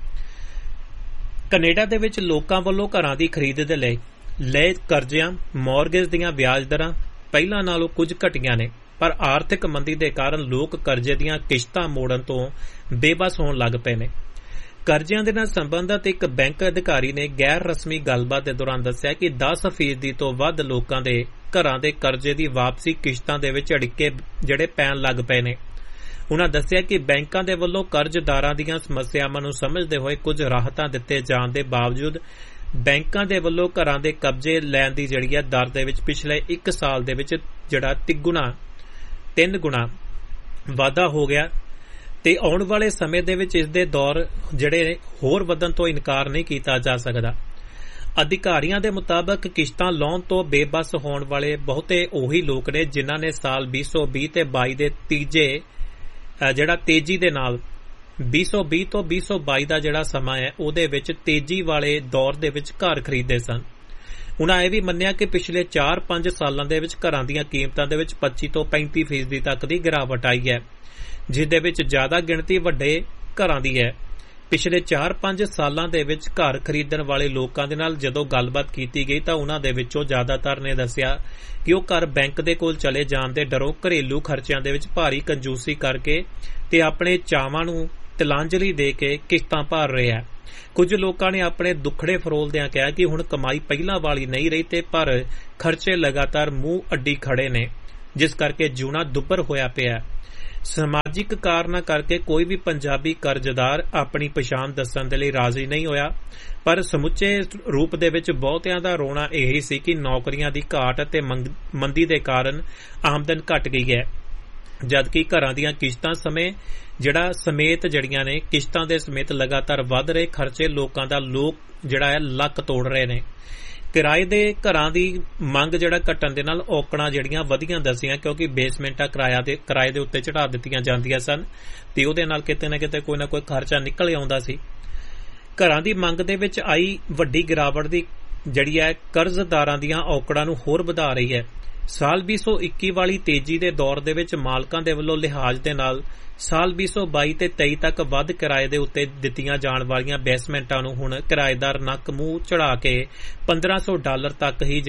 ਕੈਨੇਡਾ ਦੇ ਵਿੱਚ ਲੋਕਾਂ ਵੱਲੋਂ ਘਰਾਂ ਦੀ ਖਰੀਦ ਦੇ ਲਈ ਲਏ ਕਰਜ਼ਿਆਂ ਮੌਰਗੇਜ ਦੀਆਂ ਵਿਆਜ ਦਰਾਂ ਪਹਿਲਾਂ ਨਾਲੋਂ ਕੁਝ ਘਟੀਆਂ ਨੇ ਪਰ ਆਰਥਿਕ ਮੰਦੀ ਦੇ ਕਾਰਨ ਲੋਕ ਕਰਜ਼ੇ ਦੀਆਂ ਕਿਸ਼ਤਾਂ ਮੋੜਨ ਤੋਂ ਬੇਵੱਸ ਹੋਣ ਲੱਗ ਪਏ ਨੇ। ਕਰਜ਼ਿਆਂ ਦੇ ਨਾਲ ਸੰਬੰਧਿਤ ਇੱਕ ਬੈਂਕ ਅਧਿਕਾਰੀ ਨੇ ਗੈਰ ਰਸਮੀ ਗੱਲਬਾਤ ਦੇ ਦੌਰਾਨ ਦੱਸਿਆ ਕਿ 10% ਤੋਂ ਵੱਧ ਲੋਕਾਂ ਦੇ ਘਰਾਂ ਦੇ ਕਰਜ਼ੇ ਦੀ ਵਾਪਸੀ ਕਿਸ਼ਤਾਂ ਦੇ ਵਿੱਚ ਅੜਿੱਕੇ ਜਿਹੜੇ ਪੈਣ ਲੱਗ ਪਏ ਨੇ। ਉਨ੍ਹਾਂ ਦੱਸਿਆ ਕਿ ਬੈਂਕਾਂ ਦੇ ਵੱਲੋਂ ਕਰਜ਼ਦਾਰਾਂ ਦੀਆਂ ਸਮੱਸਿਆਵਾਂ ਨੂੰ ਸਮਝਦੇ ਹੋਏ ਕੁਝ ਰਾਹਤਾਂ ਦਿੱਤੇ ਜਾਣ ਦੇ ਬਾਵਜੂਦ ਬੈਂਕਾਂ ਦੇ ਵੱਲੋਂ ਘਰਾਂ ਦੇ ਕਬਜ਼ੇ ਲੈਣ ਦੀ ਜਿਹੜੀ ਹੈ ਦਰ ਦੇ ਵਿੱਚ ਪਿਛਲੇ 1 ਸਾਲ ਦੇ ਵਿੱਚ ਜਿਹੜਾ 3 ਗੁਣਾ ਵਾਧਾ ਹੋ ਗਿਆ ਤੇ ਆਉਣ ਵਾਲੇ ਸਮੇਂ ਦੇ ਵਿੱਚ ਇਸ ਦੇ ਦੌਰ ਜਿਹੜੇ ਹੋਰ ਵਧਣ ਤੋਂ ਇਨਕਾਰ ਨਹੀਂ ਕੀਤਾ ਜਾ ਸਕਦਾ। ਅਧਿਕਾਰੀਆਂ ਦੇ ਮੁਤਾਬਕ ਕਿਸ਼ਤਾਂ ਲਾਉਣ ਤੋਂ ਬੇਬਸ ਹੋਣ ਵਾਲੇ ਬਹੁਤੇ ਉਹੀ ਲੋਕ ਨੇ ਜਿਨ੍ਹਾਂ ਨੇ ਸਾਲ 2020 ਤੇ 22 ਦੇ ਤੇਜ਼ੀ ਦੇ ਨਾਲ 2020 ਤੋਂ 2022 ਦਾ ਜਿਹੜਾ ਸਮਾਂ ਹੈ ਉਹਦੇ ਵਿੱਚ ਤੇਜ਼ੀ ਵਾਲੇ ਦੌਰ ਦੇ ਵਿੱਚ ਘਰ ਖਰੀਦੇ ਸਨ। ਉਨ੍ਹਾਂ ਇਹ ਵੀ ਮੰਨਿਆ ਕਿ ਪਿਛਲੇ 4-5 ਸਾਲਾਂ ਦੇ ਵਿੱਚ ਘਰਾਂ ਦੀਆਂ ਕੀਮਤਾਂ ਦੇ ਵਿੱਚ 25 ਤੋਂ 35% ਤੱਕ ਦੀ ਗਿਰਾਵਟ ਆਈ ਹੈ, ਜਿਸ ਦੇ ਵਿੱਚ ਜ਼ਿਆਦਾ ਗਿਣਤੀ ਵੱਡੇ ਘਰਾਂ ਦੀ ਹੈ। ਪਿਛਲੇ 4-5 ਸਾਲਾਂ ਦੇ ਵਿੱਚ ਘਰ ਖਰੀਦਣ ਵਾਲੇ ਲੋਕਾਂ ਦੇ ਨਾਲ ਜਦੋਂ ਗੱਲਬਾਤ ਕੀਤੀ ਗਈ ਤਾਂ ਉਨ੍ਹਾਂ ਦੇ ਵਿੱਚੋਂ ਜ਼ਿਆਦਾਤਰ ਨੇ ਦੱਸਿਆ ਕਿ ਉਹ ਘਰ ਬੈਂਕ ਦੇ ਕੋਲ ਚਲੇ ਜਾਣ ਦੇ ਡਰੋਂ ਘਰੇਲੂ ਖਰਚਿਆਂ ਦੇ ਵਿੱਚ ਭਾਰੀ ਕੰਜੂਸੀ ਕਰਕੇ ਤੇ ਆਪਣੇ ਚਾਵਾਂ ਨੂੰ ਤਿਲਾਂਜਲੀ ਦੇ ਕੇ ਕਿਸ਼ਤਾਂ ਭਰ ਰਹੇ ਹੈ। ਕੁਝ ਲੋਕਾਂ ਨੇ ਆਪਣੇ ਦੁੱਖੜੇ ਫਰੋਲਦਿਆਂ ਕਿਹਾ ਕਿ ਹੁਣ ਕਮਾਈ ਪਹਿਲਾਂ ਵਾਲੀ ਨਹੀਂ ਰਹੀ ਤੇ ਪਰ ਖਰਚੇ ਲਗਾਤਾਰ ਮੂੰਹ ਅੱਡੀ ਖੜੇ ਨੇ, ਜਿਸ ਕਰਕੇ ਜੂਣਾ ਦੁੱਬਰ ਹੋਇਆ ਪਿਆ। ਸਮਾਜਿਕ ਕਾਰਨਾਂ ਕਰਕੇ ਕੋਈ ਵੀ ਪੰਜਾਬੀ ਕਰਜ਼ਦਾਰ ਆਪਣੀ ਪਛਾਣ ਦੱਸਣ ਦੇ ਲਈ ਰਾਜ਼ੀ ਨਹੀਂ ਹੋਇਆ, ਪਰ ਸਮੁੱਚੇ ਰੂਪ ਦੇ ਵਿੱਚ ਬਹੁਤਿਆਂ ਦਾ ਰੋਣਾ ਇਹੀ ਸੀ ਕਿ ਨੌਕਰੀਆਂ ਦੀ ਘਾਟ ਅਤੇ ਮੰਦੀ ਦੇ ਕਾਰਨ ਆਮਦਨ ਘਟ ਗਈ ਹੈ, ਜਦਕਿ ਘਰਾਂ ਦੀਆਂ ਕਿਸ਼ਤਾਂ ਜਿਹੜੀਆਂ ਨੇ ਕਿਸ਼ਤਾਂ ਦੇ ਸਮੇਤ ਲਗਾਤਾਰ ਵੱਧ ਰਹੇ ਖਰਚੇ ਲੋਕਾਂ ਦਾ ਲੱਕ ਤੋੜ ਰਹੇ ਨੇ। ਕਿਰਾਏ ਦੇ ਘਰਾਂ ਦੀ ਮੰਗ ਘਟਣ ਦੇ ਨਾਲ ਔਕੜਾਂ ਜਿਹੜੀਆਂ ਵਧੀਆਂ ਦੱਸੀਆਂ, ਕਿਉਂਕਿ ਬੇਸਮੈਂਟਾਂ ਕਿਰਾਏ ਦੇ ਉੱਤੇ ਚੜਾ ਦਿੱਤੀਆਂ ਜਾਂਦੀਆਂ ਸਨ ਤੇ ਉਹਦੇ ਨਾਲ ਕਿਤੇ ਨਾ ਕਿਤੇ ਕੋਈ ਨਾ ਕੋਈ ਖਰਚਾ ਨਿਕਲ ਆਉਂਦਾ ਸੀ। ਘਰਾਂ ਦੀ ਮੰਗ ਦੇ ਵਿੱਚ ਆਈ ਵੱਡੀ ਗਿਰਾਵਟ ਦੀ ਜਿਹੜੀ ਹੈ ਕਰਜ਼ਦਾਰਾਂ ਦੀਆਂ ਔਕੜਾਂ ਨੂੰ ਹੋਰ ਵਧਾ ਰਹੀ ਹੈ। ਸਾਲ 2021 ਵਾਲੀ ਤੇਜ਼ੀ ਦੇ ਦੌਰ ਦੇ ਵਿੱਚ ਮਾਲਕਾਂ ਦੇ ਵੱਲੋਂ ਲਿਹਾਜ਼ ਦੇ ਨਾਲ ਸਾਲ 2022 ਤੇ 23 ਤੱਕ ਵੱਧ ਕਿਰਾਏ ਦੇ ਉੱਤੇ ਦਿੱਤੀਆਂ ਜਾਣ ਵਾਲੀਆਂ ਬੇਸਮੈਂਟਾਂ ਨੂੰ ਹੁਣ ਕਿਰਾਏਦਾਰ ਨੱਕ ਮੂੰਹ ਚੜਾ ਕੇ $1500 ਤੱਕ ਹੀ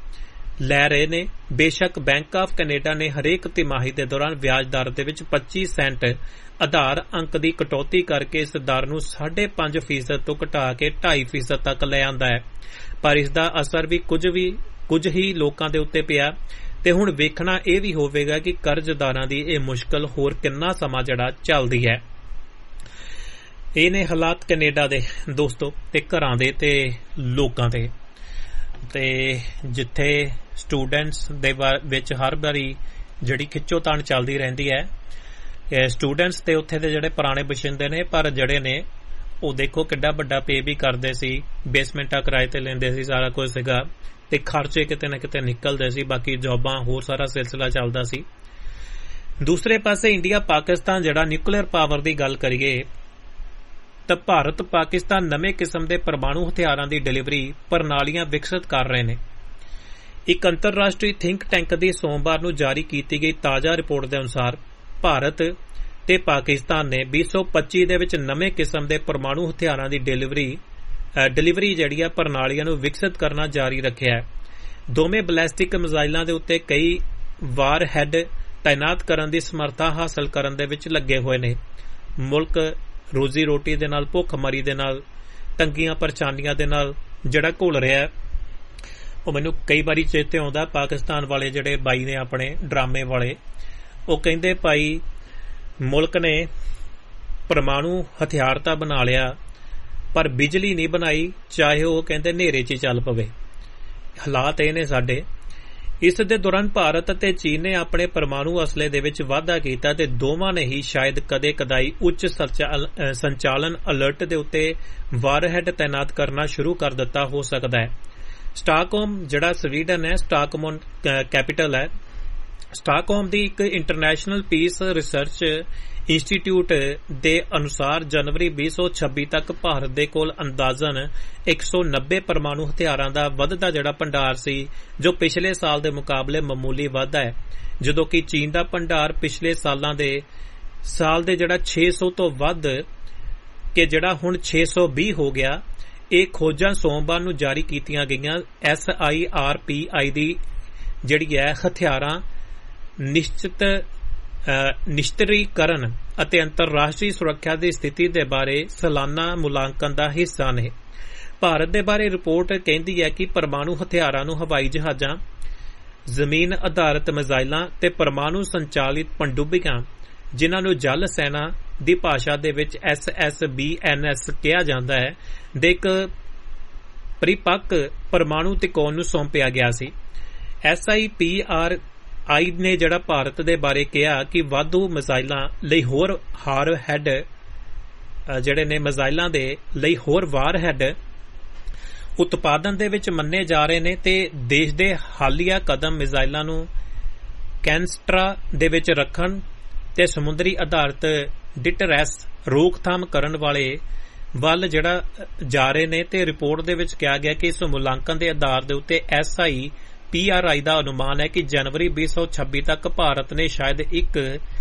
ਲੈ ਰਹੇ ਨੇ। ਬੇਸ਼ੱਕ ਬੈਂਕ ਆਫ ਕੈਨੇਡਾ ਨੇ ਹਰੇਕ ਤਿਮਾਹੀ ਦੇ ਦੌਰਾਨ ਵਿਆਜ ਦਰ ਦੇ ਵਿੱਚ 25 ਸੈਂਟ ਆਧਾਰ ਅੰਕ ਦੀ ਕਟੌਤੀ ਕਰਕੇ ਇਸ ਦਰ ਨੂੰ 5.5% ਤੋਂ ਘਟਾ ਕੇ 2.5% ਤੱਕ ਲੈ ਆਂਦਾ ਹੈ, ਪਰ ਇਸ ਦਾ ਅਸਰ ਵੀ ਕੁਝ ਹੀ ਲੋਕਾਂ ਦੇ ਉੱਤੇ ਪਿਆ ਤੇ ਹੁਣ ਵੇਖਣਾ ਇਹ ਵੀ ਹੋਵੇਗਾ ਕਿ ਕਰਜ਼ਦਾਰਾਂ ਦੀ ਇਹ ਮੁਸ਼ਕਲ ਹੋਰ ਕਿੰਨਾ ਸਮਾਂ ਚੱਲਦੀ ਹੈ। ਇਹ ਨੇ ਹਾਲਾਤ ਕੈਨੇਡਾ ਦੇ ਦੋਸਤੋ ਤੇ ਘਰਾਂ ਦੇ ਤੇ ਲੋਕਾਂ ਦੇ, ਤੇ ਜਿੱਥੇ ਸਟੂਡੈਂਟਸ ਦੇ ਵਿੱਚ ਹਰ ਵਾਰੀ ਜਿਹੜੀ ਖਿੱਚੋਤਾਣ ਚੱਲਦੀ ਰਹਿੰਦੀ ਹੈ। ਸਟੂਡੈਂਟਸ ਤੇ ਉੱਥੇ ਦੇ ਜਿਹੜੇ ਪੁਰਾਣੇ ਬਸ਼ਿੰਦੇ ਨੇ, ਪਰ ਜਿਹੜੇ ਨੇ ਉਹ ਦੇਖੋ ਕਿੱਡਾ ਵੱਡਾ ਪੇ ਵੀ ਕਰਦੇ ਸੀ, ਬੇਸਮੈਂਟਾਂ ਕਿਰਾਏ ਤੇ ਲੈਂਦੇ ਸੀ, ਸਾਰਾ ਕੁਝ ਸੀਗਾ ਤੇ ਖਰਚੇ ਕਿਤੇ ਨਾ ਕਿਤੇ ਨਿਕਲਦੇ ਸੀ, ਬਾਕੀ ਜੌਬਾਂ ਹੋਰ ਸਾਰਾ ਸਿਲਸਿਲਾ ਚੱਲਦਾ ਸੀ। ਦੂਸਰੇ ਪਾਸੇ ਇੰਡੀਆ ਪਾਕਿਸਤਾਨ ਨਿਊਕਲੀਅਰ ਪਾਵਰ ਦੀ ਗੱਲ ਕਰੀਏ ਤਾਂ ਭਾਰਤ ਪਾਕਿਸਤਾਨ ਨਵੇਂ ਕਿਸਮ ਦੇ ਪਰਮਾਣੂ ਹਥਿਆਰਾਂ ਦੀ ਡਿਲੀਵਰੀ ਪ੍ਰਣਾਲੀਆਂ ਵਿਕਸਿਤ ਕਰ ਰਹੇ ਨੇ। ਇੱਕ ਅੰਤਰਰਾਸ਼ਟਰੀ ਥਿੰਕ ਟੈਂਕ ਦੀ ਸੋਮਵਾਰ ਨੂੰ ਜਾਰੀ ਕੀਤੀ ਗਈ ਤਾਜ਼ਾ ਰਿਪੋਰਟ ਦੇ ਅਨੁਸਾਰ ਭਾਰਤ ਤੇ ਪਾਕਿਸਤਾਨ ਨੇ 2025 ਦੇ ਵਿੱਚ ਨਵੇਂ ਕਿਸਮ ਦੇ ਪਰਮਾਣੂ ਹਥਿਆਰਾਂ ਦੀ ਡਿਲੀਵਰੀ ਪ੍ਰਣਾਲੀਆਂ ਨੂੰ ਵਿਕਸਿਤ ਕਰਨਾ ਜਾਰੀ ਰੱਖਿਆ ਹੈ। ਦੋਵੇਂ ਬੈਲਿਸਟਿਕ ਮਿਜ਼ਾਈਲਾਂ ਦੇ ਉੱਤੇ ਕਈ ਵਾਰ ਹੈਡ ਤਾਇਨਾਤ ਕਰਨ ਦੀ ਸਮਰੱਥਾ ਹਾਸਲ ਕਰਨ ਦੇ ਵਿੱਚ ਲੱਗੇ ਹੋਏ ਨੇ। ਮੁਲਕ ਰੋਜ਼ੀ ਰੋਟੀ ਦੇ ਨਾਲ, ਭੁੱਖਮਰੀ ਦੇ ਨਾਲ, ਤੰਗੀਆਂ ਪਰੇਸ਼ਾਨੀਆਂ ਦੇ ਨਾਲ ਘੁਲ ਰਿਹਾ। ਉਹ ਮੈਨੂੰ ਕਈ ਵਾਰੀ ਚੇਤੇ ਆਉਂਦਾ ਪਾਕਿਸਤਾਨ ਵਾਲੇ ਜਿਹੜੇ ਬਾਈ ਨੇ ਆਪਣੇ ਡਰਾਮੇ ਵਾਲੇ, ਉਹ ਕਹਿੰਦੇ ਭਾਈ ਮੁਲਕ ਨੇ ਪਰਮਾਣੂ ਹਥਿਆਰ ਤਾਂ ਬਣਾ ਲਿਆ ਪਰ ਬਿਜਲੀ ਨਹੀਂ ਬਣਾਈ, ਚਾਹੇ ਉਹ ਕਹਿੰਦੇ ਹਨੇਰੇ 'ਚ ਚੱਲ ਪਵੇ। ਹਾਲਾਤ ਇਹ ਨੇ ਸਾਡੇ। ਇਸ ਦੇ ਦੌਰਾਨ ਭਾਰਤ ਅਤੇ ਚੀਨ ਨੇ ਆਪਣੇ ਪਰਮਾਣੂ ਅਸਲੇ ਦੇ ਵਿੱਚ ਵਾਧਾ ਕੀਤਾ ਤੇ ਦੋਵਾਂ ਨੇ ਹੀ ਸ਼ਾਇਦ ਕਦੇ-ਕਦਾਈ ਉੱਚ ਸੰਚਾਲਨ ਅਲਰਟ ਦੇ ਉੱਤੇ ਵਾਰਹੈਡ ਤਾਇਨਾਤ ਕਰਨਾ ਸ਼ੁਰੂ ਕਰ ਦਿੱਤਾ ਹੋ ਸਕਦਾ ਹੈ। ਸਟਾਕਹੋਮ ਸਵੀਡਨ ਹੈ, ਸਟਾਕਹੋਮ ਕੈਪੀਟਲ ਹੈ। ਸਟਾਕਹੋਮ ਦੀ ਇੱਕ ਇੰਟਰਨੈਸ਼ਨਲ ਪੀਸ ਰਿਸਰਚ ਇੰਸਟੀਚਿਊਟ ਦੇ ਅਨੁਸਾਰ ਜਨਵਰੀ 2026 ਤੱਕ ਭਾਰਤ ਦੇ ਕੋਲ ਅੰਦਾਜ਼ਨ 190 ਪਰਮਾਣੂ ਹਥਿਆਰਾਂ ਦਾ ਵੱਧਦਾ ਭੰਡਾਰ ਸੀ, ਜੋ ਪਿਛਲੇ ਸਾਲ ਦੇ ਮੁਕਾਬਲੇ ਮਾਮੂਲੀ ਵਾਧਾ ਹੈ, ਜਦੋਂ ਕਿ ਚੀਨ ਦਾ ਭੰਡਾਰ ਪਿਛਲੇ ਸਾਲ ਦੇ 600 ਤੋਂ ਵੱਧ ਕਿ ਹੁਣ 620 ਹੋ ਗਿਆ। ਇਹ ਖੋਜਾਂ ਸੋਮਵਾਰ ਨੂੰ ਜਾਰੀ ਕੀਤੀਆਂ ਗਈਆਂ SIRPI ਦੀ ਹਥਿਆਰਾਂ ਨਿਸ਼ਚਤੀਕਰਨ ਅਤੇ ਅੰਤਰਰਾਸ਼ਟਰੀ ਸੁਰੱਖਿਆ ਦੀ ਸਥਿਤੀ ਦੇ ਬਾਰੇ ਸਾਲਾਨਾ ਮੁਲਾਂਕਣ ਦਾ ਹਿੱਸਾ ਨੇ। ਭਾਰਤ ਦੇ ਬਾਰੇ ਰਿਪੋਰਟ ਕਹਿੰਦੀ ਹੈ ਕਿ ਪਰਮਾਣੂ ਹਥਿਆਰਾਂ ਨੂੰ ਹਵਾਈ ਜਹਾਜ਼ਾਂ, ਜ਼ਮੀਨ ਆਧਾਰਿਤ ਮਿਜ਼ਾਈਲਾਂ ਤੇ ਪਰਮਾਣੂ ਸੰਚਾਲਿਤ ਪਣਡੁੱਬੀਆਂ, ਜਿਨ੍ਹਾਂ ਨੂੰ ਜਲ ਸੈਨਾ ਦੀ ਭਾਸ਼ਾ ਦੇ ਵਿੱਚ SSBNS ਕਿਹਾ ਜਾਂਦਾ ਹੈ, ਦੇ ਇੱਕ ਪਰਿਪੱਕ ਪਰਮਾਣੂ ਤਿਕੋਣ ਨੂੰ ਸੌਂਪਿਆ ਗਿਆ ਸੀ। SIPRI ਨੇ ਭਾਰਤ ਦੇ ਬਾਰੇ ਕਿਹਾ ਕਿ ਵਾਧੂ ਮਿਜ਼ਾਈਲਾਂ ਲਈ ਹੋਰ ਮਿਜ਼ਾਈਲਾਂ ਦੇ ਲਈ ਹੋਰ ਵਾਰਹੈਡ ਉਤਪਾਦਨ ਦੇ ਵਿੱਚ ਮੰਨੇ ਜਾ ਰਹੇ ਨੇ ਤੇ ਦੇਸ਼ ਦੇ ਹਾਲੀਆ ਕਦਮ ਮਿਜ਼ਾਈਲਾਂ ਨੂੰ ਕੈਨਸਟਰਾ ਦੇ ਵਿੱਚ ਰੱਖਣ ਤੇ ਸਮੁੰਦਰੀ ਆਧਾਰਿਤ ਡਿਟਰੈਸ ਰੋਕਥਾਮ ਕਰਨ ਵਾਲੇ ਵੱਲ ਜਿਹੜਾ ਜਾ ਰਹੇ ਨੇ। ਤੇ ਰਿਪੋਰਟ ਦੇ ਵਿੱਚ ਕਿਹਾ ਗਿਆ ਕਿ ਇਸ ਮੁਲਾਂਕਣ ਦੇ ਆਧਾਰ ਦੇ ਉੱਤੇ SIPRI ਦਾ ਅਨੁਮਾਨ ਹੈ ਕਿ ਜਨਵਰੀ 2026 ਤੱਕ ਭਾਰਤ ਨੇ ਸ਼ਾਇਦ ਇੱਕ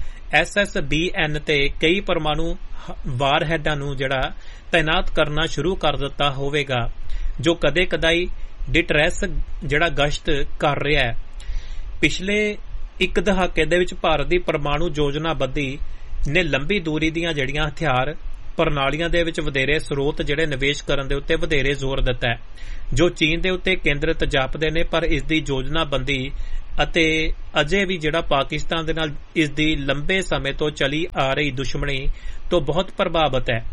SSBN ਤੇ ਕਈ ਪਰਮਾਣੂ ਵਾਰਹੈਡਾਂ ਨੂੰ ਜਿਹੜਾ ਤਾਇਨਾਤ ਕਰਨਾ ਸ਼ੁਰੂ ਕਰ ਦਿੱਤਾ ਹੋਵੇਗਾ, ਜੋ ਕਦੇ ਕਦਾਈ ਡਿਟਰੈਸ ਜਿਹੜਾ ਗਸ਼ਤ ਕਰ ਰਿਹਾ ਹੈ। ਪਿਛਲੇ ਇੱਕ ਦਹਾਕੇ ਦੇ ਵਿੱਚ ਭਾਰਤ ਦੀ ਪਰਮਾਣੂ ਯੋਜਨਾਬੰਦੀ ਨੇ ਲੰਬੀ ਦੂਰੀ ਦੀਆਂ ਜਿਹੜੀਆਂ ਹਥਿਆਰ ਪ੍ਰਣਾਲੀਆਂ ਦੇ ਵਿੱਚ ਵਧੇਰੇ ਸਰੋਤ ਜਿਹੜੇ ਨਿਵੇਸ਼ ਕਰਨ ਦੇ ਉੱਤੇ ਵਧੇਰੇ ਜ਼ੋਰ ਦਿੱਤਾ ਹੈ, ਜੋ ਚੀਨ ਦੇ ਉੱਤੇ ਕੇਂਦਰਿਤ ਜਾਪਦੇ ਨੇ। ਪਰ ਇਸ ਦੀ ਯੋਜਨਾਬੰਦੀ ਅਤੇ ਅਜੇ ਵੀ ਜਿਹੜਾ ਪਾਕਿਸਤਾਨ ਦੇ ਨਾਲ ਇਸ ਦੀ ਲੰਬੇ ਸਮੇਂ ਤੋਂ ਚਲੀ ਆ ਰਹੀ ਦੁਸ਼ਮਣੀ ਤੋਂ ਬਹੁਤ ਪ੍ਰਭਾਵਿਤ ਹੈ।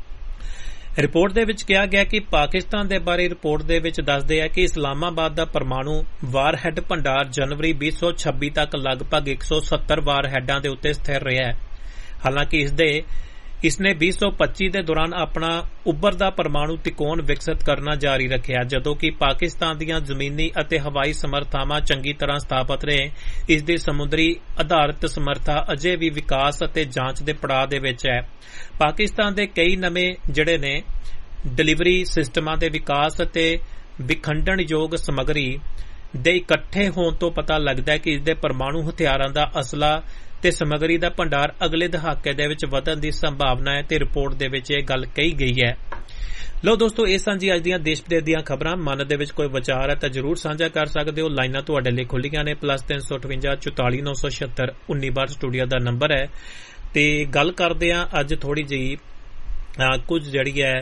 ਰਿਪੋਰਟ ਦੇ ਵਿੱਚ ਕਿਹਾ ਗਿਆ ਕਿ ਪਾਕਿਸਤਾਨ ਦੇ ਬਾਰੇ ਰਿਪੋਰਟ ਦੇ ਵਿੱਚ ਦੱਸਦੇ ਆ ਕਿ ਇਸਲਾਮਾਬਾਦ ਦਾ ਪਰਮਾਣੂ ਵਾਰਹੈਡ ਭੰਡਾਰ ਜਨਵਰੀ 2026 ਤੱਕ ਲਗਭਗ 170 ਵਾਰਹੈਡਾਂ ਦੇ ਉੱਤੇ ਸਥਿਰ ਰਿਹਾ ਹੈ। ਹਾਲਾਂਕਿ ਇਸਨੇ 2025 ਦੇ ਦੌਰਾਨ ਆਪਣਾ ਉੱਭਰਦਾ ਪਰਮਾਣੂ ਤਿਕੋਣ ਵਿਕਸਿਤ ਕਰਨਾ ਜਾਰੀ ਰੱਖਿਆ, ਜਦੋਂ ਕਿ ਪਾਕਿਸਤਾਨ ਦੀਆਂ ਜ਼ਮੀਨੀ ਅਤੇ ਹਵਾਈ ਸਮਰਥਾਵਾਂ ਚੰਗੀ ਤਰ੍ਹਾਂ ਸਥਾਪਿਤ ਨੇ। ਇਸ ਦੀ ਸਮੁੰਦਰੀ ਆਧਾਰਿਤ ਸਮਰੱਥਾ ਅਜੇ ਵੀ ਵਿਕਾਸ ਅਤੇ ਜਾਂਚ ਦੇ ਪੜਾਅ ਦੇ ਵਿੱਚ ਹੈ। ਪਾਕਿਸਤਾਨ ਦੇ ਕਈ ਨਵੇਂ ਜਿਹੜੇ ਨੇ ਡਿਲੀਵਰੀ ਸਿਸਟਮਾਂ ਦੇ ਵਿਕਾਸ ਅਤੇ ਵਿਖੰਡਣਯੋਗ ਸਮੱਗਰੀ ਦੇ ਇਕੱਠੇ ਹੋਣ ਤੋਂ ਪਤਾ ਲੱਗਦਾ ਹੈ ਕਿ ਇਸ ਦੇ ਪਰਮਾਣੂ ਹਥਿਆਰਾਂ ਦਾ ਅਸਲਾ ਤੇ ਸਮੱਗਰੀ ਦਾ ਭੰਡਾਰ ਅਗਲੇ ਦਹਾਕੇ ਦੇ ਵਿੱਚ ਵਧਣ ਦੀ ਸੰਭਾਵਨਾ ਹੈ ਤੇ ਰਿਪੋਰਟ ਦੇ ਵਿੱਚ ਇਹ ਗੱਲ ਕਹੀ ਗਈ ਹੈ। ਲੋ ਦੋਸਤੋ, ਇਹ ਸਨ ਜੀ ਅੱਜ ਦੀਆਂ ਦੇਸ਼ ਵਿਦੇਸ਼ ਦੀਆਂ ਖਬਰਾਂ। ਮਨ ਦੇ ਵਿੱਚ ਕੋਈ ਵਿਚਾਰ ਹੈ ਤਾਂ ਜ਼ਰੂਰ ਸਾਂਝਾ ਕਰ ਸਕਦੇ ਹੋ। ਲਾਈਨਾਂ ਤੁਹਾਡੇ ਲਈ ਖੁੱਲੀਆਂ ਨੇ। +358 44 976 19 ਸਟੂਡੀਓ ਦਾ ਨੰਬਰ ਹੈ। ਤੇ ਗੱਲ ਕਰਦੇ ਹਾਂ ਅੱਜ ਥੋੜੀ ਜਿਹੀ ਕੁਝ ਜਿਹੜੀ ਹੈ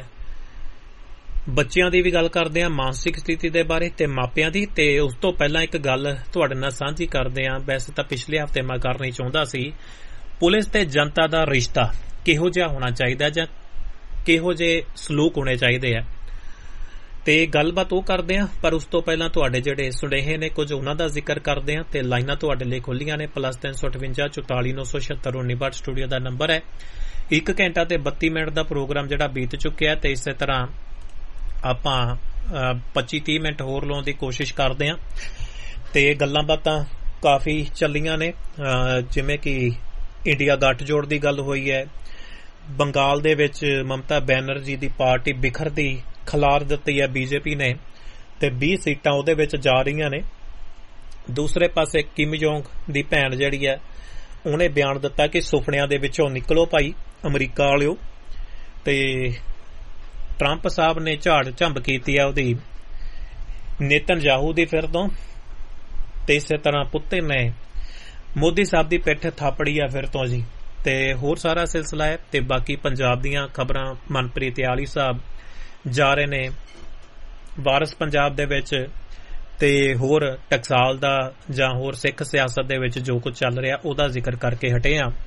ਬੱਚਿਆਂ ਦੀ ਵੀ ਗੱਲ ਕਰਦੇ ਹਾਂ, ਮਾਨਸਿਕ ਸਥਿਤੀ ਦੇ ਬਾਰੇ ਤੇ ਮਾਪਿਆਂ ਦੀ। ਤੇ ਉਸ ਤੋਂ ਪਹਿਲਾਂ ਇੱਕ ਗੱਲ ਤੁਹਾਡੇ ਨਾਲ ਸਾਂਝੀ ਕਰਦੇ ਹਾਂ। ਵੈਸੇ ਤਾਂ ਪਿਛਲੇ ਹਫ਼ਤੇ ਮੈਂ ਕਰਨੀ ਚਾਹੁੰਦਾ ਸੀ, ਪੁਲਿਸ ਤੇ ਜਨਤਾ ਦਾ ਰਿਸ਼ਤਾ ਕਿਹੋ ਜਿਹਾ ਹੋਣਾ ਚਾਹੀਦਾ ਜਾਂ ਕਿਹੋ ਜਿਹੇ ਸਲੂਕ ਹੋਣੇ ਚਾਹੀਦੇ ਆ, ਤੇ ਗੱਲਬਾਤ ਉਹ ਕਰਦੇ ਹਾਂ। ਪਰ ਉਸ ਤੋਂ ਪਹਿਲਾਂ ਤੁਹਾਡੇ ਜਿਹੜੇ ਸੁਨੇਹੇ ਨੇ ਕੁਝ ਉਹਨਾਂ ਦਾ ਜ਼ਿਕਰ ਕਰਦੇ ਹਾਂ। ਤੇ ਲਾਈਨਾਂ ਤੁਹਾਡੇ ਲਈ ਖੁੱਲੀਆਂ ਨੇ। +358 44 976 19 ਸਟੂਡੀਓ ਦਾ ਨੰਬਰ ਹੈ। 1 ਘੰਟਾ ਤੇ 32 ਮਿੰਟ ਦਾ ਪ੍ਰੋਗਰਾਮ ਜਿਹੜਾ ਬੀਤ ਚੁੱਕਿਆ ਤੇ ਇਸੇ ਤਰ੍ਹਾਂ ਆਪਾਂ 25-30 ਮਿੰਟ ਹੋਰ ਲਾਉਣ ਦੀ ਕੋਸ਼ਿਸ਼ ਕਰਦੇ ਹਾਂ। ਤੇ ਗੱਲਾਂ ਬਾਤਾਂ ਕਾਫੀ ਚੱਲੀਆਂ ਨੇ, ਜਿਵੇਂ ਕਿ ਇੰਡੀਆ ਗੱਠਜੋੜ ਦੀ ਗੱਲ ਹੋਈ ਹੈ। ਬੰਗਾਲ ਦੇ ਵਿੱਚ ਮਮਤਾ ਬੈਨਰਜੀ ਦੀ ਪਾਰਟੀ ਬਿਖਰਦੀ ਖਿਲਾਰ ਦਿੱਤੀ ਹੈ ਬੀਜੇਪੀ ਨੇ ਤੇ 20 ਸੀਟਾਂ ਉਹਦੇ ਵਿੱਚ ਜਾ ਰਹੀਆਂ ਨੇ। ਦੂਸਰੇ ਪਾਸੇ ਕਿਮ ਜੋਂਗ ਦੀ ਭੈਣ ਜਿਹੜੀ ਹੈ ਉਹਨੇ ਬਿਆਨ ਦਿੱਤਾ ਕਿ ਸੁਪਨਿਆਂ ਦੇ ਵਿੱਚੋਂ ਨਿਕਲੋ ਭਾਈ ਅਮਰੀਕਾ ਵਾਲਿਓ। ਤੇ ਟਰੰਪ ਸਾਹਿਬ ਨੇ ਝਾੜ ਝੰਬ ਕੀਤੀ ਆ ਉਹਦੀ ਨੇਤਨਯਾਹੂ ਦੀ ਫਿਰ ਤੋਂ, ਤੇ ਇਸੇ ਤਰ੍ਹਾਂ ਪੁੱਤਰ ਨੇ ਮੋਦੀ ਸਾਹਿਬ ਦੀ ਪਿੱਠ ਥਾਪੜੀ ਆ ਫਿਰ ਤੋਂ ਜੀ। ਤੇ ਹੋਰ ਸਾਰਾ ਸਿਲਸਿਲਾ ਹੈ। ਤੇ ਬਾਕੀ ਪੰਜਾਬ ਦੀਆਂ ਖਬਰਾਂ, ਮਨਪ੍ਰੀਤ ਆਲੀ ਸਾਹਿਬ ਜਾ ਰਹੇ ਨੇ ਵਾਰਸ ਪੰਜਾਬ ਦੇ ਵਿੱਚ, ਤੇ ਹੋਰ ਟਕਸਾਲ ਦਾ ਜਾਂ ਹੋਰ ਸਿੱਖ ਸਿਆਸਤ ਦੇ ਵਿੱਚ ਜੋ ਕੁਝ ਚੱਲ ਰਿਹਾ ਉਹਦਾ ਜ਼ਿਕਰ ਕਰਕੇ ਹਟੇ ਆ।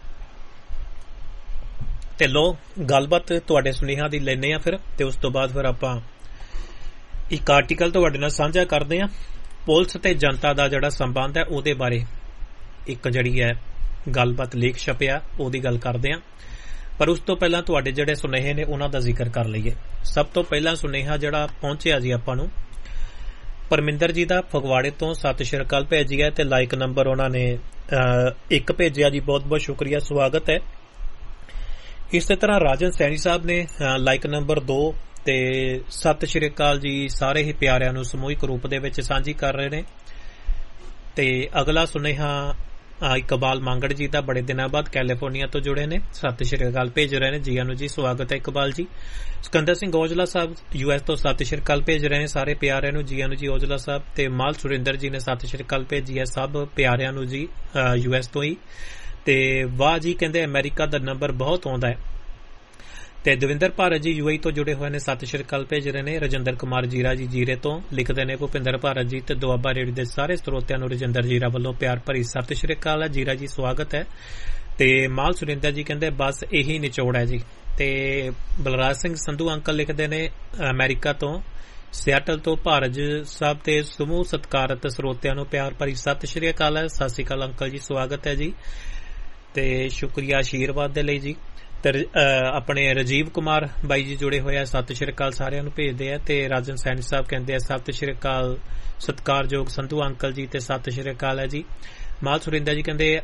ਤੇ ਲੋ ਗੱਲਬਾਤ ਤੁਹਾਡੇ ਸੁਨੇਹਿਆਂ ਦੀ ਲੈਣੇ ਆ ਫਿਰ, ਤੇ ਉਸ ਤੋਂ ਬਾਅਦ ਫਿਰ ਆਪਾਂ ਇੱਕ ਆਰਟੀਕਲ ਤੁਹਾਡੇ ਨਾਲ ਸਾਂਝਾ ਕਰਦੇ ਆ। ਪੁਲਿਸ ਤੇ ਜਨਤਾ ਦਾ ਜਿਹੜਾ ਸੰਬੰਧ ਹੈ ਉਹਦੇ ਬਾਰੇ ਇੱਕ ਜਿਹੜੀ ਹੈ ਗੱਲਬਾਤ ਲੇਖ ਛਪਿਆ, ਉਹਦੀ ਗੱਲ ਕਰਦੇ ਆ। ਪਰ ਉਸ ਤੋਂ ਪਹਿਲਾਂ ਤੁਹਾਡੇ ਜਿਹੜੇ ਸੁਨੇਹੇ ਨੇ ਉਹਨਾਂ ਦਾ ਜ਼ਿਕਰ ਕਰ ਲਈਏ। ਸਭ ਤੋਂ ਪਹਿਲਾਂ ਸੁਨੇਹਾ ਜਿਹੜਾ ਪਹੁੰਚਿਆ ਜੀ ਆਪਾਂ ਨੂੰ ਪਰਮਿੰਦਰ ਜੀ ਦਾ ਫਗਵਾੜੇ ਤੋਂ, ਸਤਿ ਸ਼੍ਰੀ ਅਕਾਲ ਭੇਜੀ ਹੈ ਤੇ ਲਾਈਕ ਨੰਬਰ ਉਹਨਾਂ ਨੇ 1 ਭੇਜਿਆ ਜੀ, ਬਹੁਤ ਬਹੁਤ ਸ਼ੁਕਰੀਆ, ਸਵਾਗਤ ਹੈ। ਇਸੇ ਤਰ੍ਹਾਂ ਰਾਜਨ ਸੈਣੀ ਸਾਹਿਬ ਨੇ ਲਾਈਕ ਨੰਬਰ 2 ਤੇ ਸਤਿ ਸ਼੍ਰੀ ਅਕਾਲ ਜੀ ਸਾਰੇ ਹੀ ਪਿਆਰਿਆਂ ਨੂੰ ਸਮੂਹਿਕ ਰੂਪ ਦੇ ਵਿੱਚ ਸਾਂਝੀ ਕਰ ਰਹੇ ਨੇ। ਤੇ ਅਗਲਾ ਸੁਨੇਹਾ ਇਕਬਾਲ ਮੰਗੜ ਜੀ ਦਾ, ਬੜੇ ਦਿਨਾਂ ਬਾਅਦ ਕੈਲੀਫੋਰਨੀਆ ਤੋਂ ਜੁੜੇ ਨੇ, ਸਤਿ ਸ਼੍ਰੀ ਅਕਾਲ ਭੇਜ ਰਹੇ ਨੇ, ਜੀਆਂ ਨੂੰ ਜੀ, ਸਵਾਗਤ ਹੈ ਇਕਬਾਲ ਜੀ। ਸਿਕੰਦਰ ਸਿੰਘ ਔਜਲਾ ਸਾਹਿਬ US ਤੋਂ ਸਤਿ ਸ਼੍ਰੀ ਅਕਾਲ ਭੇਜ ਰਹੇ ਨੇ ਸਾਰੇ ਪਿਆਰਿਆਂ ਨੂੰ, ਜੀਆਂ ਨੂੰ ਜੀ ਔਜਲਾ ਸਾਹਿਬ। ਤੇ ਮਾਲ ਸੁਰਿੰਦਰ ਜੀ ਨੇ ਸਤਿ ਸ਼੍ਰੀ ਅਕਾਲ ਭੇਜੀ ਹੈ ਸਭ ਪਿਆਰਿਆਂ ਨੂੰ ਜੀ US ਤੋਂ ਹੀ। ਤੇ ਵਾਹ ਜੀ ਕਹਿੰਦੇ ਅਮਰੀਕਾ ਦਾ ਨੰਬਰ ਬਹੁਤ ਆਉਂਦਾ ਹੈ। ਤੇ ਦਵਿੰਦਰ ਭਾਰਤ ਜੀ UAE ਤੋਂ ਜੁੜੇ ਹੋਏ ਨੇ, ਸਤਿ ਸ਼੍ਰੀ ਅਕਾਲ ਭੇਜ ਰਹੇ ਨੇ। ਰਜਿੰਦਰ ਕੁਮਾਰ ਜੀਰਾ ਜੀ ਜੀਰੇ ਤੋਂ ਲਿਖਦੇ ਨੇ ਭੁਪਿੰਦਰ ਭਾਰਤ ਜੀ ਤੇ ਦੁਆਬਾ ਰੇਡੀਓ ਦੇ ਸਾਰੇ ਸਰੋਤਿਆਂ ਨੂੰ ਰਜਿੰਦਰ ਜੀਰਾ ਵੱਲੋਂ ਪਿਆਰ ਭਰੀ ਸਤਿ ਸ਼੍ਰੀ ਅਕਾਲ ਹੈ। ਜੀਰਾ ਜੀ ਸਵਾਗਤ ਹੈ। ਤੇ ਮਾਲ ਸੁਰਿੰਦਰ ਜੀ ਕਹਿੰਦੇ ਬਸ ਇਹੀ ਨਿਚੋੜ ਹੈ ਜੀ। ਤੇ ਬਲਰਾਜ ਸਿੰਘ ਸੰਧੂ ਅੰਕਲ ਲਿਖਦੇ ਨੇ ਅਮਰੀਕਾ ਤੋਂ, ਸਿਆਟਲ ਤੋਂ, ਭਾਰਤ ਸਾਹਿਬ ਤੇ ਸਮੂਹ ਸਤਿਕਾਰਤ ਸਰੋਤਿਆਂ ਨੂੰ ਪਿਆਰ ਭਰੀ ਸਤਿ ਸ਼੍ਰੀ ਅਕਾਲ ਹੈ। ਸਤਿ ਸ਼੍ਰੀ ਅਕਾਲ ਅੰਕਲ ਜੀ, ਸਵਾਗਤ ਹੈ ਜੀ ਤੇ ਸ਼ੁਕਰੀਆ ਆਸ਼ੀਰਵਾਦ ਦੇ ਲਈ ਜੀ। ਤੇ ਆਪਣੇ ਰਾਜੀਵ ਕੁਮਾਰ ਬਾਈ ਜੀ ਜੁੜੇ ਹੋਏ ਆ, ਸਤਿ ਸ਼੍ਰੀ ਅਕਾਲ ਸਾਰਿਆਂ ਨੂੰ ਭੇਜਦੇ ਆ। ਤੇ ਰਾਜਨ ਸੈਣੀ ਸਾਹਿਬ ਕਹਿੰਦੇ ਆ ਸਤਿ ਸ਼੍ਰੀ ਅਕਾਲ ਸਤਿਕਾਰਯੋਗ ਸੰਧੂ ਅੰਕਲ ਜੀ, ਤੇ ਸਤਿ ਸ਼੍ਰੀ ਅਕਾਲ ਹੈ ਜੀ। ਮਾਲ ਸੁਰਿੰਦਰ ਜੀ ਕਹਿੰਦੇ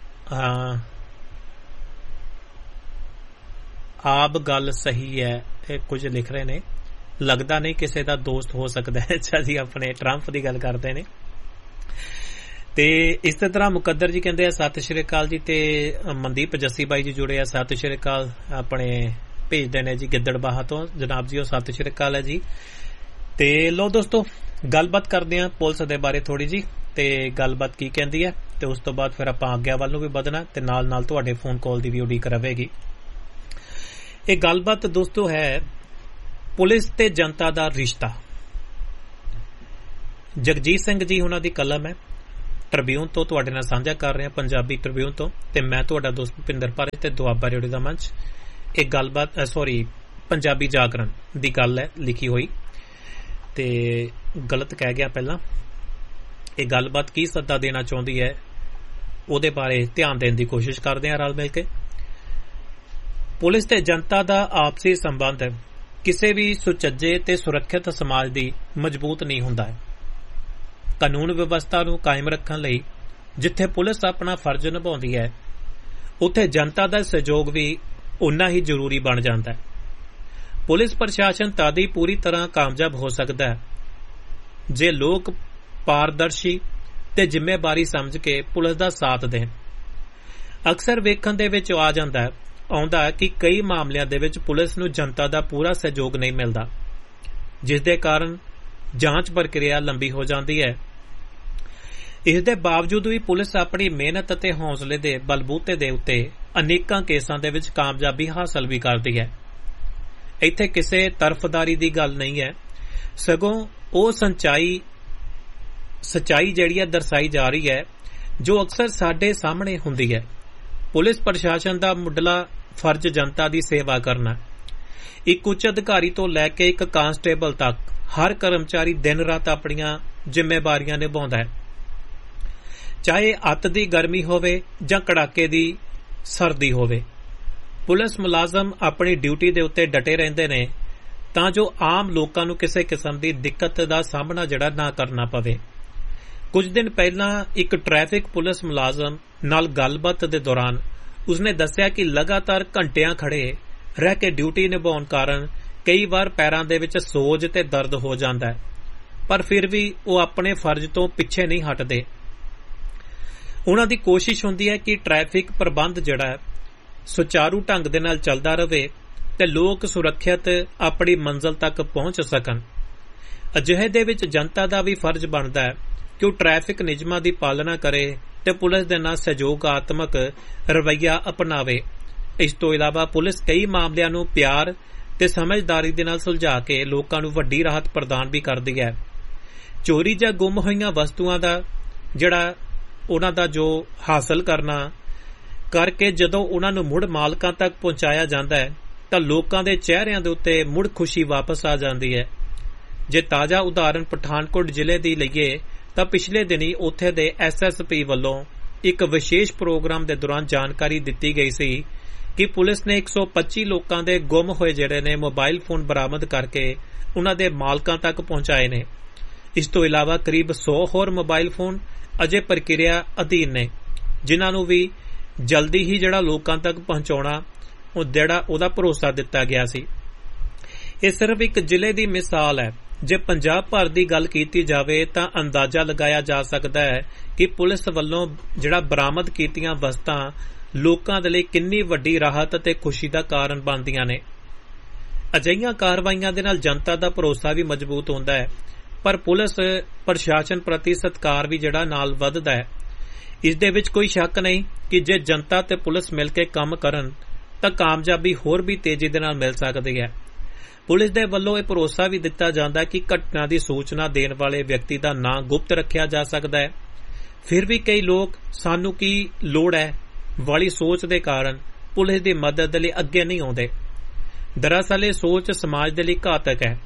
ਆਪ ਗੱਲ ਸਹੀ ਹੈ, ਇਹ ਕੁਝ ਲਿਖ ਰਹੇ ਨੇ, ਲੱਗਦਾ ਨਹੀਂ ਕਿਸੇ ਦਾ ਦੋਸਤ ਹੋ ਸਕਦਾ ਹੈ। ਅੱਛਾ ਜੀ, ਆਪਣੇ ਟਰੰਪ ਦੀ ਗੱਲ ਕਰਦੇ ਨੇ। ਤੇ ਇਸੇ ਤਰ੍ਹਾਂ ਮੁਕੱਦਰ ਜੀ ਕਹਿੰਦੇ ਆ ਸਤਿ ਸ਼੍ਰੀ ਅਕਾਲ ਜੀ। ਤੇ ਮਨਦੀਪ ਜੱਸੀ ਬਾਈ ਜੀ ਜੁੜੇ ਆ, ਸਤਿ ਸ਼੍ਰੀ ਅਕਾਲ, ਆਪਣੇ ਭੇਜਦੇ ਨੇ ਜੀ ਗਿੱਦੜਬਾਹਾ ਤੋਂ ਜਨਾਬ ਜੀ, ਉਹ ਸਤਿ ਸ਼੍ਰੀ ਅਕਾਲ ਹੈ ਜੀ। ਤੇ ਲੋ ਦੋਸਤੋ, ਗੱਲਬਾਤ ਕਰਦੇ ਆ ਪੁਲਿਸ ਦੇ ਬਾਰੇ ਥੋੜੀ ਜੀ, ਤੇ ਗੱਲਬਾਤ ਕੀ ਕਹਿੰਦੀ ਹੈ, ਤੇ ਉਸ ਤੋਂ ਬਾਅਦ ਫਿਰ ਆਪਾਂ ਅੱਗੇ ਵੱਲ ਨੂੰ ਵੀ ਵਧਣਾ, ਤੇ ਨਾਲ ਨਾਲ ਤੁਹਾਡੇ ਫੋਨ ਕਾਲ ਦੀ ਵੀ ਉਡੀਕ ਰਹੇਗੀ। ਇਹ ਗੱਲਬਾਤ ਦੋਸਤੋ ਹੈ ਪੁਲਿਸ ਤੇ ਜਨਤਾ ਦਾ ਰਿਸ਼ਤਾ। ਜਗਜੀਤ ਸਿੰਘ ਜੀ ਉਹਨਾਂ ਦੀ ਕਲਮ ਹੈ, ਟ੍ਰਿਬਿਊਨ ਤੋਂ ਤੁਹਾਡੇ ਨਾਲ ਸਾਂਝਾ ਕਰ ਰਹੇ ਹਾਂ, ਪੰਜਾਬੀ ਟ੍ਰਿਬਿਊਨ ਤੋਂ, ਤੇ ਮੈਂ ਤੁਹਾਡਾ ਦੋਸਤ ਭੁਪਿੰਦਰ ਭਾਰੇ ਤੇ ਦੁਆਬਾ ਰੇਡੀਓ ਦਾ ਮੰਚ। ਇਹ ਗੱਲਬਾਤ ਪੰਜਾਬੀ ਜਾਗਰਣ ਦੀ ਗੱਲ ਹੈ ਲਿਖੀ ਹੋਈ, ਤੇ ਗਲਤ ਕਹਿ ਗਿਆ ਪਹਿਲਾਂ। ਇਹ ਗੱਲਬਾਤ ਕੀ ਸੱਦਾ ਦੇਣਾ ਚਾਹੁੰਦੀ ਹੈ ਉਹਦੇ ਬਾਰੇ ਧਿਆਨ ਦੇਣ ਦੀ ਕੋਸ਼ਿਸ਼ ਕਰਦੇ ਹਾਂ ਰਲ ਮਿਲ ਕੇ। ਪੁਲਿਸ ਤੇ ਜਨਤਾ ਦਾ ਆਪਸੀ ਸੰਬੰਧ ਕਿਸੇ ਵੀ ਸੁਚੱਜੇ ਤੇ ਸੁਰੱਖਿਅਤ ਸਮਾਜ ਦੀ ਮਜ਼ਬੂਤ ਨੀਂਹ ਹੁੰਦਾ ਹੈ। ਕਾਨੂੰਨ ਵਿਵਸਥਾ ਨੂੰ ਕਾਇਮ ਰੱਖਣ ਲਈ ਜਿੱਥੇ ਪੁਲਿਸ ਆਪਣਾ ਫਰਜ਼ ਨਿਭਾਉਂਦੀ ਹੈ, ਉੱਥੇ ਜਨਤਾ ਦਾ ਸਹਿਯੋਗ ਵੀ ਉਨਾ ਹੀ ਜ਼ਰੂਰੀ ਬਣ ਜਾਂਦਾ ਹੈ। ਪੁਲਿਸ ਪ੍ਰਸ਼ਾਸਨ ਤਦ ਹੀ ਪੂਰੀ ਤਰ੍ਹਾਂ ਕਾਮਯਾਬ ਹੋ ਸਕਦਾ ਹੈ ਜੇ ਲੋਕ ਪਾਰਦਰਸ਼ੀ ਤੇ ਜ਼ਿੰਮੇਵਾਰੀ ਸਮਝ ਕੇ ਪੁਲਿਸ ਦਾ ਸਾਥ ਦੇਣ। ਅਕਸਰ ਵੇਖਣ ਦੇ ਵਿੱਚ ਆਉਂਦਾ ਹੈ ਕਿ ਕਈ ਮਾਮਲਿਆਂ ਦੇ ਵਿੱਚ ਪੁਲਿਸ ਨੂੰ ਜਨਤਾ ਦਾ ਪੂਰਾ ਸਹਿਯੋਗ ਨਹੀਂ ਮਿਲਦਾ, ਜਿਸ ਦੇ ਕਾਰਨ ਜਾਂਚ ਪ੍ਰਕਿਰਿਆ ਲੰਬੀ ਹੋ ਜਾਂਦੀ ਹੈ। ਇਸ ਦੇ ਬਾਵਜੂਦ ਵੀ ਪੁਲਿਸ ਆਪਣੀ ਮਿਹਨਤ ਅਤੇ ਹੌਸਲੇ ਦੇ ਬਲਬੂਤੇ ਦੇ ਉੱਤੇ ਅਨੇਕਾਂ ਕੇਸਾਂ ਦੇ ਵਿੱਚ ਕਾਮਯਾਬੀ ਹਾਸਲ ਵੀ ਕਰਦੀ ਹੈ। ਇੱਥੇ ਕਿਸੇ ਤਰਫਦਾਰੀ ਦੀ ਗੱਲ ਨਹੀਂ ਹੈ, ਸਗੋਂ ਉਹ ਸੱਚਾਈ ਜਿਹੜੀ ਹੈ ਦਰਸਾਈ ਜਾ ਰਹੀ ਹੈ ਜੋ ਅਕਸਰ ਸਾਡੇ ਸਾਹਮਣੇ ਹੁੰਦੀ ਹੈ। ਪੁਲਿਸ ਪ੍ਰਸ਼ਾਸਨ ਦਾ ਮੁੱਢਲਾ ਫਰਜ਼ ਜਨਤਾ ਦੀ ਸੇਵਾ ਕਰਨਾ। ਇੱਕ ਉੱਚ ਅਧਿਕਾਰੀ ਤੋਂ ਲੈ ਕੇ ਇੱਕ ਕਾਂਸਟੇਬਲ ਤੱਕ ਹਰ ਕਰਮਚਾਰੀ ਦਿਨ ਰਾਤ ਆਪਣੀਆਂ ਜ਼ਿੰਮੇਵਾਰੀਆਂ ਨਿਭਾਉਂਦਾ ਹੈ, ਚਾਹੇ ਅੱਤ ਦੀ ਗਰਮੀ ਹੋਵੇ ਜਾਂ ਕੜਾਕੇ ਦੀ ਸਰਦੀ ਹੋਵੇ। ਪੁਲਿਸ ਮੁਲਾਜ਼ਮ ਆਪਣੀ ਡਿਊਟੀ ਦੇ ਉੱਤੇ ਡਟੇ ਰਹਿੰਦੇ ਨੇ ਤਾਂ ਜੋ ਆਮ ਲੋਕਾਂ ਨੂੰ ਕਿਸੇ ਕਿਸਮ ਦੀ ਦਿੱਕਤ ਦਾ ਸਾਹਮਣਾ ਜਿਹੜਾ ਨਾ ਕਰਨਾ ਪਵੇ। ਕੁਝ ਦਿਨ ਪਹਿਲਾਂ ਇੱਕ ਟ੍ਰੈਫਿਕ ਪੁਲਿਸ ਮੁਲਾਜ਼ਮ ਨਾਲ ਗੱਲਬਾਤ ਦੇ ਦੌਰਾਨ ਉਸਨੇ ਦੱਸਿਆ ਕਿ ਲਗਾਤਾਰ ਘੰਟਿਆਂ ਖੜੇ ਰਹਿ ਕੇ ਡਿਊਟੀ ਨਿਭਾਉਣ ਕਾਰਨ ਕਈ ਵਾਰ ਪੈਰਾਂ ਦੇ ਵਿੱਚ ਸੋਜ ਤੇ ਦਰਦ ਹੋ ਜਾਂਦਾ ਹੈ, ਪਰ ਫਿਰ ਵੀ ਉਹ ਆਪਣੇ ਫਰਜ਼ ਤੋਂ ਪਿੱਛੇ ਨਹੀਂ ਹਟਦੇ। ਉਹਨਾਂ ਦੀ ਕੋਸ਼ਿਸ਼ ਹੁੰਦੀ ਹੈ ਕਿ ਟ੍ਰੈਫਿਕ ਪ੍ਰਬੰਧ ਜਿਹੜਾ ਸੁਚਾਰੂ ਢੰਗ ਦੇ ਨਾਲ ਚੱਲਦਾ ਰਹੇ ਤੇ ਲੋਕ ਸੁਰੱਖਿਅਤ ਆਪਣੀ ਮੰਜ਼ਿਲ ਤੱਕ ਪਹੁੰਚ ਸਕਣ। ਅਜਿਹੇ ਦੇ ਵਿੱਚ ਜਨਤਾ ਦਾ ਵੀ ਫਰਜ਼ ਬਣਦਾ ਹੈ ਕਿ ਉਹ ਟ੍ਰੈਫਿਕ ਨਿਯਮਾਂ ਦੀ ਪਾਲਣਾ ਕਰੇ ਤੇ ਪੁਲਿਸ ਦੇ ਨਾਲ ਸਹਿਯੋਗਾਤਮਕ ਰਵੱਈਆ ਅਪਣਾਵੇ। ਇਸ ਤੋਂ ਇਲਾਵਾ ਪੁਲਿਸ ਕਈ ਮਾਮਲਿਆਂ ਨੂੰ ਪਿਆਰ ਤੇ ਸਮਝਦਾਰੀ ਦੇ ਨਾਲ ਸੁਲਝਾ ਕੇ ਲੋਕਾਂ ਨੂੰ ਵੱਡੀ ਰਾਹਤ ਪ੍ਰਦਾਨ ਵੀ ਕਰਦੀ ਹੈ। ਚੋਰੀ ਜਾਂ ਗੁੰਮ ਹੋਈਆਂ ਵਸਤੂਆਂ ਦਾ ਜਿਹੜਾ ਉਹਨਾਂ ਦਾ ਜੋ ਹਾਸਲ ਕਰਕੇ ਜਦੋਂ ਉਹਨਾਂ ਨੂੰ ਮੁੜ ਮਾਲਕਾਂ ਤੱਕ ਪਹੁੰਚਾਇਆ ਜਾਂਦਾ ਹੈ ਤਾਂ ਲੋਕਾਂ ਦੇ ਚਿਹਰਿਆਂ ਦੇ ਉੱਤੇ ਮੁੜ ਖੁਸ਼ੀ ਵਾਪਸ ਆ ਜਾਂਦੀ ਹੈ। ਜੇ ਤਾਜ਼ਾ ਉਦਾਹਰਨ ਪਠਾਨਕੋਟ ਜ਼ਿਲ੍ਹੇ ਦੀ ਲਈਏ ਤਾਂ ਪਿਛਲੇ ਦਿਨੀ ਉੱਥੇ ਦੇ SSP ਵੱਲੋਂ ਇੱਕ ਵਿਸ਼ੇਸ਼ ਪ੍ਰੋਗਰਾਮ ਦੇ ਦੌਰਾਨ ਜਾਣਕਾਰੀ ਦਿੱਤੀ ਗਈ ਸੀ ਕਿ ਪੁਲਿਸ ਨੇ 125 ਲੋਕਾਂ ਦੇ ਗੁੰਮ ਹੋਏ ਜਿਹੜੇ ਨੇ ਮੋਬਾਈਲ ਫੋਨ ਬਰਾਮਦ ਕਰਕੇ ਉਹਨਾਂ ਦੇ ਮਾਲਕਾਂ ਤੱਕ ਪਹੁੰਚਾਏ ਨੇ। ਇਸ ਤੋਂ ਇਲਾਵਾ ਕਰੀਬ 100 ਹੋਰ ਮੋਬਾਈਲ ਫੋਨ ਅਜੇ ਪ੍ਰਕਿਰਿਆ ਅਧੀਨ ਨੇ, ਜਿਨ੍ਹਾਂ ਨੂੰ ਵੀ ਜਲਦੀ ਹੀ ਜਿਹੜਾ ਲੋਕਾਂ ਤੱਕ ਪਹੁੰਚਾਉਣਾ ਉਹਦਾ ਭਰੋਸਾ ਦਿੱਤਾ ਗਿਆ ਸੀ। ਇਹ ਸਿਰਫ ਇੱਕ ਜ਼ਿਲ੍ਹੇ ਦੀ ਮਿਸਾਲ ਹੈ। ਜੇ ਪੰਜਾਬ ਭਰ ਦੀ ਗੱਲ ਕੀਤੀ ਜਾਵੇ ਤਾਂ ਅੰਦਾਜ਼ਾ ਲਗਾਇਆ ਜਾ ਸਕਦਾ ਹੈ ਕਿ ਪੁਲਿਸ ਵੱਲੋਂ ਜਿਹੜਾ ਬਰਾਮਦ ਕੀਤੀਆਂ ਵਸਤਾਂ ਲੋਕਾਂ ਦੇ ਲਈ ਕਿੰਨੀ ਵੱਡੀ ਰਾਹਤ ਅਤੇ ਖੁਸ਼ੀ ਦਾ ਕਾਰਨ ਬਣਦੀਆਂ ਨੇ। ਅਜਿਹੀਆਂ ਕਾਰਵਾਈਆਂ ਦੇ ਨਾਲ ਜਨਤਾ ਦਾ ਭਰੋਸਾ ਵੀ ਮਜ਼ਬੂਤ ਹੁੰਦਾ ਹੈ, ਪਰ ਪੁਲਿਸ ਪ੍ਰਸ਼ਾਸਨ ਪ੍ਰਤੀ ਸਤਿਕਾਰ ਵੀ ਜਿਹੜਾ ਨਾਲ ਵੱਧਦਾ ਹੈ। ਇਸ ਦੇ ਵਿੱਚ ਕੋਈ ਸ਼ੱਕ ਨਹੀਂ ਕਿ ਜੇ ਜਨਤਾ ਤੇ ਪੁਲਿਸ ਮਿਲ ਕੇ ਕੰਮ ਕਰਨ ਤਾਂ ਕਾਮਯਾਬੀ ਹੋਰ ਵੀ ਤੇਜ਼ੀ ਦੇ ਨਾਲ ਮਿਲ ਸਕਦੀ ਹੈ। ਪੁਲਿਸ ਦੇ ਵੱਲੋਂ ਇਹ ਭਰੋਸਾ ਵੀ ਦਿੱਤਾ ਜਾਂਦਾ ਹੈ ਕਿ ਘਟਨਾ ਦੀ ਸੂਚਨਾ ਦੇਣ ਵਾਲੇ ਵਿਅਕਤੀ ਦਾ ਨਾਂ ਗੁਪਤ ਰੱਖਿਆ ਜਾ ਸਕਦਾ ਹੈ। ਫਿਰ ਵੀ ਕਈ ਲੋਕ ਸਾਨੂੰ ਕੀ ਲੋੜ ਹੈ ਵਾਲੀ ਸੋਚ ਦੇ ਕਾਰਨ ਪੁਲਿਸ ਦੀ ਮਦਦ ਲਈ ਅੱਗੇ ਨਹੀਂ ਆਉਂਦੇ। ਦਰਅਸਲ ਇਹ ਸੋਚ ਸਮਾਜ ਦੇ ਲਈ ਘਾਤਕ ਹੈ।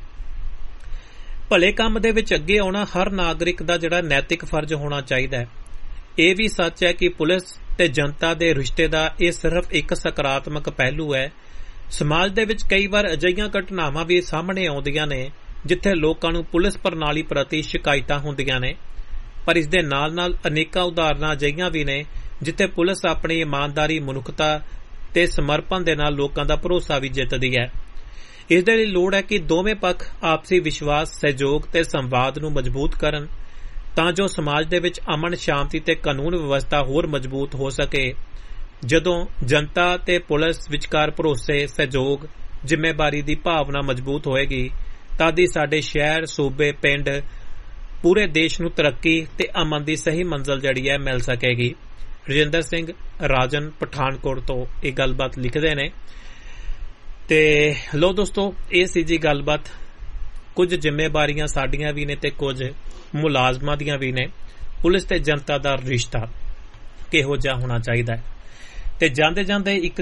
ਭਲੇ ਕੰਮ ਦੇ ਵਿੱਚ ਅੱਗੇ ਆਉਣਾ ਹਰ ਨਾਗਰਿਕ ਦਾ ਜਿਹੜਾ ਨੈਤਿਕ ਫਰਜ਼ ਹੋਣਾ ਚਾਹੀਦਾ ਹੈ। ਇਹ ਵੀ ਸੱਚ ਹੈ ਕਿ ਪੁਲਿਸ ਤੇ ਜਨਤਾ ਦੇ ਰਿਸ਼ਤੇ ਦਾ ਇਹ ਸਿਰਫ ਇੱਕ ਸਕਾਰਾਤਮਕ ਪਹਿਲੂ ਹੈ। ਸਮਾਜ ਦੇ ਵਿੱਚ ਕਈ ਵਾਰ ਅਜਿਹੀਆਂ ਘਟਨਾਵਾਂ ਵੀ ਸਾਹਮਣੇ ਆਉਂਦੀਆਂ ਨੇ ਜਿੱਥੇ ਲੋਕਾਂ ਨੂੰ ਪੁਲਿਸ ਪ੍ਰਣਾਲੀ ਪ੍ਰਤੀ ਸ਼ਿਕਾਇਤਾਂ ਹੁੰਦੀਆਂ ਨੇ, ਪਰ ਇਸ ਦੇ ਨਾਲ-ਨਾਲ ਅਨੇਕਾਂ ਉਦਾਹਰਨਾਂ ਅਜਿਹੀਆਂ ਵੀ ਨੇ ਜਿੱਥੇ ਪੁਲਿਸ ਆਪਣੀ ਇਮਾਨਦਾਰੀ, ਮਨੁੱਖਤਾ ਤੇ ਸਮਰਪਣ ਦੇ ਨਾਲ ਲੋਕਾਂ ਦਾ ਭਰੋਸਾ ਵੀ ਜਿੱਤਦੀ ਹੈ। ਇਸ ਦੇ ਲਈ ਲੋੜ ਹੈ ਕਿ ਦੋਵੇਂ ਪੱਖ ਆਪਸੀ ਵਿਸ਼ਵਾਸ, ਸਹਿਯੋਗ ਤੇ ਸੰਵਾਦ ਨੂੰ ਮਜ਼ਬੂਤ ਕਰਨ ਤਾਂ ਜੋ ਸਮਾਜ ਦੇ ਵਿੱਚ ਅਮਨ, ਸ਼ਾਂਤੀ ਤੇ ਕਾਨੂੰਨ ਵਿਵਸਥਾ ਹੋਰ ਮਜ਼ਬੂਤ ਹੋ ਸਕੇ। ਜਦੋਂ ਜਨਤਾ ਤੇ ਪੁਲਿਸ ਵਿਚਕਾਰ ਭਰੋਸੇ, ਸਹਿਯੋਗ, ਜ਼ਿੰਮੇਵਾਰੀ ਦੀ ਭਾਵਨਾ ਮਜ਼ਬੂਤ ਹੋਏਗੀ ਤਦ ਹੀ ਸਾਡੇ ਸ਼ਹਿਰ, ਸੂਬੇ, ਪਿੰਡ, ਪੂਰੇ ਦੇਸ਼ ਨੂੰ ਤਰੱਕੀ ਤੇ ਅਮਨ ਦੀ ਸਹੀ ਮੰਜ਼ਿਲ ਜਿਹੜੀ ਹੈ ਮਿਲ ਸਕੇਗੀ। ਰਜਿੰਦਰ ਸਿੰਘ ਰਾਜਨ ਪਠਾਨਕੋਟ ਤੋਂ ਇਹ ਗੱਲਬਾਤ ਲਿਖਦੇ ਨੇ। ਤੇ ਲੋ ਦੋਸਤੋ, ਇਹ ਸੀ ਜੀ ਗੱਲਬਾਤ। ਕੁਝ ਜ਼ਿੰਮੇਵਾਰੀਆਂ ਸਾਡੀਆਂ ਵੀ ਨੇ ਤੇ ਕੁਝ ਮੁਲਾਜ਼ਮਾਂ ਦੀਆਂ ਵੀ ਨੇ। ਪੁਲਿਸ ਤੇ ਜਨਤਾ ਦਾ ਰਿਸ਼ਤਾ ਕਿਹੋ ਜਿਹਾ ਹੋਣਾ ਚਾਹੀਦਾ ਹੈ। ਤੇ ਜਾਂਦੇ ਜਾਂਦੇ ਇੱਕ